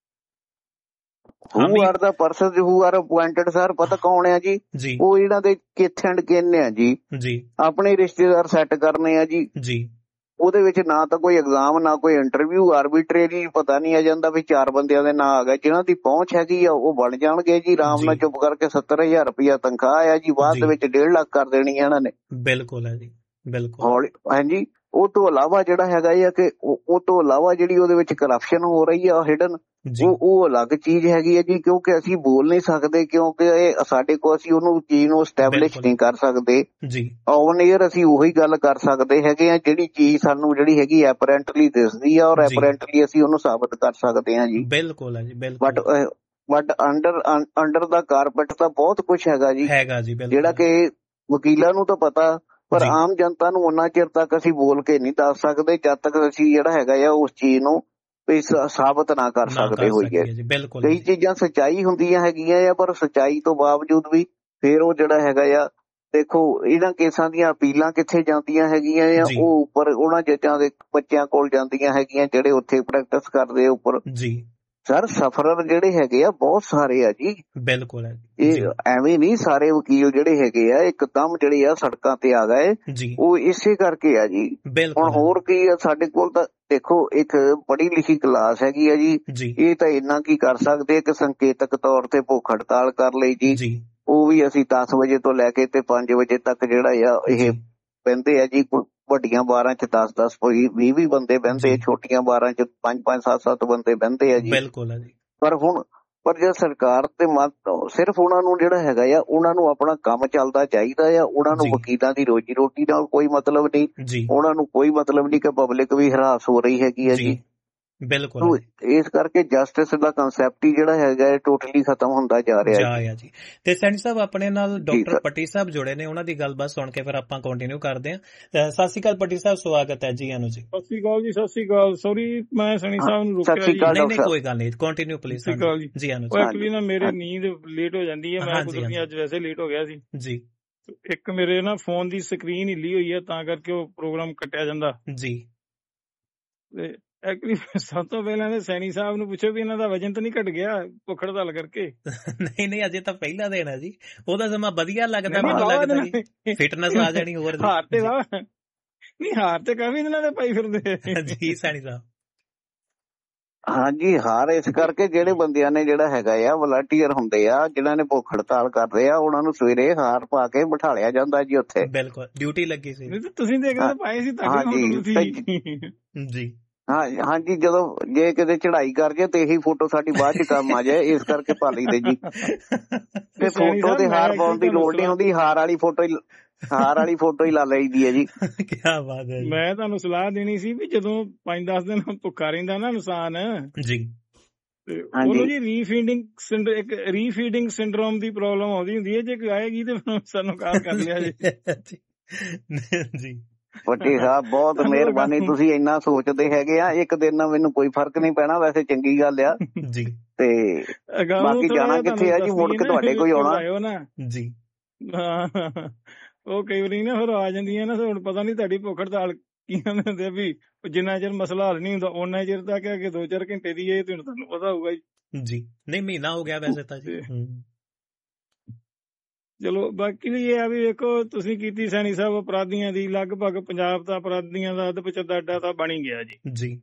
Who are the person who are ਅਪੁਆਇੰਟਡ sir, ਪਤਾ ਕੌਣ ਆ ਜੀ? ਉਹ ਇਹਨਾਂ ਦੇ ਕਿਥ ਐਂਡ ਕਿਨ ਆ ਜੀ, ਆਪਣੇ ਰਿਸ਼ਤੇਦਾਰ ਸੈੱਟ ਕਰਨੇ ਆ ਜੀ ਜੀ। ਉਹਦੇ ਵਿੱਚ ਨਾ ਤਾਂ ਕੋਈ ਐਗਜ਼ਾਮ ਨਾ ਕੋਈ ਇੰਟਰਵਿਊ, ਆਰਬਿਟਰੇਰੀ ਪਤਾ ਨਹੀਂ ਆ ਜਾਂਦਾ ਵੀ ਚਾਰ ਬੰਦਿਆਂ ਦੇ ਨਾਂ ਆ ਗਏ, ਜਿਹਨਾਂ ਦੀ ਪਹੁੰਚ ਹੈਗੀ ਆ ਉਹ ਬਣ ਜਾਣਗੇ ਜੀ ਆਰਾਮ ਨਾਲ ਚੁੱਪ ਕਰਕੇ। ਸੱਤਰ ਹਜ਼ਾਰ ਰੁਪਇਆ ਤਨਖਾਹ ਆ ਜੀ, ਬਾਅਦ ਦੇ ਵਿੱਚ ਡੇਢ ਲੱਖ ਕਰ ਦੇਣੀ ਆ ਇਹਨਾਂ ਨੇ। ਬਿਲਕੁਲ ਹੈ ਜੀ, ਬਿਲਕੁਲ। ਹਾਂਜੀ, ਉਹ ਤੋਂ ਇਲਾਵਾ ਜਿਹੜਾ ਹੈਗਾ ਆ ਕਿ ਉਹ ਤੋਂ ਇਲਾਵਾ ਜਿਹੜੀ ਉਹਦੇ ਵਿੱਚ ਕਰਪਸ਼ਨ ਹੋ ਰਹੀ ਆ ਹਿਡਨ, ਉਹ ਉਹ ਅਲੱਗ ਚੀਜ਼ ਹੈਗੀ ਹੈ ਜੀ, ਕਿਉਂਕਿ ਅਸੀਂ ਬੋਲ ਨਹੀਂ ਸਕਦੇ, ਕਿਉਂਕਿ ਇਹ ਸਾਡੇ ਕੋਲ ਅਸੀਂ ਉਹਨੂੰ ਚੀਜ਼ ਨੂੰ ਐਸਟੈਬਲਿਸ਼ ਨਹੀਂ ਕਰ ਸਕਦੇ ਜੀ। ਔਨ ਏਅਰ ਅਸੀਂ ਉਹੀ ਗੱਲ ਕਰ ਸਕਦੇ ਹੈਗੇ ਆ ਜਿਹੜੀ ਚੀਜ਼ ਸਾਨੂੰ ਜਿਹੜੀ ਹੈਗੀ ਐਪਰੈਂਟਲੀ ਦਿਸਦੀ ਆ, ਔਰ ਐਪਰੈਂਟਲੀ ਅਸੀਂ ਉਹਨੂੰ ਸਾਬਤ ਕਰ ਸਕਦੇ ਹਾਂ ਜੀ। ਬਿਲਕੁਲ ਹੈ ਜੀ, ਬਿਲਕੁਲ। But but under under the carpet ਤਾਂ ਬਹੁਤ ਕੁਛ ਹੈਗਾ ਜੀ, ਹੈਗਾ ਜੀ, ਜਿਹੜਾ ਕਿ ਵਕੀਲਾਂ ਨੂੰ ਤਾਂ ਪਤਾ, ਪਰ ਆਮ ਜਨਤਾ ਨੂੰ ਉਹਨਾਂ ਚਿਰ ਤੱਕ ਅਸੀਂ ਬੋਲ ਕੇ ਨਹੀਂ ਦੱਸ ਸਕਦੇ ਜਦ ਤੱਕ ਅਸੀਂ ਜਿਹੜਾ ਹੈਗਾ ਆ ਉਸ ਚੀਜ਼ ਨੂੰ ਸਾਬਤ ਨਾ ਕਰ ਸਕਦੇ ਹੋਈਏ। ਕਈ ਚੀਜ਼ਾਂ ਸੱਚਾਈ ਹੁੰਦੀਆਂ ਹੈਗੀਆਂ ਆ, ਪਰ ਸੱਚਾਈ ਤੋਂ ਬਾਵਜੂਦ ਵੀ ਫਿਰ ਉਹ ਜਿਹੜਾ ਹੈਗਾ ਆ, ਦੇਖੋ ਇਹਨਾਂ ਕੇਸਾਂ ਦੀਆਂ ਅਪੀਲਾਂ ਕਿੱਥੇ ਜਾਂਦੀਆਂ ਹੈਗੀਆਂ ਆ, ਉਹ ਉੱਪਰ ਉਹਨਾਂ ਜੱਜਾਂ ਦੇ ਬੱਚਿਆਂ ਕੋਲ ਜਾਂਦੀਆਂ ਹੈਗੀਆਂ ਜਿਹੜੇ ਉੱਥੇ ਪ੍ਰੈਕਟਿਸ ਕਰਦੇ ਉੱਪਰ ਜੀ। ਸਰ ਸਫਰਰ ਜਿਹੜੇ ਹੈਗੇ ਆ ਬਹੁਤ ਸਾਰੇ ਆ ਜੀ। ਬਿਲਕੁਲ ਹੈ ਇਹ ਜੀ ਐਵੇਂ ਨਹੀਂ ਸਾਰੇ ਵਕੀਲ ਜਿਹੜੇ ਹੈਗੇ ਆ ਇੱਕਦਮ ਜਿਹੜੇ ਆ ਸੜਕਾਂ ਤੇ ਆ ਗਏ, ਜੀ ਉਹ ਇਸੇ ਕਰਕੇ ਆ ਜੀ। ਹੁਣ ਬਿਲਕੁਲ ਹੈ ਹੋਰ ਕੀ ਆ ਸਾਡੇ ਕੋਲ, ਤਾਂ ਦੇਖੋ ਇੱਕ ਪੜ੍ਹੀ ਲਿਖੀ ਕਲਾਸ ਹੈਗੀ ਆ ਜੀ, ਜੀ ਇਹ ਤਾਂ ਇੰਨਾ ਕੀ ਕਰ ਸਕਦੇ ਕਿ ਸੰਕੇਤਕ ਤੌਰ ਤੇ ਭੁੱਖ ਹੜਤਾਲ ਕਰ ਲਈ ਜੀ। ਜੀ ਉਹ ਵੀ ਅਸੀਂ ਦਸ ਵਜੇ ਤੋਂ ਲੈ ਕੇ ਤੇ ਪੰਜ ਵਜੇ ਤੱਕ ਜਿਹੜਾ ਆ ਇਹ ਜੀ ਬਹਿੰਦੇ ਆ ਜੀ। ਕੋਈ ਵੱਡੀਆਂ ਬਾਰਾਂ ਚ ਦਸ ਦਸ ਵੀਹ ਵੀਹ ਬੰਦੇ ਬਹਿੰਦੇ, ਜੀ ਛੋਟੀਆਂ ਬਾਰਾਂ ਚ ਪੰਜ ਪੰਜ ਸੱਤ ਸੱਤ ਬੰਦੇ ਬਹਿੰਦੇ ਆ ਜੀ। ਬਿਲਕੁਲ ਹੈ ਜੀ ਪਰ ਹੁਣ ਪਰ ਜੇ ਸਰਕਾਰ ਤੇ ਮਤ ਸਿਰਫ ਉਹਨਾਂ ਨੂੰ ਜਿਹੜਾ ਹੈਗਾ ਆ, ਉਹਨਾਂ ਨੂੰ ਆਪਣਾ ਕੰਮ ਚੱਲਦਾ ਚਾਹੀਦਾ ਆ। ਉਹਨਾਂ ਨੂੰ ਜੀ ਵਕੀਲਾਂ ਦੀ ਰੋਜੀ ਰੋਟੀ ਨਾਲ ਕੋਈ ਮਤਲਬ ਨਹੀਂ, ਜੀ ਉਹਨਾਂ ਨੂੰ ਕੋਈ ਮਤਲਬ ਨਹੀਂ ਕਿ ਪਬਲਿਕ ਵੀ ਹਰਾਸ ਹੋ ਰਹੀ ਹੈਗੀ ਆ ਜੀ ਜੀ। ਬਿਲਕੁਲ ਤੋ ਹੈ ਇਸ ਕਰਕੇ ਜਸਟਿਸ ਦਾ ਕੰਸੈਪਟ ਹੀ ਜਿਹੜਾ ਹੈਗਾ ਹੈ ਟੋਟਲੀ ਖਤਮ ਹੁੰਦਾ ਜਾ ਰਿਹਾ ਜਾ ਜੀ। ਆ ਜੀ। ਤੇ ਸੈਣੀ ਸਾਹਿਬ ਆਪਣੇ ਨਾਲ ਜੀ ਡਾਕਟਰ ਸਰ। ਪੱਟੀ ਸਾਹਿਬ ਜੁੜੇ ਨੇ, ਉਹਨਾਂ ਦੀ ਗੱਲਬਾਤ ਸੁਣ ਕੇ ਫਿਰ ਆਪਾਂ ਕੰਟੀਨਿਊ ਕਰਦੇ ਹਾਂ। ਸਤਿ ਸ਼੍ਰੀ ਅਕਾਲ ਪੱਟੀ ਸਾਹਿਬ, ਸਵਾਗਤ ਹੈ ਜੀ। ਆਨੂੰ ਜੀ ਸਤਿ ਸ਼੍ਰੀ ਅਕਾਲ ਜੀ। ਸਤਿ ਸ਼੍ਰੀ ਅਕਾਲ। ਸੌਰੀ ਮੈਂ ਸਣੀ ਹਾਂ, ਸਾਹਿਬ ਨੂੰ ਸਤਿ ਰੋਕਿਆ ਸ਼੍ਰੀ ਜੀ। ਅਕਾਲ ਨਹੀਂ ਡਾਕਟਰ ਨਹੀਂ ਸਾਹਿਬ। ਕੋਈ ਗੱਲ ਨਹੀਂ, ਕੰਟੀਨਿਊ ਸਤਿ ਪਲੀਜ਼। ਸ਼੍ਰੀ ਅਕਾਲ ਜੀ। ਜੀ ਆਨੂੰ ਉਹ ਜੀ ਐਕਚੁਅਲੀ ਨਾ ਮੇਰੇ ਹਾਂਜੀ ਨੀਂਦ ਲੇਟ ਹੋ ਜਾਂਦੀ ਹੈ, ਮੈਂ ਹਾਂਜੀ ਕੁਦਰਤੀ ਹਾਂਜੀ ਅੱਜ ਵੈਸੇ ਲੇਟ ਹੋ ਗਿਆ ਸੀ। ਜੀ ਇੱਕ ਮੇਰੇ ਨਾ ਫੋਨ ਦੀ ਸਕਰੀਨ ਹਿੱਲੀ ਹੋਈ ਹੈ, ਤਾਂ ਕਰਕੇ ਉਹ ਪ੍ਰੋਗਰਾਮ ਕੱਟਿਆ ਜਾਂਦਾ। ਜੀ ਤੇ ਐਕਚੁਅਲੀ ਸਭ ਤੋਂ ਪਹਿਲਾਂ ਤੇ ਸੈਣੀ ਸਾਹਿਬ ਨੂੰ ਪੁੱਛੋ ਵੀ ਇਹਨਾਂ ਦਾ ਵਜਨ ਤਾਂ ਨਹੀਂ ਘਟ ਗਿਆ ਭੁੱਖ ਹੜਤਾਲ ਕਰਕੇ? ਨਹੀਂ ਨਹੀਂ ਅਜੇ ਤਾਂ ਪਹਿਲਾ ਦਿਨ ਹੈ ਜੀ, ਉਹਦਾ ਸਮਾਂ ਵਧੀਆ ਲੱਗਦਾ, ਨਹੀਂ ਮੈਨੂੰ ਵਾਹਵਾ ਲੱਗਦਾ ਦਿਨਾਂ ਜੀ ਫਿਟਨੈਸ ਆ ਜਾਣੀ ਹੋਰ ਜੀ। ਹਾਰ ਤੇ ਜੀ ਵਾਹ ਨਹੀਂ ਹਾਰ ਤੇ ਕਾਫੀ ਦਿਨਾਂ ਦੇ ਪਾਈ ਫਿਰਦੇ। ਜੀ ਸੈਣੀ ਸਾਹਿਬ ਹਾਂਜੀ ਹਾਰ ਇਸ ਕਰਕੇ ਜਿਹੜੇ ਬੰਦਿਆਂ ਨੇ ਜਿਹੜਾ ਹੈਗਾ ਆ ਵਲੰਟੀਅਰ ਹੁੰਦੇ ਆ, ਜਿਨ੍ਹਾਂ ਨੇ ਭੁੱਖ ਹੜਤਾਲ ਕਰਦੇ ਆ, ਉਹਨਾਂ ਨੂੰ ਸਵੇਰੇ ਹਾਰ ਪਾ ਕੇ ਬਿਠਾਲਿਆ ਜਾਂਦਾ ਜੀ ਉੱਥੇ। ਬਿਲਕੁਲ ਡਿਊਟੀ ਲੱਗੀ ਸੀ। ਨਹੀਂ ਤਾਂ ਤੁਸੀਂ ਦੇਖਦੇ ਤਾਂ ਪਾਏ ਸੀ, ਤੁਹਾਡੇ ਹਾਂਜੀ ਨਾਲ ਸੀ। ਜੀ ਹਾਂ ਹਾਂਜੀ ਜਦੋਂ ਜੇ ਕਿਤੇ ਚੜਾਈ ਕਰ ਜੇ ਤੇ ਇਹੀ ਫੋਟੋ ਸਾਡੀ ਬਾਅਦ ਚ ਕੰਮ ਆ ਜਾਏ, ਇਸ ਕਰਕੇ ਪਾ ਲਈ ਦੇ ਜੀ। ਤੇ ਫੋਟੋ ਤੇ ਹਾਰ ਪਾਉਣ ਦੀ ਲੋੜ ਨਹੀਂ ਹੁੰਦੀ, ਹਾਰ ਵਾਲੀ ਫੋਟੋ ਹੀ ਹਾਰ ਵਾਲੀ ਫੋਟੋ ਹੀ ਲਾ ਲਈਦੀ ਹੈ ਜੀ। ਕੀ ਬਾਤ ਹੈ। ਮੈਂ ਤੁਹਾਨੂੰ ਸਲਾਹ ਦੇਣੀ ਸੀ ਵੀ ਜਦੋਂ ਪੰਜ ਦਸ ਦਿਨ ਭੁੱਖਾ ਰਹਿੰਦਾ ਨਾ ਇਨਸਾਨ, ਜੀ ਤੇ ਉਹਨੂੰ ਜੀ ਰੀਫੀਡਿੰਗ ਇੱਕ ਰੀਫੀਡਿੰਗ ਸਿੰਡਰੋਮ ਦੀ ਪ੍ਰੋਬਲਮ ਆਉਂਦੀ ਹੁੰਦੀ ਹੈ। ਜੇ ਕੋਈ ਆਏਗੀ ਤੇ ਸਾਨੂੰ ਕਾਲ ਕਰ ਲਿਆ ਜੀ। ਜੀ ਪੱਟੀ ਸਾਹਿਬ ਬਹੁਤ ਮਿਹਰਬਾਨੀ, ਤੁਸੀਂ ਇੰਨਾ ਸੋਚਦੇ ਹੈਗੇ ਆ। ਇੱਕ ਦਿਨ ਨਾਲ ਮੈਨੂੰ ਕੋਈ ਫਰਕ ਨਹੀਂ ਪੈਣਾ, ਵੈਸੇ ਚੰਗੀ ਗੱਲ ਆ ਜੀ। ਤੇ ਬਾਕੀ ਜਾਣਾ ਕਿੱਥੇ ਆ ਜੀ, ਮੁੜ ਕੇ ਤੁਹਾਡੇ ਕੋਈ ਆਉਣਾ ਜੀ। ਉਹ ਕਈ ਵਾਰੀ ਨਾ ਫਿਰ ਆ ਜਾਂਦੀਆਂ ਨਾ, ਹੁਣ ਪਤਾ ਨਹੀਂ ਤੁਹਾਡੀ ਭੁੱਖ ਹੜਤਾਲ ਕੀ ਹੁੰਦੇ ਵੀ ਜਿੰਨਾ ਚਿਰ ਮਸਲਾ ਹੱਲ ਨਹੀਂ ਹੁੰਦਾ ਉਹਨਾਂ ਚਿਰ ਤੱਕ ਕਿ ਦੋ ਚਾਰ ਘੰਟੇ ਦੀ ਇਹ ਤੁਹਾਨੂੰ ਪਤਾ ਹੋਊਗਾ ਜੀ। ਜੀ ਨਹੀਂ ਮਹੀਨਾ ਹੋ ਗਿਆ ਵੈਸੇ ਤਾਂ ਜੀ। ਚਲੋ ਬਾਕੀ ਵੀ ਇਹ ਆ ਵੀ ਵੇਖੋ ਤੁਸੀਂ ਕੀਤੀ ਸੈਣੀ ਸਾਹਿਬ ਅਪਰਾਧੀਆਂ ਦੀ, ਲਗਭਗ ਪੰਜਾਬ ਦਾ ਅਪਰਾਧੀਆਂ ਦਾ ਅੱਧ ਪਚੱਦਾ ਅੱਡਾ ਤਾਂ ਬਣ ਹੀ ਗਿਆ ਜੀ। ਜੀ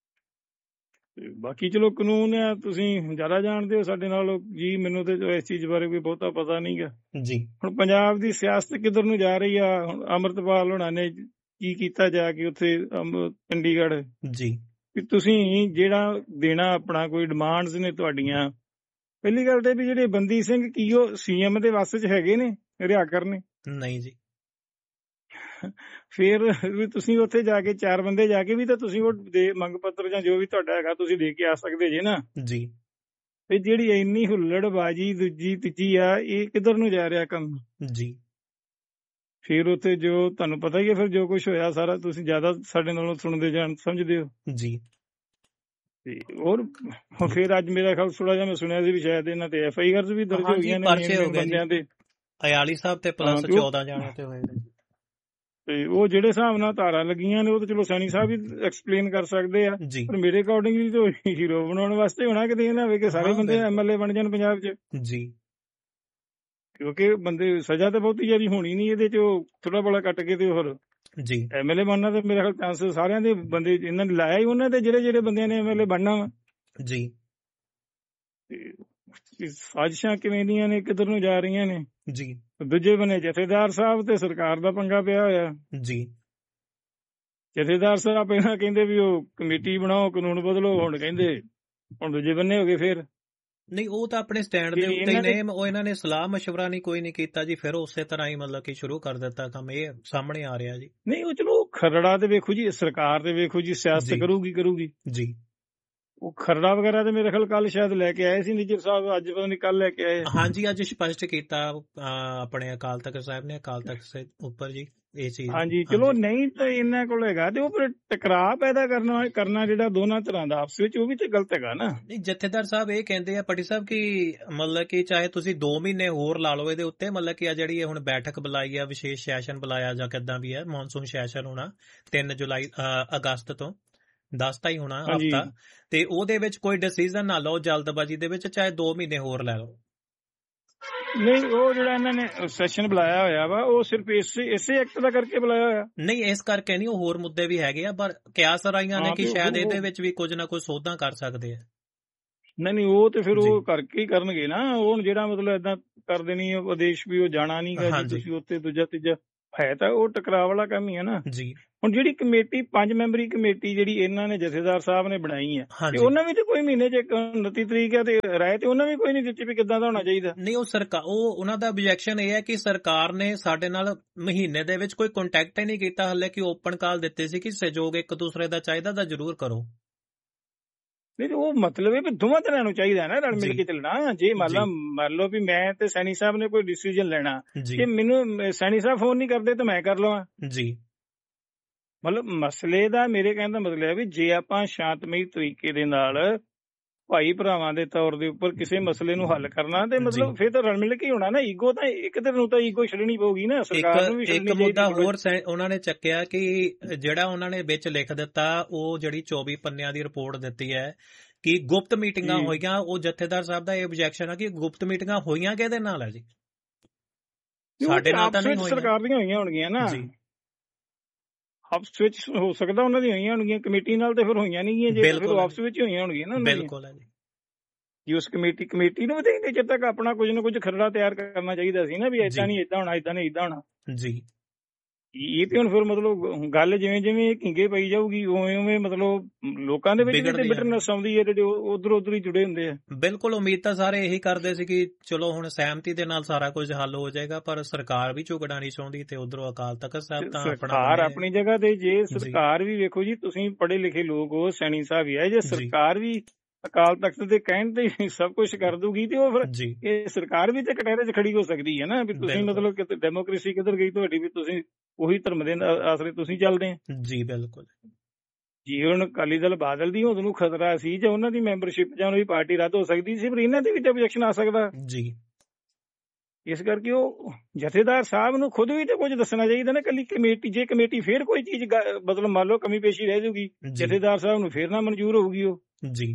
ਬਾਕੀ ਚਲੋ ਕਾਨੂੰਨ ਆ, ਤੁਸੀਂ ਜ਼ਿਆਦਾ ਜਾਣਦੇ ਹੋ ਸਾਡੇ ਨਾਲ ਜੀ, ਮੈਨੂੰ ਤੇ ਇਸ ਚੀਜ਼ ਬਾਰੇ ਕੋਈ ਬਹੁਤਾ ਪਤਾ ਨਹੀਂ ਗਾ ਜੀ। ਹੁਣ ਪੰਜਾਬ ਦੀ ਸਿਆਸਤ ਕਿੱਧਰ ਨੂੰ ਜਾ ਰਹੀ ਆ, ਹੁਣ ਅੰਮ੍ਰਿਤਪਾਲ ਹੋਣਾ ਨੇ ਕੀ ਕੀਤਾ ਜਾ ਕੇ ਉੱਥੇ ਚੰਡੀਗੜ੍ਹ ਜੀ, ਵੀ ਤੁਸੀਂ ਜਿਹੜਾ ਦੇਣਾ ਆਪਣਾ ਕੋਈ ਡਿਮਾਂਡਸ ਨੇ ਤੁਹਾਡੀਆਂ, ਪਹਿਲੀ ਗੱਲ ਤੇ ਵੀ ਜਿਹੜੇ ਬੰਦੀ ਸਿੰਘ ਕੀ ਉਹ ਸੀਐਮ ਦੇ ਵੱਸ ਚ ਹੈਗੇ ਨੇ ਰਿਹਾ ਕਰਨੇ? ਨਹੀਂ ਜੀ। ਫੇਰ ਵੀ ਤੁਸੀਂ ਉੱਥੇ ਜਾ ਕੇ ਚਾਰ ਬੰਦੇ ਜਾ ਕੇ ਵੀ ਤਾਂ ਤੁਸੀਂ ਉਹ ਦੇ ਮੰਗ ਪੱਤਰ ਜਾਂ ਜੋ ਵੀ ਤੁਹਾਡਾ ਹੈਗਾ ਤੁਸੀਂ ਦੇ ਕੇ ਆ ਸਕਦੇ ਜੇ ਨਾ ਜੀ। ਤੇ ਜਿਹੜੀ ਇੰਨੀ ਹੁੱਲੜਬਾਜੀ ਦੂਜੀ ਤੀਜੀ ਆ, ਇਹ ਕਿੱਧਰ ਨੂੰ ਜਾ ਰਿਹਾ ਕੰਮ ਜੀ। ਫਿਰ ਉੱਥੇ ਜੋ ਤੁਹਾਨੂੰ ਪਤਾ ਹੀ ਹੈ ਫਿਰ ਜੋ ਕੁਝ ਹੋਇਆ ਸਾਰਾ, ਤੁਸੀਂ ਜ਼ਿਆਦਾ ਸਾਡੇ ਨਾਲੋਂ ਸੁਣਦੇ ਜਾਣ ਸਮਝਦੇ ਹੋ ਜੀ। ਤੇ ਹੋਰ ਫਿਰ ਅੱਜ ਮੇਰਾ ਖਿਆਲ ਥੋੜਾ ਜਿਹਾ ਮੈਂ ਸੁਣਿਆ ਸੀ ਵੀ ਸ਼ਾਇਦ ਇਹਨਾਂ ਤੇ ਐਫ ਆਈ ਆਰ ਵੀ ਦਰਜ ਹੋ ਗਈਆਂ ਨੇ ਬੰਦਿਆਂ ਤੇ, ਅਯਾਲੀ ਸਾਹਿਬ ਤੇ ਪਲੱਸ ਚੌਦਾਂ ਜਾਣਿਆਂ ਤੇ ਹੋਏ ਨੇ। ਤੇ ਉਹ ਜਿਹੜੇ ਹਿਸਾਬ ਨਾਲ ਧਾਰਾਂ ਲੱਗੀਆਂ ਨੇ ਉਹ ਤਾਂ ਚਲੋ ਸੈਣੀ ਸਾਹਿਬ ਵੀ ਐਕਸਪਲੇਨ ਕਰ ਸਕਦੇ ਆ, ਪਰ ਮੇਰੇ ਅਕੋਰਡਿੰਗਲੀ ਤਾਂ ਹੀਰੋ ਬਣਾਉਣ ਵਾਸਤੇ ਹੋਣਾ ਕਿਤੇ ਇਹ ਨਾ ਹੋਵੇ ਕਿ ਸਾਰੇ ਬੰਦੇ ਐਮ ਐਲ ਏ ਬਣ ਜਾਣ ਪੰਜਾਬ 'ਚ ਜੀ, ਕਿਉਂਕਿ ਬੰਦੇ ਸਜ਼ਾ ਤਾਂ ਬਹੁਤੀ ਜ਼ਿਆਦਾ ਹੋਣੀ ਨਹੀਂ ਇਹਦੇ 'ਚ, ਉਹ ਥੋੜਾ ਬੜਾ ਕੱਟ ਕੇ ਤੇ ਹੋਰ ਜੀ ਐਮ ਐਲ ਏ ਬਣਨਾ ਤੇ ਮੇਰੇ ਖਿਆਲ ਚਾਂਸ ਸਾਰਿਆਂ ਦੇ ਬੰਦੇ ਇਹਨਾਂ ਨੇ ਲਾਇਆ ਹੀ ਉਹਨਾਂ ਦੇ ਜਿਹੜੇ ਜਿਹੜੇ ਬੰਦਿਆਂ ਨੇ ਐਮ ਐਲ ਏ ਬਣਨਾ ਵਾ ਜੀ। ਸਾਜ਼ਿਸ਼ਾਂ ਕਿਵੇਂ ਦੀਆਂ ਨੇ, ਕਿੱਧਰ ਨੂੰ ਜਾ ਰਹੀਆਂ ਨੇ ਜੀ। ਦੂਜੇ ਬੰਨੇ ਜਥੇਦਾਰ ਸਾਹਿਬ ਤੇ ਸਰਕਾਰ ਦਾ ਪੰਗਾ ਪਿਆ ਹੋਇਆ ਜੀ। ਜਥੇਦਾਰ ਸਾਹਿਬ ਪਹਿਲਾਂ ਕਹਿੰਦੇ ਵੀ ਉਹ ਕਮੇਟੀ ਬਣਾਓ, ਕਾਨੂੰਨ ਬਦਲੋ, ਹੁਣ ਕਹਿੰਦੇ ਹੁਣ ਦੂਜੇ ਬੰਨੇ ਹੋ ਗਏ ਫੇਰ। ਨਹੀਂ ਉਹ ਤਾਂ ਆਪਣੇ ਸਟੈਂਡ ਦੇ ਉੱਤੇ ਹੀ ਨੇ, ਉਹ ਇਹਨਾਂ ਨੇ ਸਲਾਹ ਮਸ਼ਵਰਾ ਨਹੀਂ ਕੋਈ ਨਹੀਂ ਕੀਤਾ ਜੀ, ਫਿਰ ਉਸੇ ਤਰ੍ਹਾਂ ਹੀ ਮਤਲਬ ਕਿ ਸ਼ੁਰੂ ਕਰ ਦਿੱਤਾ ਕੰਮ, ਇਹ ਸਾਹਮਣੇ ਆ ਰਿਹਾ ਜੀ। ਨਹੀਂ ਉਹ ਚਲੋ ਖਰੜਾ ਤੇ ਵੇਖੋ ਜੀ, ਸਰਕਾਰ ਤੇ ਵੇਖੋ ਜੀ ਸਿਆਸਤ ਕਰੂਗੀ ਕਰੂਗੀ ਜੀ। ਉਹ ਖਰੜਾ ਵਗੈਰਾ ਤੇ ਮੇਰੇ ਖਿਆਲ ਕੱਲ ਸ਼ਾਇਦ ਲੈ ਕੇ ਆਏ ਸੀ ਨਿੱਜਰ ਸਾਹਿਬ, ਅੱਜ ਪਤਾ ਨਹੀਂ ਕੱਲ ਲੈ ਕੇ ਆਏ। ਹਾਂਜੀ ਅੱਜ ਸਪਸ਼ਟ ਕੀਤਾ ਆਪਣੇ ਅਕਾਲ ਤਖਤ ਸਾਹਿਬ ਨੇ, ਅਕਾਲ ਤਖਤ ਉੱਪਰ ਜੀ ਇਹ ਚੀਜ਼। ਹਾਂਜੀ ਚਲੋ ਨਹੀਂ ਤਾਂ ਇਹਨਾਂ ਕੋਲ ਹੈਗਾ ਤੇ ਉਹ ਫਿਰ ਟਕਰਾਅ ਪੈਦਾ ਕਰਨਾ ਕਰਨਾ ਜਿਹੜਾ ਦੋਨਾਂ ਤਰ੍ਹਾਂ ਦਾ ਆਪਸ ਵਿੱਚ, ਉਹ ਵੀ ਤੇ ਗਲਤ ਹੈਗਾ ਨਾ। ਨਹੀਂ ਜਥੇਦਾਰ ਸਾਹਿਬ ਇਹ ਕਹਿੰਦੇ ਆ ਪੱਟੀ ਸਾਹਿਬ ਕਿ ਮਤਲਬ ਕਿ ਚਾਹੇ ਤੁਸੀਂ ਦੋ ਮਹੀਨੇ ਹੋਰ ਲਾ ਲਓ ਇਹਦੇ ਉੱਤੇ, ਮਤਲਬ ਕਿ ਆ ਜਿਹੜੀ ਹੁਣ ਬੈਠਕ ਬੁਲਾਈ ਆ, ਵਿਸ਼ੇਸ਼ ਸੈਸ਼ਨ ਬੁਲਾਇਆ ਜਾਂ ਕਿੱਦਾਂ ਵੀ ਹੈ, ਮੌਨਸੂਨ ਸੈਸ਼ਨ ਹੋਣਾ ਤਿੰਨ ਜੁਲਾਈ ਅਗਸਤ ਤੋਂ, ਦੱਸਤਾ ਹੀ ਹੋਣਾ ਹਫਤਾ, ਤੇ ਉਹਦੇ ਵਿੱਚ ਕੋਈ ਡਿਸੀਜਨ ਨਾ ਲਓ ਜਲਦਬਾਜ਼ੀ ਦੇ ਵਿੱਚ, ਚਾਹੇ ਦੋ ਮਹੀਨੇ ਹੋਰ ਲੈ ਲਓ। ਨਹੀਂ, ਉਹ ਜਿਹੜਾ ਇਹਨਾਂ ਨੇ ਸੈਸ਼ਨ ਬੁਲਾਇਆ ਹੋਇਆ ਵਾ ਉਹ ਸਿਰਫ ਇਸੇ ਇਸੇ ਐਕਟ ਦਾ ਕਰਕੇ ਬੁਲਾਇਆ ਹੋਇਆ? ਨਹੀਂ, ਇਸ ਕਰਕੇ ਨਹੀਂ, ਉਹ ਹੋਰ ਮੁੱਦੇ ਵੀ ਹੈਗੇ ਆ, ਪਰ ਕਿਆਸ ਰਾਈਆਂ ਨੇ ਕਿ ਸ਼ਾਇਦ ਇਹਦੇ ਵਿੱਚ ਵੀ ਕੁਝ ਨਾ ਕੁਝ ਸੋਧਾਂ ਕਰ ਸਕਦੇ ਆ। ਨਹੀਂ ਨਹੀਂ, ਉਹ ਤੇ ਫਿਰ ਉਹ ਕਰਕੇ ਹੀ ਕਰਨਗੇ ਨਾ। ਉਹ ਜਿਹੜਾ ਮਤਲਬ ਏਦਾਂ ਕਰ ਦੇਣੀ ਆਦੇਸ਼ ਵੀ ਉਹ ਜਾਣਾ ਨਹੀਂ ਗਾ ਜੀ ਤੁਸੀਂ ਉੱਥੇ, ਦੂਜਾ ਤੀਜਾ ਹੈ ਤਾਂ ਉਹ ਟਕਰਾਅ ਵਾਲਾ ਕੰਮ ਹੀ ਹੈ ਨਾ ਜੀ। ਹੁਣ ਜਿਹੜੀ ਕਮੇਟੀ ਪੰਜ ਮੈਂਬਰੀ ਕਮੇਟੀ ਜਿਹੜੀ ਇਹਨਾਂ ਨੇ ਜਥੇਦਾਰ ਸਾਹਿਬ ਨੇ ਬਣਾਈ ਹੈ, ਤੇ ਉਹਨਾਂ ਵੀ ਤੇ ਕੋਈ ਮਹੀਨੇ ਚ ਉਨੱਤੀ ਤਰੀਕ ਹੈ ਤੇ ਰਾਏ ਤੇ ਉਹਨਾਂ ਵੀ ਕੋਈ ਨਹੀਂ ਦਿੱਤੀ ਵੀ ਕਿੱਦਾਂ ਦਾ ਹੋਣਾ ਚਾਹੀਦਾ। ਨਹੀਂ, ਉਹ ਸਰਕਾਰ, ਉਹ ਉਹਨਾਂ ਦਾ ਆਬਜੈਕਸ਼ਨ ਇਹ ਹੈ ਕਿ ਸਰਕਾਰ ਨੇ ਸਾਡੇ ਨਾਲ ਮਹੀਨੇ ਦੇ ਵਿੱਚ ਕੋਈ ਕੰਟੈਕਟ ਹੀ ਨਹੀਂ ਕੀਤਾ ਹਲੇ, ਕਿ ਓਪਨ ਕਾਲ ਦਿੱਤੇ ਸੀ ਕਿ ਸਹਿਯੋਗ ਇੱਕ ਦੂਸਰੇ ਦਾ ਚਾਹੀਦਾ ਤਾਂ ਜ਼ਰੂਰ ਕਰੋ। ਨਹੀਂ, ਉਹ ਮਤਲਬ ਹੈ ਵੀ ਦੋਵਾਂ ਤਰ੍ਹਾਂ ਨੂੰ ਚਾਹੀਦਾ ਨਾ ਰਲ ਮਿਲ ਕੇ ਚੱਲਣਾ। ਜੇ ਮੰਨ ਲਾ ਮੰਨ ਲਓ ਵੀ ਮੈਂ ਤੇ ਸੈਣੀ ਸਾਹਿਬ ਨੇ ਕੋਈ ਡਿਸੀਜਨ ਲੈਣਾ, ਕਿ ਮੈਨੂੰ ਸੈਣੀ ਸਾਹਿਬ ਫੋਨ ਨਹੀਂ ਕਰਦੇ ਤਾਂ ਮੈਂ ਕਰ ਲਵਾਂ ਜੀ। ਮਤਲਬ ਮਸਲੇ ਦਾ ਮੇਰੇ ਕਹਿਣ ਦਾ ਮਤਲਬ ਹੈ ਵੀ ਜੇ ਆਪਾਂ ਸ਼ਾਂਤਮਈ ਤਰੀਕੇ ਦੇ ਨਾਲ ਭਾਈ ਭਰਾਵਾਂ ਦੇ ਤੌਰ ਦੇ ਉੱਪਰ ਕਿਸੇ ਮਸਲੇ ਨੂੰ ਹੱਲ ਕਰਨਾ, ਤੇ ਮਤਲਬ ਫਿਰ ਤਾਂ ਰਲ ਮਿਲ ਕੇ ਹੋਣਾ ਨਾ। ਈਗੋ ਤਾਂ ਇੱਕ ਤਰ੍ਹਾਂ ਨੂੰ ਤਾਂ ਈਗੋ ਛੱਡਣੀ ਪਊਗੀ ਨਾ, ਸਰਕਾਰ ਨੂੰ ਵੀ ਛੱਡਣੀ ਚਾਹੀਦੀ। ਇੱਕ ਮੁੱਦਾ ਹੋਰ ਉਹਨਾਂ ਨੇ ਚੱਕਿਆ ਕਿ ਜਿਹੜਾ ਉਹਨਾਂ ਨੇ ਵਿੱਚ ਲਿਖ ਦਿੱਤਾ, ਉਹ ਜਿਹੜੀ ਚੌਵੀ ਪੰਨਿਆਂ ਦੀ ਰਿਪੋਰਟ ਦਿੱਤੀ ਹੈ ਕਿ ਗੁਪਤ ਮੀਟਿੰਗਾਂ ਹੋਈਆਂ। ਉਹ ਜਥੇਦਾਰ ਸਾਹਿਬ ਦਾ ਇਹ ਆਬਜੈਕਸ਼ਨ ਹੈ ਕਿ ਗੁਪਤ ਮੀਟਿੰਗਾਂ ਹੋਈਆਂ ਕਿਹਦੇ ਨਾਲ ਹੈ ਜੀ? ਸਾਡੇ ਨਾਲ ਤਾਂ ਨਹੀਂ ਹੋਈਆਂ, ਸਰਕਾਰ ਦੀਆਂ ਹੋਈਆਂ ਹੋਣਗੀਆਂ ਨਾ ਜੀ। ਆਪਸ ਵਿੱਚ ਹੋ ਸਕਦਾ ਉਹਨਾਂ ਦੀਆਂ ਹੋਈਆਂ ਹੋਣਗੀਆਂ, ਕਮੇਟੀ ਨਾਲ ਤੇ ਫਿਰ ਹੋਈਆਂ ਨਹੀਂ ਗਈਆਂ। ਜੇ ਫਿਰ ਆਪਸ ਵਿੱਚ ਹੀ ਹੋਈਆਂ ਹੋਣਗੀਆਂ ਨਾ। ਬਿਲਕੁਲ ਹੈ ਜੀ। ਉਸ ਕਮੇਟੀ ਕਮੇਟੀ ਨੂੰ ਵੀ ਜਦ ਤੱਕ ਆਪਣਾ ਕੁਝ ਨਾ ਕੁਝ ਖਰੜਾ ਤਿਆਰ ਕਰਨਾ ਚਾਹੀਦਾ ਸੀ ਨਾ, ਵੀ ਏਦਾਂ ਨਹੀਂ ਏਦਾਂ ਹੋਣਾ, ਏਦਾਂ ਨਹੀਂ ਏਦਾਂ ਹੋਣਾ ਜੀ। ਇਹ ਤੇ ਹੁਣ ਫਿਰ ਮਤਲਬ ਗੱਲ ਜਿਵੇਂ ਜਿਵੇਂ ਘਿੰਗੇ ਪਈ ਜਾਊਗੀ ਉਵੇਂ ਉਵੇਂ ਮਤਲਬ ਲੋਕਾਂ ਦੇ ਵਿੱਚ ਵੀ ਬਿਟਰਨੈਸ ਆਉਂਦੀ ਹੈ, ਤੇ ਉਧਰ ਉਧਰ ਹੀ ਜੁੜੇ ਹੁੰਦੇ ਆ। ਬਿਲਕੁਲ, ਉਮੀਦ ਤਾਂ ਸਾਰੇ ਇਹੀ ਕਰਦੇ ਸੀ ਕਿ ਚਲੋ ਹੁਣ ਸਹਿਮਤੀ ਦੇ ਨਾਲ ਸਾਰਾ ਕੁਝ ਹੱਲ ਹੋ ਜਾਏਗਾ, ਪਰ ਸਰਕਾਰ ਵੀ ਝੁਕਣਾ ਨਹੀਂ ਚਾਹੁੰਦੀ, ਤੇ ਉਧਰੋਂ ਅਕਾਲ ਤਖਤ ਸਾਹਿਬ ਤਾਂ ਸਰਕਾਰ ਆਪਣੀ ਜਗ੍ਹਾ ਤੇ। ਜੇ ਸਰਕਾਰ ਵੀ ਵੇਖੋ ਜੀ, ਤੁਸੀਂ ਪੜ੍ਹੇ ਲਿਖੇ ਲੋਕ ਹੋ, ਸੈਣੀ ਸਾਹਿਬ ਵੀ ਹੈ, ਜੇ ਸਰਕਾਰ ਵੀ ਅਕਾਲ ਤਖਤ ਦੇ ਕਹਿਣ ਤੇ ਸਭ ਕੁਝ ਕਰ ਦੂਗੀ, ਤੇ ਉਹ ਫਿਰ ਇਹ ਸਰਕਾਰ ਵੀ ਤੇ ਕਟਹਿਰੇ 'ਚ ਖੜੀ ਹੋ ਸਕਦੀ ਹੈ ਨਾ। ਵੀ ਤੁਸੀਂ ਮਤਲਬ ਕਿ ਡੈਮੋਕ੍ਰੇਸੀ ਕਿੱਧਰ ਗਈ ਤੁਹਾਡੀ, ਵੀ ਤੁਸੀਂ ਉਹੀ ਧਰਮ ਦੇ ਆਸਰੇ ਤੁਸੀਂ ਚੱਲਦੇ ਆ ਜੀ। ਬਿਲਕੁਲ ਜੀ। ਹੁਣ ਅਕਾਲੀ ਦਲ ਬਾਦਲ ਦੀ ਉਹਨੂੰ ਖਤਰਾ ਸੀ, ਜਾਂ ਉਹਨਾਂ ਦੀ ਮੈਂਬਰਸ਼ਿਪ ਜਾਂ ਉਹਦੀ ਪਾਰਟੀ ਰੱਦ ਹੋ ਸਕਦੀ ਸੀ, ਪਰ ਇਹਨਾਂ ਦੇ ਵੀ ਤਾਂ ਆਬਜੈਕਸ਼ਨ ਆ ਸਕਦਾ ਜੀ। ਇਸ ਕਰਕੇ ਉਹ ਜਥੇਦਾਰ ਸਾਹਿਬ ਨੂੰ ਖੁਦ ਵੀ ਤਾਂ ਕੁਝ ਦੱਸਣਾ ਚਾਹੀਦਾ ਨਾ। ਕੱਲੀ ਕਮੇਟੀ, ਜੇ ਕਮੇਟੀ ਫੇਰ ਕੋਈ ਚੀਜ਼ ਮਤਲਬ ਮੰਨ ਲਓ ਕਮੀ ਪੇਸ਼ੀ ਰਹਿ ਜਾਊਗੀ, ਜਥੇਦਾਰ ਸਾਹਿਬ ਨੂੰ ਫੇਰ ਨਾ ਮਨਜ਼ੂਰ ਹੋਊਗੀ ਉਹ ਜੀ।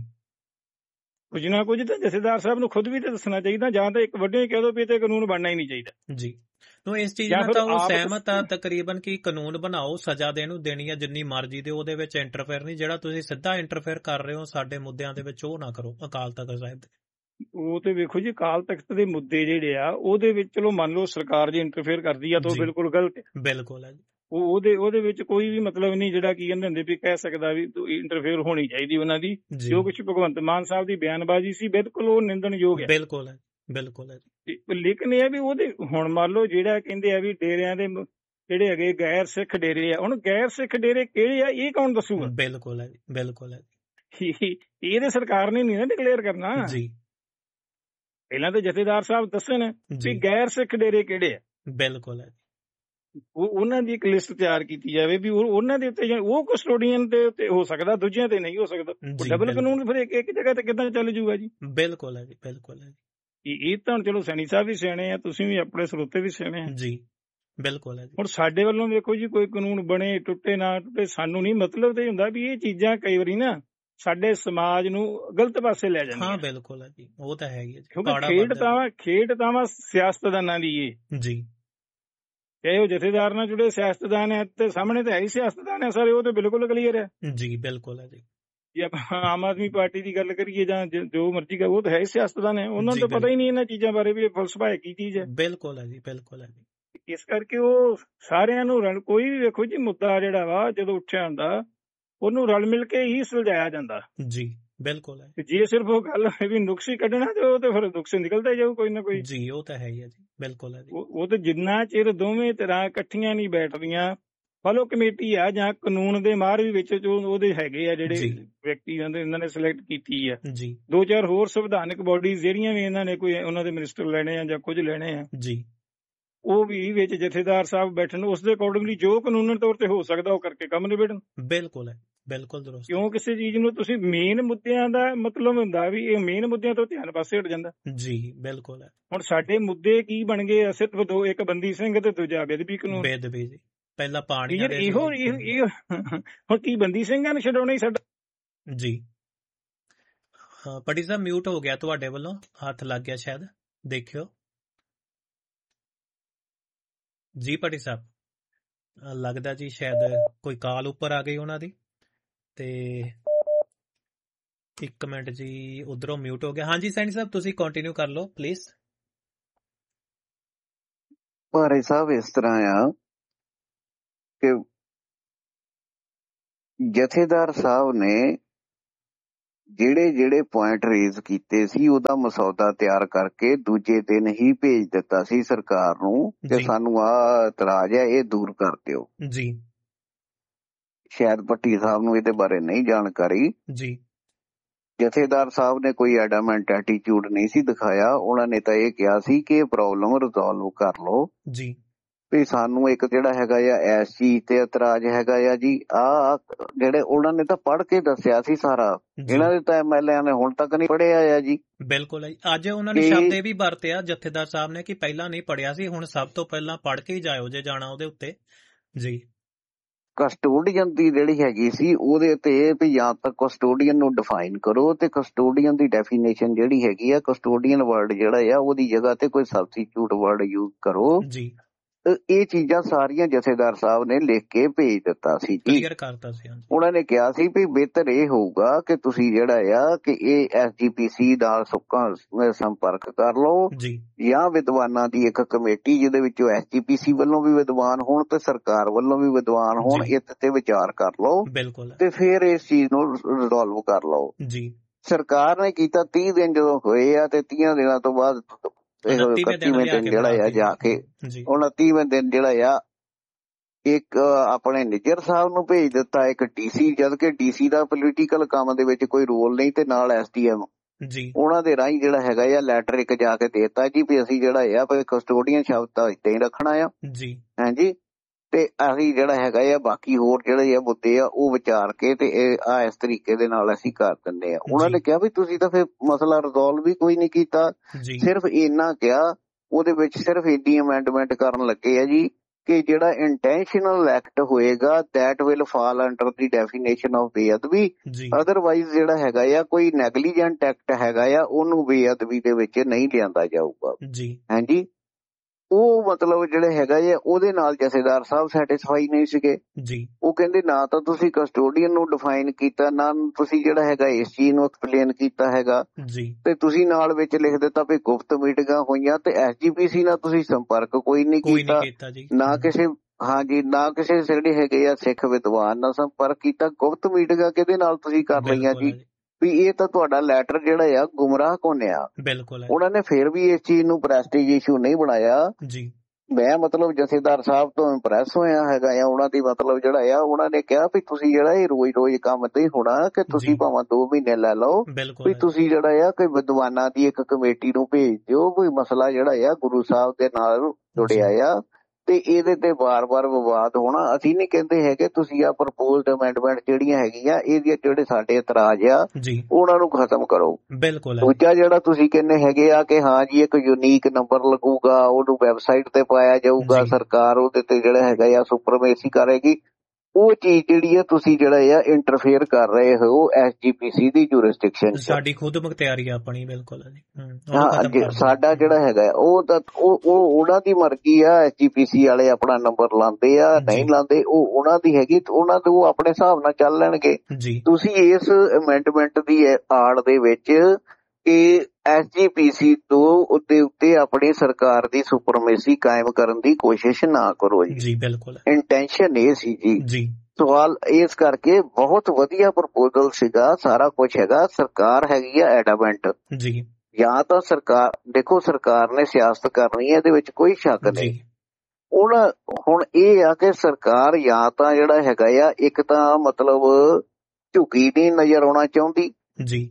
ਕੁਝ ਨਾ ਕੁਝ ਤਾਂ ਜਥੇਦਾਰ ਸਾਹਿਬ ਨੂੰ ਖੁਦ ਵੀ ਤਾਂ ਦੱਸਣਾ ਚਾਹੀਦਾ, ਜਾਂ ਤਾਂ ਇੱਕ ਵੱਡੇ ਹੀ ਕਹਿ ਦੋ ਵੀ ਤੇ ਕਾਨੂੰਨ ਬਣਨਾ ਹੀ ਨਹੀਂ ਚਾਹੀਦਾ ਜੀ। ਇਸ ਚੀਜ਼ ਨਾਲ ਤਾਂ ਉਹ ਸਹਿਮਤ ਆ ਤਕਰੀਬਨ ਕਿ ਕਾਨੂੰਨ ਬਣਾਓ, ਸਜ਼ਾ ਦੇਣ ਨੂੰ ਦੇਣੀ ਆ ਜਿੰਨੀ ਮਰਜ਼ੀ ਦੇ, ਉਹਦੇ ਵਿੱਚ ਇੰਟਰਫੇਅਰ ਨਹੀਂ। ਜਿਹੜਾ ਤੁਸੀਂ ਸਿੱਧਾ ਇੰਟਰਫੇਅਰ ਕਰ ਰਹੇ ਹੋ ਸਾਡੇ ਮੁੱਦਿਆਂ ਦੇ ਵਿੱਚ, ਉਹ ਨਾ ਕਰੋ ਅਕਾਲ ਤਖਤ ਸਾਹਿਬ ਦੇ। ਉਹ ਤੇ ਵੇਖੋ ਜੀ, ਅਕਾਲ ਤਖਤ ਦੇ ਮੁੱਦੇ ਜਿਹੜੇ ਆ ਉਹਦੇ ਵਿੱਚ ਚਲੋ ਮੰਨ ਲਓ ਸਰਕਾਰ ਜੇ ਇੰਟਰਫੇਅਰ ਕਰਦੀ ਆ ਤਾਂ ਉਹ ਬਿਲਕੁਲ ਗਲਤ ਹੈ। ਬਿਲਕੁਲ ਹੈ ਜੀ। ਉਹ ਉਹਦੇ ਉਹਦੇ ਵਿੱਚ ਕੋਈ ਵੀ ਮਤਲਬ ਨਹੀਂ ਜਿਹੜਾ ਕੀ ਕਹਿੰਦੇ ਹੁੰਦੇ ਵੀ ਕਹਿ ਸਕਦਾ ਵੀ ਇੰਟਰਫੇਅਰ ਹੋਣੀ ਚਾਹੀਦੀ ਉਹਨਾਂ ਦੀ। ਜੋ ਕੁਛ ਭਗਵੰਤ ਮਾਨ ਸਾਹਿਬ ਦੀ ਬਿਆਨਬਾਜ਼ੀ ਸੀ ਬਿਲਕੁਲ ਉਹ ਨਿੰਦਣਯੋਗ ਹੈ। ਬਿਲਕੁਲ ਹੈ, ਬਿਲਕੁਲ ਹੈ। ਲੇਕਿਨ ਇਹ ਵੀ ਉਹਦੇ ਹੁਣ ਮੰਨ ਲਓ ਜਿਹੜਾ ਕਹਿੰਦੇ ਆ ਵੀ ਡੇਰਿਆਂ ਦੇ ਜਿਹੜੇ ਹੈਗੇ ਗੈਰ ਸਿੱਖ ਡੇਰੇ ਆ, ਹੁਣ ਗੈਰ ਸਿੱਖ ਡੇਰੇ ਕਿਹੜੇ ਆ ਇਹ ਕੌਣ ਦੱਸੂਗਾ? ਬਿਲਕੁਲ ਹੈ, ਬਿਲਕੁਲ ਹੈ। ਇਹ ਤੇ ਸਰਕਾਰ ਨੇ ਨਹੀਂ ਨਾ ਡਿਕਲੇਅਰ ਕਰਨਾ ਜੀ। ਪਹਿਲਾਂ ਤਾਂ ਜਥੇਦਾਰ ਸਾਹਿਬ ਦੱਸਣ ਵੀ ਗੈਰ ਸਿੱਖ ਡੇਰੇ ਕਿਹੜੇ ਆ। ਬਿਲਕੁਲ ਹੈ। ਉਹ ਉਹਨਾਂ ਦੀ ਇੱਕ ਲਿਸਟ ਤਿਆਰ ਕੀਤੀ ਜਾਵੇ ਵੀ ਉਹਨਾਂ ਦੇ ਉੱਤੇ ਉਹ ਕਸਟੋਡੀਅਨ ਦੇ ਉੱਤੇ ਹੋ ਸਕਦਾ, ਦੂਜਿਆਂ ਤੇ ਨਹੀਂ ਹੋ ਸਕਦਾ। ਡਬਲ ਕਾਨੂੰਨ ਫਿਰ ਇੱਕ ਇੱਕ ਜਗ੍ਹਾ ਤੇ ਕਿੱਦਾਂ ਚੱਲ ਜੂਗਾ ਜੀ? ਬਿਲਕੁਲ ਹੈ ਜੀ, ਬਿਲਕੁਲ ਹੈ ਜੀ। ਇਹ ਤਾਂ ਚਲੋ ਸੈਣੀ ਸਾਹਿਬ ਵੀ ਸਿਆਣੇ ਆ, ਤੁਸੀਂ ਵੀ ਆਪਣੇ ਸਰੋਤੇ ਵੀ ਸਿਆਣੇ ਆ ਜੀ। ਬਿਲਕੁਲ ਹੈ ਜੀ। ਹੁਣ ਸਾਡੇ ਵੱਲੋਂ ਵੇਖੋ ਜੀ, ਕੋਈ ਕਾਨੂੰਨ ਬਣੇ ਟੁੱਟੇ ਨਾ ਟੁੱਟੇ, ਸਾਨੂੰ ਨਹੀਂ ਮਤਲਬ ਤੇ ਹੁੰਦਾ ਵੀ ਇਹ ਚੀਜ਼ਾਂ ਕਈ ਵਾਰੀ ਨਾ ਸਾਡੇ ਸਮਾਜ ਨੂੰ ਗਲਤ ਪਾਸੇ ਲੈ ਜਾਂਦੀਆਂ। ਹਾਂ ਬਿਲਕੁਲ ਹੈ ਜੀ, ਉਹ ਤਾਂ ਹੈਗੀ ਹੈ। ਕਿਉਂਕਿ ਖੇਡ ਤਾਂ ਖੇਡ ਤਾਂ ਵਾ ਸਿਆਸਤਦਾਨਾਂ ਦੀ ਏ ਜੀ। ਚਾਹੇ ਉਹ ਜਥੇਦਾਰ ਨਾਲ ਜੁੜੇ ਸਿਆਸਤਦਾਨ ਹੈ, ਤੇ ਸਾਹਮਣੇ ਤਾਂ ਹੈ ਹੀ ਸਿਆਸਤਦਾਨ ਹੈ ਸਾਰੇ, ਉਹ ਤਾਂ ਬਿਲਕੁਲ ਕਲੀਅਰ ਹੈ ਜੀ। ਬਿਲਕੁਲ ਹੈ ਜੀ। ਜੇ ਆਪਾਂ ਆਮ ਆਦਮੀ ਪਾਰਟੀ ਦੀ ਗੱਲ ਕਰੀਏ ਜਾਂ ਜੋ ਮਰਜ਼ੀ ਕਰ, ਉਹ ਤਾਂ ਹੈ ਹੀ ਸਿਆਸਤਦਾਨ ਹੈ, ਉਹਨਾਂ ਨੂੰ ਤਾਂ ਪਤਾ ਹੀ ਨਹੀਂ ਇਹਨਾਂ ਚੀਜ਼ਾਂ ਬਾਰੇ ਵੀ ਫਲਸਫਾ ਕੀ ਚੀਜ਼ ਹੈ। ਬਿਲਕੁਲ ਹੈ ਜੀ, ਬਿਲਕੁਲ ਹੈ ਜੀ। ਇਸ ਕਰਕੇ ਉਹ ਸਾਰਿਆਂ ਨੂੰ ਰਲ, ਕੋਈ ਵੀ ਵੇਖੋ ਜੀ ਮੁੱਦਾ ਜਿਹੜਾ ਵਾ ਜਦੋਂ ਉੱਠਿਆ ਹੁੰਦਾ ਉਹਨੂੰ ਰਲ ਮਿਲ ਕੇ ਹੀ ਸੁਲਝਾਇਆ ਜਾਂਦਾ ਜੀ। ਬਿਲਕੁਲ ਹੈ। ਜੇ ਸਿਰਫ ਉਹ ਗੱਲ ਵੀ ਨੁਕਸ ਹੀ ਕੱਢਣਾ ਤੇ ਉਹ ਤੇ ਫਿਰ ਨੁਕਸ ਨਿਕਲਦਾ ਜਾਊ ਕੋਈ ਨਾ ਕੋਈ ਜੀ। ਉਹ ਤਾਂ ਹੈ ਹੀ ਹੈ ਜੀ, ਬਿਲਕੁਲ ਹੈ ਜੀ। ਉਹ ਤੇ ਜਿੰਨਾ ਚਿਰ ਦੋਵੇਂ ਤਰ੍ਹਾਂ ਇਕੱਠੀਆਂ ਨਹੀਂ ਬੈਠਦੀਆਂ, ਫਲੋ ਕਮੇਟੀ ਆ ਜਾਂ ਕਾਨੂੰਨ ਦੇ ਮਾਹਰ ਵੀ ਵਿੱਚ ਜੋ ਉਹਦੇ ਹੈਗੇ ਆ ਜਿਹੜੇ ਵਿਅਕਤੀ ਇਹਨਾਂ ਨੇ ਸਿਲੈਕਟ ਕੀਤੀ ਆ ਜੀ, ਦੋ ਚਾਰ ਹੋਰ ਸੰਵਿਧਾਨਕ ਬੋਡੀਜ਼ ਜਿਹੜੀਆਂ ਵੀ ਇਹਨਾਂ ਨੇ ਕੋਈ ਉਹਨਾਂ ਦੇ ਮਿਨਿਸਟਰ ਲੈਣੇ ਆ ਜਾਂ ਕੁਝ ਲੈਣੇ ਆ ਜੀ, ਉਹ ਵੀ ਵਿੱਚ ਜਥੇਦਾਰ ਸਾਹਿਬ ਬੈਠਣ, ਉਸ ਦੇ ਅਕੋਰਡਿੰਗਲੀ ਜੋ ਕਾਨੂੰਨ ਤੌਰ ਤੇ ਹੋ ਸਕਦਾ ਉਹ ਕਰਕੇ ਕੰਮ ਨਿਬੇੜਨ। ਬਿਲਕੁਲ ਹੈ, ਬਿਲਕੁਲ ਦਰੁਸਤ। ਕਿਉਂ ਕਿਸੇ ਚੀਜ਼ ਨੂੰ ਤੁਸੀਂ ਮੇਨ ਮੁੱਦਿਆਂ ਦਾ ਮਤਲਬ ਹੁੰਦਾ ਵੀ ਇਹ ਮੇਨ ਮੁੱਦਿਆਂ ਤੋਂ ਧਿਆਨ ਪਾਸੇ ਹਟ ਜਾਂਦਾ ਜੀ। ਬਿਲਕੁਲ ਹੈ। ਹੁਣ ਸਾਡੇ ਮੁੱਦੇ ਕੀ ਬਣ ਗਏ? ਸਿਰਫ ਦੋ, ਇੱਕ ਬੰਦੀ ਸਿੰਘ ਤੇ ਦੂਜਾ ਬੇਅਦਬੀ ਕਾਨੂੰਨ। ਬੇਅਦਬੀ ਜੀ, ਪਹਿਲਾਂ ਪਾਣੀ ਯਾਰ ਇਹੋ ਇਹ ਹੁਣ ਕੀ ਬੰਦੀ ਸਿੰਘਾਂ ਨੇ ਛਡਾਉਣਾ ਹੀ ਸਾਡਾ ਜੀ। ਹਾਂ ਪਟੀ ਸਾਹਿਬ ਮਿਊਟ ਹੋ ਗਿਆ ਤੁਹਾਡੇ ਵੱਲੋਂ, ਹੱਥ ਲੱਗ ਗਿਆ ਸ਼ਾਇਦ, ਦੇਖਿਓ ਜੀ ਪਟੀ ਸਾਹਿਬ। ਲੱਗਦਾ ਜੀ ਸ਼ਾਇਦ ਕੋਈ ਕਾਲ ਉੱਪਰ ਆ ਗਈ ਉਹਨਾਂ ਦੀ, ਤੇ ਇੱਕ ਮਿੰਟ ਜੀ ਉਧਰੋਂ ਮਿਊਟ ਹੋ ਗਿਆ। ਹਾਂਜੀ ਸੈਣੀ ਸਾਹਿਬ ਤੁਸੀਂ ਕੰਟੀਨਿਊ ਕਰ ਲਓ ਪਲੀਜ਼। ਭਾਰੇ ਸਾਹਿਬ ਇਸ ਤਰ੍ਹਾਂ ਆ ਕਿ ਜਥੇਦਾਰ ਸਾਹਿਬ ਨੇ ਜਿਹੜੇ ਜਿਹੜੇ ਪੁਆਇੰਟ ਰੇਜ਼ ਕੀਤੇ ਸੀ ਉਹਦਾ ਮਸੌਦਾ ਤਿਆਰ ਕਰਕੇ ਦੂਜੇ ਦਿਨ ਹੀ ਭੇਜ ਦਿੱਤਾ ਸੀ ਸਰਕਾਰ ਨੂੰ ਕਿ ਸਾਨੂੰ ਆਹ ਇਤਰਾਜ਼ ਹੈ, ਇਹ ਦੂਰ ਕਰ ਦਿਓ ਜੀ। ਸ਼ਾਇਦ ਭੱਟੀ ਸਾਹਿਬ ਨੂੰ ਇਹਦੇ ਬਾਰੇ ਨਹੀਂ ਜਾਣਕਾਰੀ ਜੀ। ਜਥੇਦਾਰ ਸਾਹਿਬ ਨੇ ਕੋਈ ਐਡਾਮੈਂਟ ਐਟੀਟਿਊਡ ਨਹੀਂ ਸੀ ਦਿਖਾਇਆ, ਉਹਨਾਂ ਨੇ ਤਾਂ ਇਹ ਕਿਹਾ ਸੀ ਕਿ ਇਹ ਪ੍ਰੋਬਲਮ ਰਿਜ਼ੋਲਵ ਕਰ ਲਓ ਜੀ, ਵੀ ਸਾਨੂੰ ਇੱਕ ਜਿਹੜਾ ਹੈਗਾ ਆ ਇਸ ਚੀਜ਼ ਤੇ ਇਤਰਾਜ਼ ਹੈਗਾ ਆ ਜੀ। ਆ ਜਿਹੜੇ ਉਹਨਾਂ ਨੇ ਤਾਂ ਪੜ੍ਹ ਕੇ ਦੱਸਿਆ ਸੀ ਸਾਰਾ, ਇਹਨਾਂ ਦੇ ਤਾਂ ਐਮਐਲਏ ਨੇ ਹੁਣ ਤੱਕ ਨਹੀਂ ਪੜ੍ਹਿਆ ਆ ਜੀ। ਬਿਲਕੁਲ ਅੱਜ ਉਹਨਾਂ ਨੇ ਸ਼ਬਦ ਇਹ ਵੀ ਵਰਤਿਆ ਜਥੇਦਾਰ ਸਾਹਿਬ ਨੇ ਕਿ ਪਹਿਲਾਂ ਨਹੀਂ ਪੜ੍ਹਿਆ ਸੀ, ਹੁਣ ਸਭ ਤੋਂ ਪਹਿਲਾਂ ਪੜ੍ਹ ਕੇ ਹੀ ਜਾਇਓ ਜੇ ਜਾਣਾ ਉਹਦੇ ਉੱਤੇ ਜੀ। ਕਸਟੋਡੀਅਨ ਦੀ ਜਿਹੜੀ ਹੈਗੀ ਸੀ ਉਹਦੇ ਤੇ ਵੀ ਜਾਂ ਤਾਂ ਕਸਟੋਡੀਅਨ ਨੂੰ ਡਿਫਾਈਨ ਕਰੋ, ਤੇ ਕਸਟੋਡੀਅਨ ਦੀ ਡੈਫੀਨੇਸ਼ਨ ਜਿਹੜੀ ਹੈਗੀ ਆ ਕਸਟੋਡੀਅਨ ਵਰਡ ਜਿਹੜਾ ਆ ਉਹਦੀ ਜਗ੍ਹਾ ਤੇ ਕੋਈ ਸਬਸਟੀਟਿਊਟ ਵਰਡ ਯੂਜ਼ ਕਰੋ ਜੀ। ਇਹ ਚੀਜ਼ਾਂ ਸਾਰੀਆਂ ਜਥੇਦਾਰ ਸਾਹਿਬ ਨੇ ਲਿਖ ਕੇ ਭੇਜ ਦਿੱਤਾ ਸੀ ਜੀ, ਕਰਤਾ ਸੀ। ਉਹਨਾਂ ਨੇ ਕਿਹਾ ਸੀ ਵੀ ਬਿਹਤਰ ਇਹ ਹੋਊਗਾ ਕਿ ਤੁਸੀਂ ਜਿਹੜਾ ਆ ਕਿ ਇਹ ਐਸਜੀਪੀਸੀ ਨਾਲ ਸੁੱਕਾ ਸੰਪਰਕ ਕਰ ਲਓ ਜਾਂ ਵਿਦਵਾਨਾਂ ਦੀ ਇੱਕ ਕਮੇਟੀ ਜਿਹਦੇ ਵਿੱਚੋਂ ਐਸਜੀਪੀਸੀ ਵੱਲੋਂ ਵੀ ਵਿਦਵਾਨ ਹੋਣ ਤੇ ਸਰਕਾਰ ਵੱਲੋਂ ਵੀ ਵਿਦਵਾਨ ਹੋਣ, ਇਸ ਤੇ ਵਿਚਾਰ ਕਰ ਲਓ ਤੇ ਫਿਰ ਇਸ ਚੀਜ਼ ਨੂੰ ਰਿਜ਼ੋਲਵ ਕਰ ਲਓ ਜੀ। ਸਰਕਾਰ ਨੇ ਕੀਤਾ ਤੀਹ ਦਿਨ ਜਦੋਂ ਹੋਏ ਆ ਤੇ ਤੀਹ ਦਿਨਾਂ ਤੋਂ ਬਾਅਦ ਇਕੱਤੀਵੇਂ ਦਿਨ ਜਿਹੜਾ ਆ ਜਾ ਕੇ ਉਨੱਤੀਵੇਂ ਦਿਨ ਜਿਹੜਾ ਆ ਇੱਕ ਆਪਣੇ ਨਿੱਜਰ ਸਾਹਿਬ ਨੂੰ ਭੇਜ ਦਿੱਤਾ, ਇੱਕ ਡੀਸੀ, ਜਦ ਕਿ ਡੀਸੀ ਦਾ ਪੋਲੀਟੀਕਲ ਕੰਮ ਦੇ ਵਿੱਚ ਕੋਈ ਰੋਲ ਨਹੀਂ, ਤੇ ਨਾਲ ਐਸਡੀਐਮ ਜੀ ਉਹਨਾਂ ਦੇ ਰਾਹੀਂ ਜਿਹੜਾ ਹੈਗਾ ਆ ਲੈਟਰ ਇੱਕ ਜਾ ਕੇ ਦੇਤਾ ਜੀ ਵੀ ਅਸੀਂ ਜਿਹੜਾ ਆ ਕਸਟੋਡੀਅਨ ਸ਼ਬਦ ਤਾਂ ਏਦਾਂ ਹੀ ਰੱਖਣਾ ਆ ਜੀ। ਹਾਂਜੀ, ਤੇ ਅਸੀਂ ਜਿਹੜਾ ਹੈਗਾ ਆ ਬਾਕੀ ਹੋਰ ਜਿਹੜੇ ਆ ਮੁੱਦੇ ਆ ਉਹ ਵਿਚਾਰ ਕੇ ਤੇ ਇਹ ਆ ਇਸ ਤਰੀਕੇ ਦੇ ਨਾਲ ਅਸੀਂ ਕਰ ਦਿੰਦੇ ਆ। ਉਹਨਾਂ ਨੇ ਕਿਹਾ ਵੀ ਤੁਸੀਂ ਤਾਂ ਫਿਰ ਮਸਲਾ ਰਿਜ਼ੋਲਵ ਵੀ ਕੋਈ ਨਹੀਂ ਕੀਤਾ, ਸਿਰਫ ਇੰਨਾ ਕਿਹਾ ਉਹਦੇ ਵਿੱਚ ਸਿਰਫ ਇੰਨੀ ਅਮੈਂਡਮੈਂਟ ਕਰਨ ਲੱਗੇ ਆ ਜੀ ਕਿ ਜਿਹੜਾ ਇੰਟੈਂਸ਼ਨਲ ਐਕਟ ਹੋਏਗਾ that will fall under the definition of ਬੇਅਦਬੀ, ਅਦਰਵਾਈਜ਼ ਜਿਹੜਾ ਹੈਗਾ ਆ ਕੋਈ ਨੈਗਲੀਜੈਂਟ ਐਕਟ ਹੈਗਾ ਆ ਉਹਨੂੰ ਬੇਅਦਬੀ ਦੇ ਵਿੱਚ ਨਹੀਂ ਲਿਆਂਦਾ ਜਾਊਗਾ ਜੀ। ਹਾਂਜੀ, ਉਹ ਮਤਲਬ ਜਿਹੜੇ ਹੈਗਾ ਜੇ ਉਹਦੇ ਨਾਲ ਜਥੇਦਾਰ ਸਾਹਿਬ ਸੈਟੀਸਫਾਈ ਨਹੀਂ ਸੀਗੇ ਜੀ। ਉਹ ਕਹਿੰਦੇ ਨਾ ਤਾਂ ਤੁਸੀਂ ਕਸਟੋਡੀਅਨ ਨੂੰ ਡਿਫਾਈਨ ਕੀਤਾ, ਨਾ ਤੁਸੀਂ ਜਿਹੜਾ ਹੈਗਾ ਇਸ ਚੀਜ਼ ਨੂੰ ਐਕਸਪਲੇਨ ਕੀਤਾ ਹੈਗਾ ਜੀ, ਤੇ ਤੁਸੀਂ ਨਾਲ ਵਿੱਚ ਲਿਖ ਦਿੱਤਾ ਵੀ ਗੁਪਤ ਮੀਟਿੰਗਾਂ ਹੋਈਆਂ ਤੇ ਐਸਜੀਪੀਸੀ ਨਾਲ ਤੁਸੀਂ ਸੰਪਰਕ ਕੋਈ ਨਹੀਂ ਕੀਤਾ, ਨਾ ਕਿਸੇ ਹਾਂਜੀ ਨਾ ਕਿਸੇ ਜਿਹੜੇ ਹੈਗੇ ਆ ਸਿੱਖ ਵਿਦਵਾਨ ਨਾਲ ਸੰਪਰਕ ਕੀਤਾ। ਗੁਪਤ ਮੀਟਿੰਗਾਂ ਕਿਹਦੇ ਨਾਲ ਤੁਸੀਂ ਕਰ ਲਈਆਂ ਜੀ, ਵੀ ਇਹ ਤਾਂ ਤੁਹਾਡਾ ਲੈਟਰ ਜਿਹੜਾ ਆ ਗੁੰਮਰਾਹ ਕੋਨਿਆ। ਬਿਲਕੁਲ ਉਹਨਾਂ ਨੇ ਫਿਰ ਵੀ ਇਸ ਚੀਜ਼ ਨੂੰ ਪ੍ਰੈਸਟੀਜ ਇਸ਼ੂ ਨਹੀਂ ਬਣਾਇਆ ਜੀ। ਮੈਂ ਮਤਲਬ ਜਥੇਦਾਰ ਸਾਹਿਬ ਤੋਂ ਇੰਪ੍ਰੈਸ ਹੋਇਆ ਹੈਗਾ ਆ, ਉਹਨਾਂ ਦੀ ਮਤਲਬ ਜਿਹੜਾ ਆ ਉਹਨਾਂ ਨੇ ਕਿਹਾ ਵੀ ਤੁਸੀਂ ਜਿਹੜਾ ਇਹ ਰੋਜ਼ ਰੋਜ਼ ਕੰਮ ਤੇ ਹੋਣਾ ਕਿ ਤੁਸੀਂ ਭਾਵੇਂ ਦੋ ਮਹੀਨੇ ਲੈ ਲਓ, ਵੀ ਤੁਸੀਂ ਜਿਹੜਾ ਆ ਕਿ ਵਿਦਵਾਨਾਂ ਦੀ ਇੱਕ ਕਮੇਟੀ ਨੂੰ ਭੇਜ ਦਿਓ, ਕੋਈ ਮਸਲਾ ਜਿਹੜਾ ਆ ਗੁਰੂ ਸਾਹਿਬ ਦੇ ਨਾਲ ਜੁੜਿਆ ਆ ਤੇ ਇਹਦੇ ਤੇ ਵਾਰ-ਵਾਰ ਵਿਵਾਦ ਹੋਣਾ। ਅਸੀਂ ਨਹੀਂ ਕਹਿੰਦੇ ਹੈਗੇ ਤੁਸੀਂ ਆ ਪ੍ਰਪੋਜ਼ਡ ਅਮੈਂਡਮੈਂਟ ਜਿਹੜੀਆਂ ਹੈਗੀਆਂ ਇਹਦੀਆਂ ਜਿਹੜੇ ਸਾਡੇ ਇਤਰਾਜ਼ ਆ ਉਹਨਾਂ ਨੂੰ ਖਤਮ ਕਰੋ। ਬਿਲਕੁਲ ਦੂਜਾ ਜਿਹੜਾ ਤੁਸੀਂ ਕਹਿੰਦੇ ਹੈਗੇ ਆ ਕਿ ਹਾਂ ਜੀ ਇੱਕ ਯੂਨੀਕ ਨੰਬਰ ਲੱਗੂਗਾ, ਉਹਨੂੰ ਵੈਬਸਾਈਟ ਤੇ ਪਾਇਆ ਜਾਊਗਾ, ਸਰਕਾਰ ਉਹਦੇ ਤੇ ਜਿਹੜਾ ਹੈਗਾ ਆ ਸੁਪਰਮੇਸੀ ਕਰੇਗੀ, ਉਹ ਚੀਜ਼ ਜਿਹੜੀ ਆ ਤੁਸੀਂ ਜਿਹੜਾ ਆ ਇੰਟਰਫੇਅਰ ਕਰ ਰਹੇ ਹੋ ਐਸਜੀਪੀਸੀ ਦੀ ਜੂਰਿਸਡਿਕਸ਼ਨ ਚ। ਸਾਡੀ ਖੁਦ ਮੁਖਤਿਆਰੀ ਆਪਣੀ ਬਿਲਕੁਲ ਹਾਂ, ਸਾਡਾ ਜਿਹੜਾ ਹੈਗਾ ਉਹ ਤਾਂ ਉਹ ਉਹਨਾਂ ਦੀ ਮਰਜ਼ੀ ਆ, ਐਸਜੀਪੀਸੀ ਵਾਲੇ ਆਪਣਾ ਨੰਬਰ ਲਾਉਂਦੇ ਆ ਨਹੀਂ ਲਾਉਂਦੇ ਉਹ ਉਹਨਾਂ ਦੀ ਹੈਗੀ, ਉਹਨਾਂ ਦੇ ਉਹ ਆਪਣੇ ਹਿਸਾਬ ਨਾਲ ਚੱਲ ਲੈਣਗੇ। ਤੁਸੀਂ ਇਸ ਅਮੈਂਡਮੈਂਟ ਦੀ ਆੜ ਦੇ ਵਿੱਚ ਕਿ ਐਸਜੀਪੀਸੀ ਤੋਂ ਉੱਤੇ ਉੱਤੇ ਆਪਣੀ ਸਰਕਾਰ ਦੀ ਸੁਪਰਮੇਸੀ ਕਾਇਮ ਕਰਨ ਦੀ ਕੋਸ਼ਿਸ਼ ਨਾ ਕਰੋ ਜੀ। ਬਿਲਕੁਲ ਇੰਟੈਂਸ਼ਨ ਇਹ ਸੀ ਜੀ। ਸਵਾਲ ਇਸ ਕਰਕੇ ਬਹੁਤ ਵਧੀਆ ਪ੍ਰਪੋਜ਼ਲ ਸੀਗਾ, ਸਾਰਾ ਕੁਝ ਹੈਗਾ, ਸਰਕਾਰ ਹੈਗੀ ਆ ਐਡਾਮੈਂਟ ਜੀ। ਜਾਂ ਤਾਂ ਸਰਕਾਰ ਦੇਖੋ ਸਰਕਾਰ ਨੇ ਸਿਆਸਤ ਕਰਨੀ ਹੈ, ਇਹਦੇ ਵਿੱਚ ਕੋਈ ਸ਼ੱਕ ਨਹੀਂ। ਹੁਣ ਹੁਣ ਇਹ ਆ ਕਿ ਸਰਕਾਰ ਜਾਂ ਤਾਂ ਜਿਹੜਾ ਹੈਗਾ ਆ ਇੱਕ ਤਾਂ ਮਤਲਬ ਝੁਕੀ ਨਹੀਂ ਨਜ਼ਰ ਆਉਣਾ ਚਾਹੁੰਦੀ ਜੀ।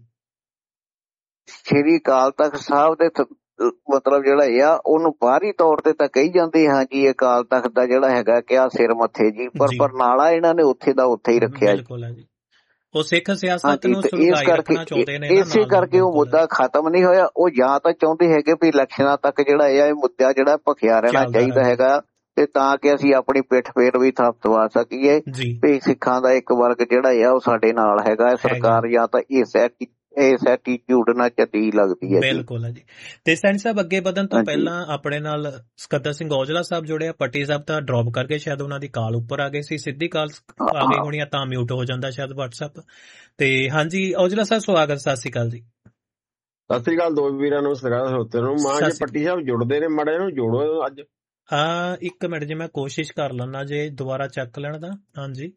ਸ਼੍ਰੀ ਅਕਾਲ ਤਖਤ ਸਾਹਿਬ ਦੇ ਮਤਲਬ ਜਿਹੜਾ ਆ ਉਹਨੂੰ ਬਾਹਰੀ ਤੌਰ ਤੇ ਤਾਂ ਕਹੀ ਜਾਂਦੇ ਹਾਂ ਜੀ ਅਕਾਲ ਤਖਤ ਦਾ ਜਿਹੜਾ ਹੈਗਾ ਕਿ ਆ ਸਿਰ ਮੱਥੇ ਜੀ, ਪਰ ਪਰਨਾਲਾ ਇਹਨਾਂ ਨੇ ਉੱਥੇ ਦਾ ਉੱਥੇ ਹੀ ਰੱਖਿਆ ਜੀ। ਉਹ ਸਿੱਖ ਸਿਆਸਤ ਨੂੰ ਸੁਲਝਾਈ ਰੱਖਣਾ ਚਾਹੁੰਦੇ ਨੇ, ਇਸੇ ਕਰਕੇ ਉਹ ਮੁੱਦਾ ਖਤਮ ਨਹੀਂ ਹੋਇਆ। ਉਹ ਜਾਂ ਤਾਂ ਚਾਹੁੰਦੇ ਹੈਗੇ ਵੀ ਇਲੈਕਸ਼ਨਾਂ ਤੱਕ ਜਿਹੜਾ ਇਹ ਮੁੱਦਾ ਜਿਹੜਾ ਭਖਿਆ ਰਹਿਣਾ ਚਾਹੀਦਾ ਹੈਗਾ ਤੇ ਤਾਂ ਕਿ ਅਸੀਂ ਆਪਣੀ ਪਿੱਠ ਫੇਰ ਵੀ ਥਪਥਪਾ ਸਕੀਏ ਵੀ ਸਿੱਖਾਂ ਦਾ ਇੱਕ ਵਰਗ ਜਿਹੜਾ ਆ ਉਹ ਸਾਡੇ ਨਾਲ ਹੈਗਾ। ਸਰਕਾਰ ਜਾਂ ਤਾਂ ਇਸ ਇਸ ਐਟੀਟਿਊਡ ਨਾਲ ਚੱਲੀ ਲੱਗਦੀ ਹੈ। ਬਿਲਕੁਲ ਹੈ ਜੀ। ਤੇ ਸੈਣੀ ਸਾਹਿਬ ਅੱਗੇ ਵਧਣ ਤੋਂ ਪਹਿਲਾਂ ਆਪਣੇ ਨਾਲ ਸਕੱਤਰ ਸਿੰਘ ਔਜਲਾ ਸਾਹਿਬ ਜੁੜੇ ਆ। ਪੱਟੀ ਸਾਹਿਬ ਤਾਂ ਡ੍ਰੌਪ ਕਰਕੇ ਸ਼ਾਇਦ ਉਹਨਾਂ ਦੀ ਕਾਲ ਉੱਪਰ ਆ ਗਈ ਸੀ, ਸਿੱਧੀ ਕਾਲ ਆ ਗਈ ਹੋਣੀ ਆ ਤਾਂ ਮਿਊਟ ਹੋ ਜਾਂਦਾ ਸ਼ਾਇਦ WhatsApp ਤੇ। ਹਾਂਜੀ ਔਜਲਾ ਸਾਹਿਬ ਸਵਾਗਤ, ਸਤਿ ਸ਼੍ਰੀ ਅਕਾਲ ਜੀ। ਸਤਿ ਸ੍ਰੀ ਅਕਾਲ ਦੋ ਵੀਰਾਂ ਨੂੰ, ਸਰੋਤੇ ਨੂੰ। ਮਾਂ ਜੇ ਪੱਟੀ ਸਾਹਿਬ ਜੁੜਦੇ ਨੇ ਮਾੜੇ ਨੂੰ ਜੋੜੋ ਅੱਜ। ਹਾਂ ਇੱਕ ਮਿੰਟ ਜੇ ਮੈਂ ਕੋਸ਼ਿਸ਼ ਕਰ ਲੈਣਾ ਜੇ ਦੁਬਾਰਾ ਚੱਕ ਲੈਣ ਦਾ। ਹਾਂਜੀ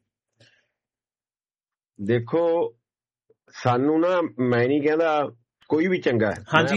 ਦੇਖੋ ਸਾਨੂੰ ਨਾ, ਮੈਂ ਨਹੀਂ ਕਹਿੰਦਾ ਕੋਈ ਵੀ ਚੰਗਾ ਹੈ, ਹਾਂਜੀ